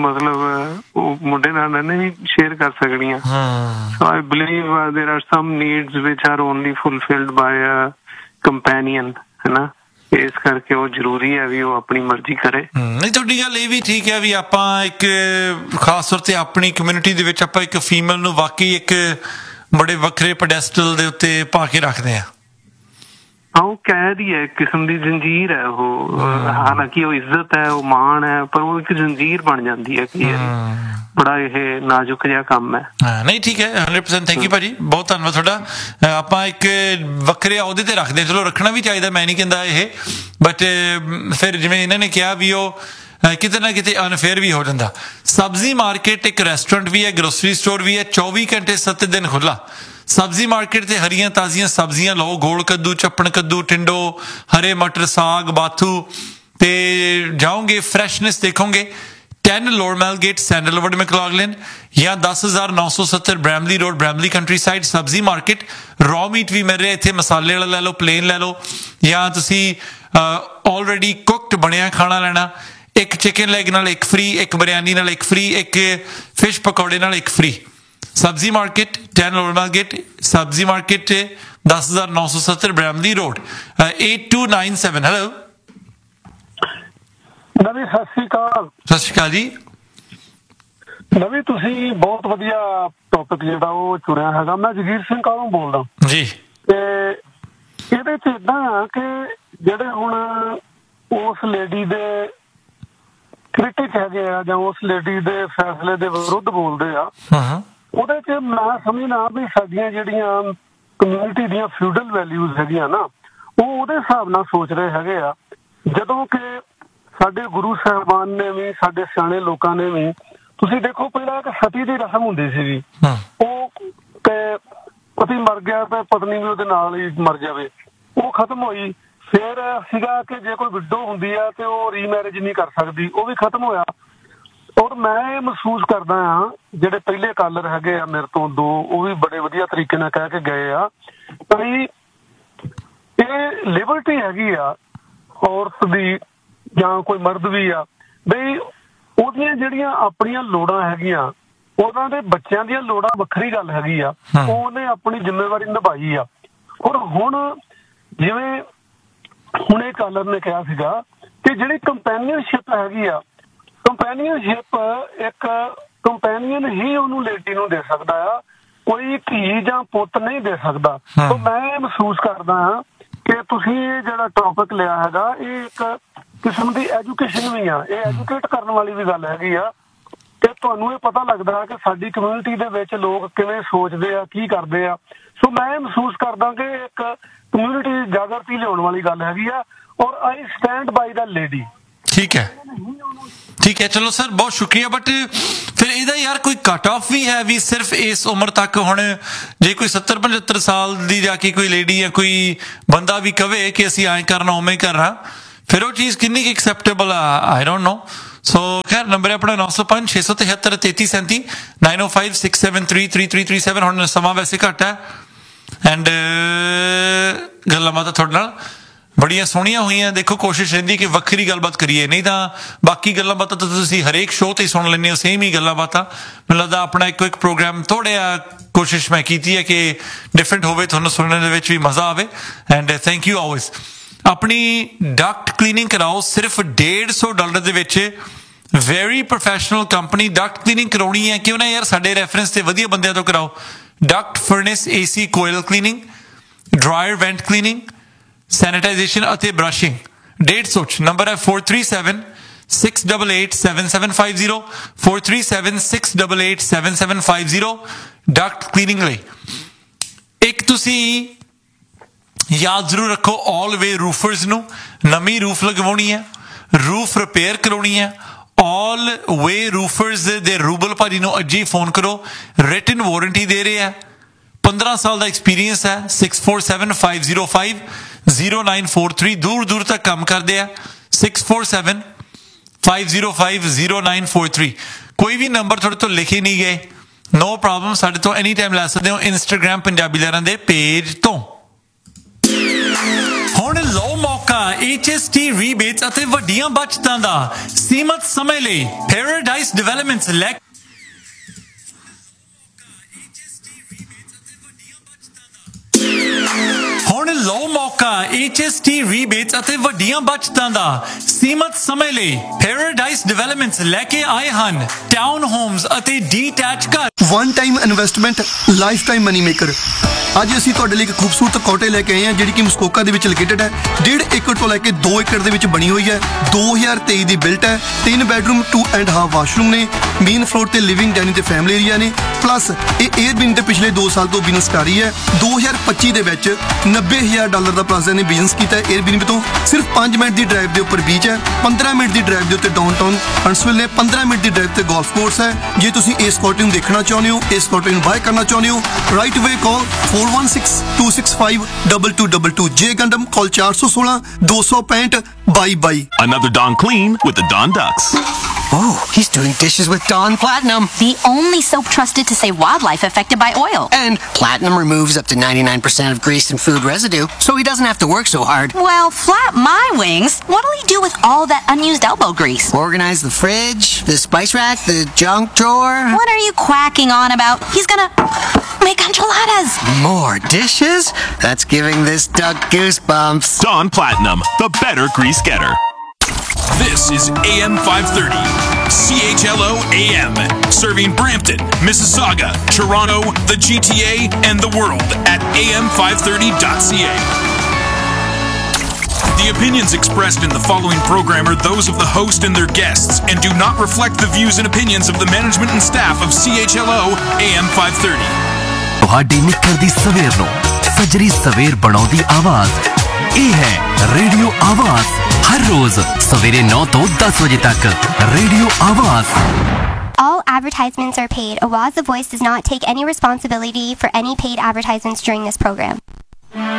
B: ਮਤਲਬ ਉਹ ਮੁੰਡੇ ਨਾਲ ਨਹੀਂ ਸ਼ੇਅਰ ਕਰ ਸਕਣੀਆਂ। ਸੋ ਆਈ ਬਿਲੀਵ ਦੇਰ ਆਰ ਸਮ ਨੀਡਸ ਵਿਚ ਆਰ ਓਨਲੀ ਫੁਲਫਿਲਡ ਬਾਏ ਅ ਕੰਪੈਨੀਅਨ, ਹੈਨਾ। ਇਸ ਕਰਕੇ ਉਹ ਜ਼ਰੂਰੀ ਹੈ ਵੀ ਉਹ ਆਪਣੀ ਮਰਜ਼ੀ ਕਰੇ।
A: ਨਹੀਂ, ਤੁਹਾਡੀ ਗੱਲ ਇਹ ਵੀ ਠੀਕ ਹੈ ਵੀ ਆਪਾਂ ਇੱਕ ਖਾਸ ਤੌਰ ਤੇ ਆਪਣੀ ਕਮਿਊਨਿਟੀ ਦੇ ਵਿੱਚ ਆਪਾਂ ਇੱਕ ਫੀਮੇਲ ਨੂੰ ਵਾਕਈ ਇੱਕ ਬੜੇ ਵੱਖਰੇ ਪੈਡੈਸਟਲ ਦੇ ਉੱਤੇ ਪਾ ਕੇ ਰੱਖਦੇ ਹਾਂ।
B: ਹਾਂ, ਉਹ ਕੈਦ ਹੀ ਹੈ, ਇੱਕ ਕਿਸਮ ਦੀ ਜੰਜੀਰ ਹੈ ਉਹ। ਹਾਲਾਂਕਿ ਉਹ ਇੱਜ਼ਤ ਹੈ, ਉਹ ਮਾਣ ਹੈ, ਪਰ ਉਹ ਇੱਕ ਜੰਜੀਰ ਬਣ ਜਾਂਦੀ ਹੈ ਕਿ ਬੜਾ ਇਹ ਨਾਜ਼ੁਕ ਜਿਹਾ ਕੰਮ ਹੈ।
A: ਹਾਂ, ਨਹੀਂ ਠੀਕ ਹੈ, ਹੰਡਰਡ ਪਰਸੈਂਟ ਥੈਂਕ ਯੂ ਭਾਜੀ, ਬਹੁਤ ਧੰਨਵਾਦ ਤੁਹਾਡਾ। ਆਪਾਂ ਇੱਕ ਵੱਖਰੇ ਅਹੁਦੇ ਤੇ ਰੱਖਦੇ, ਚਲੋ ਰੱਖਣਾ ਵੀ ਚਾਹੀਦਾ, ਮੈਂ ਨਹੀਂ ਕਹਿੰਦਾ ਇਹ, ਬਟ ਫਿਰ ਜਿਵੇਂ ਇਹਨਾਂ ਨੇ ਕਿਹਾ ਵੀ ਉਹ ਕਿਤੇ ਨਾ ਕਿਤੇ ਅਨਫੇਅਰ ਵੀ ਹੋ ਜਾਂਦਾ। ਸਬਜ਼ੀ ਮਾਰਕੀਟ ਇੱਕ ਰੈਸਟੋਰੈਂਟ ਵੀ ਹੈ, ਗਰੋਸਰੀ ਸਟੋਰ ਵੀ ਹੈ, ਚੌਵੀ ਘੰਟੇ ਸੱਤ ਦਿਨ ਖੁੱਲ੍ਹਾ। ਸਬਜ਼ੀ ਮਾਰਕੀਟ ਤੇ ਹਰੀਆਂ ਤਾਜ਼ੀਆਂ ਸਬਜ਼ੀਆਂ ਲਓ, ਗੋਲ ਕੱਦੂ, ਚੱਪਣ ਕੱਦੂ, ਟਿੰਡੋ, ਹਰੇ ਮਟਰ, ਸਾਗ, ਬਾਥੂ ਤੇ ਜਾਓਗੇ ਫਰੈਸ਼ਨੈਸ ਦੇਖੋਗੇ। ten ਲੋਰਮੈਲ ਗੇਟ, ਸੈਂਡਲਵੁੱਡ, ਮੈਕਲੌਗਲਿਨ ਜਾਂ ਦਸ ਹਜ਼ਾਰ ਨੌ ਸੌ ਸੱਤਰ Bramley road, Bramley country side ਸਬਜ਼ੀ ਮਾਰਕੀਟ। ਰॉ ਮੀਟ ਵੀ ਮਿਲ ਰਿਹਾ ਇੱਥੇ, ਮਸਾਲੇ ਵਾਲਾ ਲੈ ਲਓ, ਪਲੇਨ ਲੈ ਲਓ, ਜਾਂ ਤੁਸੀਂ ਆਲਰੇਡੀ ਕੁਕਡ ਬਣਿਆ ਖਾਣਾ ਲੈਣਾ। ਇੱਕ ਚਿਕਨ ਲੈਗ ਨਾਲ ਇੱਕ ਫ੍ਰੀ, ਇੱਕ ਬਿਰਿਆਨੀ ਨਾਲ ਇੱਕ ਫ੍ਰੀ, ਇੱਕ ਫਿਸ਼ ਪਕੌੜੇ ਨਾਲ ਇੱਕ ਫ੍ਰੀ। ਸਬਜ਼ੀ ਮਾਰਕੀਟ, ten ਲੋਰਮੈਲ ਗੇਟ, ਸਬਜ਼ੀ ਮਾਰਕੀਟ, ਦਸ ਹਜ਼ਾਰ ਨੌ ਸੌ ਸੱਤਰ Bramley road, eight two nine seven। Hello
G: ਨਵੀਂ, ਸਤਿ ਸ਼੍ਰੀ ਅਕਾਲ।
A: ਸਤਿ ਸ਼੍ਰੀ ਅਕਾਲ ਜੀ।
G: ਨਵੀਂ, ਤੁਸੀਂ ਬਹੁਤ ਵਧੀਆ ਟੌਪਿਕ ਜਿਹੜਾ ਉਹ ਚੁਣਿਆ ਹੈਗਾ। ਮੈਂ ਜਗੀਰ ਸਿੰਘ ਕਾਲੋਂ ਬੋਲਦਾ
A: ਜੀ।
G: ਤੇ ਇਹਦੇ ਚ ਏਦਾਂ ਆ ਕਿ ਜਿਹੜੇ ਹੁਣ ਉਸ ਲੇਡੀ ਦੇ ਕ੍ਰਿਟਿਕ ਹੈਗੇ ਆ ਜਾਂ ਉਸ ਲੇਡੀ ਦੇ ਫੈਸਲੇ ਦੇ ਵਿਰੁੱਧ ਬੋਲਦੇ ਆ, ਉਹਦੇ ਚ ਮੈਂ ਸਮਝਣਾ ਵੀ ਸਾਡੀਆਂ ਜਿਹੜੀਆਂ ਕਮਿਊਨਿਟੀ ਦੀਆਂ ਫਿਊਡਲ ਵੈਲਿਊਜ਼ ਹੈਗੀਆਂ ਨਾ, ਉਹ ਉਹਦੇ ਹਿਸਾਬ ਨਾਲ ਸੋਚ ਰਹੇ ਹੈਗੇ ਆ। ਜਦੋਂ ਕਿ ਸਾਡੇ ਗੁਰੂ ਸਾਹਿਬਾਨ ਨੇ ਵੀ, ਸਾਡੇ ਸਿਆਣੇ ਲੋਕਾਂ ਨੇ ਵੀ, ਤੁਸੀਂ ਦੇਖੋ ਪਹਿਲਾਂ ਇੱਕ ਸਤੀ ਦੀ ਰਸਮ ਹੁੰਦੀ ਸੀਗੀ, ਉਹ ਤੇ ਪਤੀ ਮਰ ਗਿਆ ਤੇ ਪਤਨੀ ਵੀ ਉਹਦੇ ਨਾਲ ਹੀ ਮਰ ਜਾਵੇ, ਉਹ ਖਤਮ ਹੋਈ। ਫਿਰ ਸੀਗਾ ਕਿ ਜੇ ਕੋਈ ਵਿਡੋ ਹੁੰਦੀ ਆ ਤੇ ਉਹ ਰੀਮੈਰਿਜ ਨਹੀਂ ਕਰ ਸਕਦੀ, ਉਹ ਵੀ ਖਤਮ ਹੋਇਆ। ਔਰ ਮੈਂ ਇਹ ਮਹਿਸੂਸ ਕਰਦਾ ਹਾਂ, ਜਿਹੜੇ ਪਹਿਲੇ ਕਾਲਰ ਹੈਗੇ ਆ ਮੇਰੇ ਤੋਂ ਦੋ, ਉਹ ਵੀ ਬੜੇ ਵਧੀਆ ਤਰੀਕੇ ਨਾਲ ਕਹਿ ਕੇ ਗਏ ਆ ਵੀ ਇਹ ਲਿਬਰਟੀ ਹੈਗੀ ਆ ਔਰਤ ਦੀ ਜਾਂ ਕੋਈ ਮਰਦ ਵੀ ਆ, ਬਈ ਉਹਦੀਆਂ ਜਿਹੜੀਆਂ ਆਪਣੀਆਂ ਲੋੜਾਂ ਹੈਗੀਆਂ ਉਹਨਾਂ ਦੇ ਬੱਚਿਆਂ ਦੀਆਂ ਲੋੜਾਂ ਵੱਖਰੀ ਗੱਲ ਹੈਗੀ ਆ, ਉਹਨੇ ਆਪਣੀ ਜ਼ਿੰਮੇਵਾਰੀ ਨਿਭਾਈ ਆ। ਔਰ ਹੁਣ ਜਿਵੇਂ ਹੁਣੇ ਕਾਲਰ ਨੇ ਕਿਹਾ ਸੀਗਾ ਕਿ ਜਿਹੜੀ ਕੰਪੈਨੀਅਨਸ਼ਿਪ ਹੈਗੀ ਆ, ਕੰਪੈਨੀਅਨਸ਼ਿਪ ਇੱਕ ਕੰਪੈਨੀਅਨ ਹੀ ਉਹਨੂੰ ਲੇਡੀ ਨੂੰ ਦੇ ਸਕਦਾ ਆ, ਕੋਈ ਧੀ ਜਾਂ ਪੁੱਤ ਨਹੀਂ ਦੇ ਸਕਦਾ। ਤਾਂ ਮੈਂ ਮਹਿਸੂਸ ਕਰਦਾ ਹਾਂ ਕਿ ਤੁਸੀਂ ਇਹ ਜਿਹੜਾ ਟੌਪਿਕ ਲਿਆ ਹੈਗਾ ਇਹ ਇੱਕ ਕਿਸਮ ਦੀ ਐਜੂਕੇਸ਼ਨ ਵੀ ਆ, ਇਹ ਐਜੂਕੇਟ ਕਰਨ ਵਾਲੀ ਵੀ ਗੱਲ ਹੈਗੀ ਆ ਕਿ ਤੁਹਾਨੂੰ ਇਹ ਪਤਾ ਲੱਗਦਾ ਕਿ ਸਾਡੀ ਕਮਿਊਨਿਟੀ ਦੇ ਵਿੱਚ ਲੋਕ ਕਿਵੇਂ ਸੋਚਦੇ ਆ, ਕੀ ਕਰਦੇ ਆ। ਸੋ ਮੈਂ ਮਹਿਸੂਸ ਕਰਦਾ ਕਿ ਇੱਕ ਕਮਿਊਨਿਟੀ ਜਾਗਰਤੀ ਲਿਆਉਣ ਵਾਲੀ ਗੱਲ ਹੈਗੀ ਆ। ਔਰ ਆਈ ਸਟੈਂਡ ਬਾਈ ਦਾ ਲੇਡੀ।
A: ਠੀਕ ਹੈ ਠੀਕ ਹੈ, ਚਲੋ ਸਰ ਬਹੁਤ ਸ਼ੁਕਰੀਆ। ਬਟ ਫਿਰ ਇਹਦਾ ਯਾਰ ਕੋਈ ਕੱਟ ਆਫ ਵੀ ਹੈ ਵੀ ਸਿਰਫ ਇਸ ਉਮਰ ਤੱਕ? ਹੁਣ ਜੇ ਕੋਈ ਸੱਤਰ ਪਝੱਤਰ ਸਾਲ ਦੀ ਜਾ ਕੇ ਕੋਈ ਲੇਡੀ ਜਾਂ ਕੋਈ ਬੰਦਾ ਵੀ ਕਵੇ ਕਿ ਅਸੀਂ ਐਂ ਕਰਨਾ ਉਵੇਂ ਕਰਨਾ, ਫਿਰ ਉਹ ਚੀਜ਼ ਕਿੰਨੀ ਕੁ ਐਕਸੈਪਟੇਬਲ ਆ? I don't know. ਸੋ ਖੈਰ ਨੰਬਰ ਹੈ ਆਪਣਾ ਨੌ ਸੌ ਪੰਜ ਛੇ ਸੌ ਤਿਹੱਤਰ ਤੇਤੀ ਸੈਂਤੀ ਨਾਈਨ ਓ five six seven three three three three seven. ਹੁਣ ਸਮਾਂ ਵੈਸੇ ਘੱਟ ਹੈ ਐਂਡ ਗੱਲਾਂ ਬਾਤਾਂ ਤੁਹਾਡੇ ਨਾਲ ਬੜੀਆਂ ਸੋਹਣੀਆਂ ਹੋਈਆਂ। ਦੇਖੋ ਕੋਸ਼ਿਸ਼ ਰਹਿੰਦੀ ਕਿ ਵੱਖਰੀ ਗੱਲਬਾਤ ਕਰੀਏ, ਨਹੀਂ ਤਾਂ ਬਾਕੀ ਗੱਲਾਂ ਬਾਤਾਂ ਤਾਂ ਤੁਸੀਂ ਹਰੇਕ ਸ਼ੋਅ ਤੇ ਸੁਣ ਲੈਂਦੇ ਹੋ ਸੇਮ ਹੀ ਗੱਲਾਂ ਬਾਤਾਂ। ਮੈਨੂੰ ਲੱਗਦਾ ਆਪਣਾ ਇੱਕੋ ਇੱਕ ਪ੍ਰੋਗਰਾਮ ਥੋੜ੍ਹਾ ਕੋਸ਼ਿਸ਼ ਮੈਂ ਕੀਤੀ ਹੈ ਕਿ ਡਿਫਰੈਂਟ ਹੋਵੇ, ਤੁਹਾਨੂੰ ਸੁਣਨ ਦੇ ਵਿੱਚ ਵੀ ਮਜ਼ਾ ਆਵੇ। And thank you always. ਆਪਣੀ ਡਕਟ ਕਲੀਨਿੰਗ ਕਰਾਓ ਸਿਰਫ ਡੇਢ ਸੌ ਡਾਲਰ ਦੇ ਵਿੱਚ। Very professional company. Duckett cleaning ਕਰਾਉਣੀ ਹੈ ਕਿਉਂ ਨਾ ਯਾਰ ਸਾਡੇ ਰੈਫਰੈਂਸ ਤੇ ਵਧੀਆ ਬੰਦਿਆਂ ਤੋਂ ਕਰਾਓ। ਡਕਟ ਫਰਨੈਸ ਏਸੀ ਕੋਇਲ ਕਲੀਨਿੰਗ, ਡਰਾਇਰ ਵੈਂਟ ਕਲੀਨਿੰਗ, ਸੈਨੀਟਾਈਜੇਸ਼ਨ ਅਤੇ ਬਰਸ਼ਿੰਗ। ਡੇਢ ਸੌ ਚ ਨੰਬਰ ਹੈ four three seven six double eight seven seven five zero four three seven six double eight seven seven five zero Duckett cleaning ਲਈ। ਇੱਕ ਤੁਸੀਂ ਯਾਦ ਜ਼ਰੂਰ ਰੱਖੋ, ਆਲ ਵੇ ਰੂਫਰਸ ਨੂੰ ਨਵੀਂ ਰੂਫ ਲਗਵਾਉਣੀ ਹੈ, ਰੂਫ ਰਿਪੇਅਰ ਕਰਾਉਣੀ ਹੈ, ਆਲ ਵੇ ਰੂਫਰਸ ਦੇ ਰੂਬਲ ਭਾਜੀ ਨੂੰ ਅੱਜ ਹੀ ਫੋਨ ਕਰੋ। ਰਿਟਨ ਵਾਰੰਟੀ ਦੇ ਰਹੇ ਆ, ਪੰਦਰਾਂ ਸਾਲ ਦਾ ਐਕਸਪੀਰੀਅੰਸ ਹੈ। Six four seven five zero five zero nine four three ਦੂਰ ਦੂਰ ਤੱਕ ਕੰਮ ਕਰਦੇ ਆ। Six four seven five zero five zero nine four three. ਕੋਈ ਵੀ ਨੰਬਰ ਤੁਹਾਡੇ ਤੋਂ ਲਿਖੇ ਨਹੀਂ ਗਏ, ਨੋ ਪ੍ਰੋਬਲਮ, ਸਾਡੇ ਤੋਂ ਐਨੀ ਟਾਈਮ ਲੈ ਸਕਦੇ ਹੋ ਇੰਸਟਾਗ੍ਰਾਮ ਪੰਜਾਬੀ ਲਹਿਰਾਂ ਦੇ ਪੇਜ ਤੋਂ। ਹੁਣ ਲਓ ਮੌਕਾ ਐਚ ਐਸ ਟੀ ਰੀਬੇਟਸ ਅਤੇ ਵੱਡੀਆਂ ਬਚਤਾਂ ਦਾ ਸੀਮਤ ਸਮੇਂ ਲਈ। ਪੈਰਾਡਾਈਸ ਡਿਵੈਲਪਮੈਂਟਸ ਲੈ ਹੁਣ ਲਓ ਮੌਕਾ ਐਚ ਐਸ ਟੀ ਰੀਬੇਟਸ ਅਤੇ ਵੱਡੀਆਂ ਬਚਤਾਂ ਦਾ ਸੀਮਤ ਸਮੇਂ ਲਈ। ਪੈਰਾਡਾਈਸ ਡਿਵੈਲਪਮੈਂਟਸ ਲੈ ਕੇ ਆਏ ਹਨ ਟਾਊਨ ਹੋਮਸ ਅਤੇ ਡੀਟੈਚ ਘਰ।
K: One time investment, life time money maker. ਅੱਜ ਅਸੀਂ ਤੁਹਾਡੇ ਲਈ ਇੱਕ ਖੂਬਸੂਰਤ ਕੋਟੇਜ ਲੈ ਕੇ ਆਏ ਹਾਂ ਜਿਹੜੀ ਕਿ ਮਸਕੋਕਾ ਦੇ ਵਿੱਚ ਲੋਕੇਟਡ ਹੈ। ਡੇਢ ਏਕੜ ਤੋਂ ਲੈ ਕੇ ਦੋ ਏਕੜ ਦੇ ਵਿੱਚ ਬਣੀ ਹੋਈ ਹੈ। ਦੋ ਹਜ਼ਾਰ ਤੇਈ ਦੀ ਬਿਲਟ ਹੈ। ਤਿੰਨ bedroom to and half washroom ਨੇ। ਮੇਨ ਫਲੋਰ ਤੇ ਲਿਵਿੰਗ ਡਾਈਨਿੰਗ ਤੇ ਫੈਮਿਲੀ ਏਰੀਆ ਨੇ। ਪਲੱਸ ਇਹ ਏਅਰਬਿਨ ਤੇ ਪਿਛਲੇ ਦੋ ਸਾਲ ਤੋਂ ਬਿਜ਼ਨਸ ਕਰ ਰਹੀ ਹੈ। ਦੋ ਹਜ਼ਾਰ ਪੱਚੀ ਦੇ ਵਿੱਚ ਨੱਬੇ ਹਜ਼ਾਰ ਡਾਲਰ ਦਾ ਪਲਾਜ਼ਾ ਨੇ ਬਿਜ਼ਨਸ ਕੀਤਾ ਹੈ ਏਅਰਬਿਨ ਤੋਂ। ਸਿਰਫ ਪੰਜ ਮਿੰਟ ਦੀ ਡਰਾਈਵ ਦੇ ਉੱਪਰ ਬੀਚ ਹੈ, ਪੰਦਰਾਂ ਮਿੰਟ ਦੀ ਡਰਾਈਵ ਦੇ ਉੱਤੇ ਡਾਊਨਟਾਊਨ ਹੰਟਸਵਿਲ ਨੇ, ਪੰਦਰਾਂ ਮਿੰਟ ਦੀ ਡਰਾਈਵ ਤੇ ਗੋਲਫ ਕੋਰਸ ਹੈ। ਜੇ ਤੁਸੀਂ ਇਸ ਕੋਟੇਜ ਨੂੰ ਦੇਖਣਾ ਚਾਹੁੰਦੇ ਹੋ, ਇਸ ਕੋਟੇਜ ਨੂੰ ਬਾਏ ਕਰਨਾ ਚਾਹੁੰਦੇ ਹੋ, ਰਾਈਟ ਵੇ ਕਾਲ four one six two six five two two two two। ਜੇ ਗੰਡਮ ਕਾਲ four one six two six five two two two।
L: Another Dawn clean with the Dawn Ducks.
M: Oh, he's doing dishes with Dawn Platinum.
N: The only soap trusted to save wildlife affected by oil.
M: And Platinum removes up to ninety-nine percent of grease and food residue, so he doesn't have to work so hard.
N: Well, flap my wings. What'll he do with all that unused elbow grease?
M: Organize the fridge, the spice rack, the junk drawer.
N: What are you quacking on about? He's gonna make enchiladas.
M: More dishes? That's giving this duck goosebumps.
L: Dawn Platinum, the better grease getter. This is A M five thirty, C H L O A M, serving Brampton, Mississauga, Toronto, the G T A, and the world at A M five thirty dot C A. The opinions expressed in the following program are those of the host and their guests and do not reflect the views and opinions of the management and staff of C H L O A M five thirty.
O: ਤੁਹਾਡੀ ਨਿੱਘਰ ਦੀ ਸਵੇਰ ਨੂੰ ਸਜਰੀ ਸਵੇਰ ਬਣਾਉਂਦੀ ਆਵਾਜ਼ ਇਹ ਹੈ radio ਆਵਾਜ਼। ਹਰ ਰੋਜ਼ ਸਵੇਰੇ ਨੌ ਤੋਂ ਦਸ ਵਜੇ ਤੱਕ ਰੇਡੀਓ ਆਵਾਜ਼।
P: All advertisements are paid. Awaz the Voice does not take any responsibility for any paid advertisements during this program.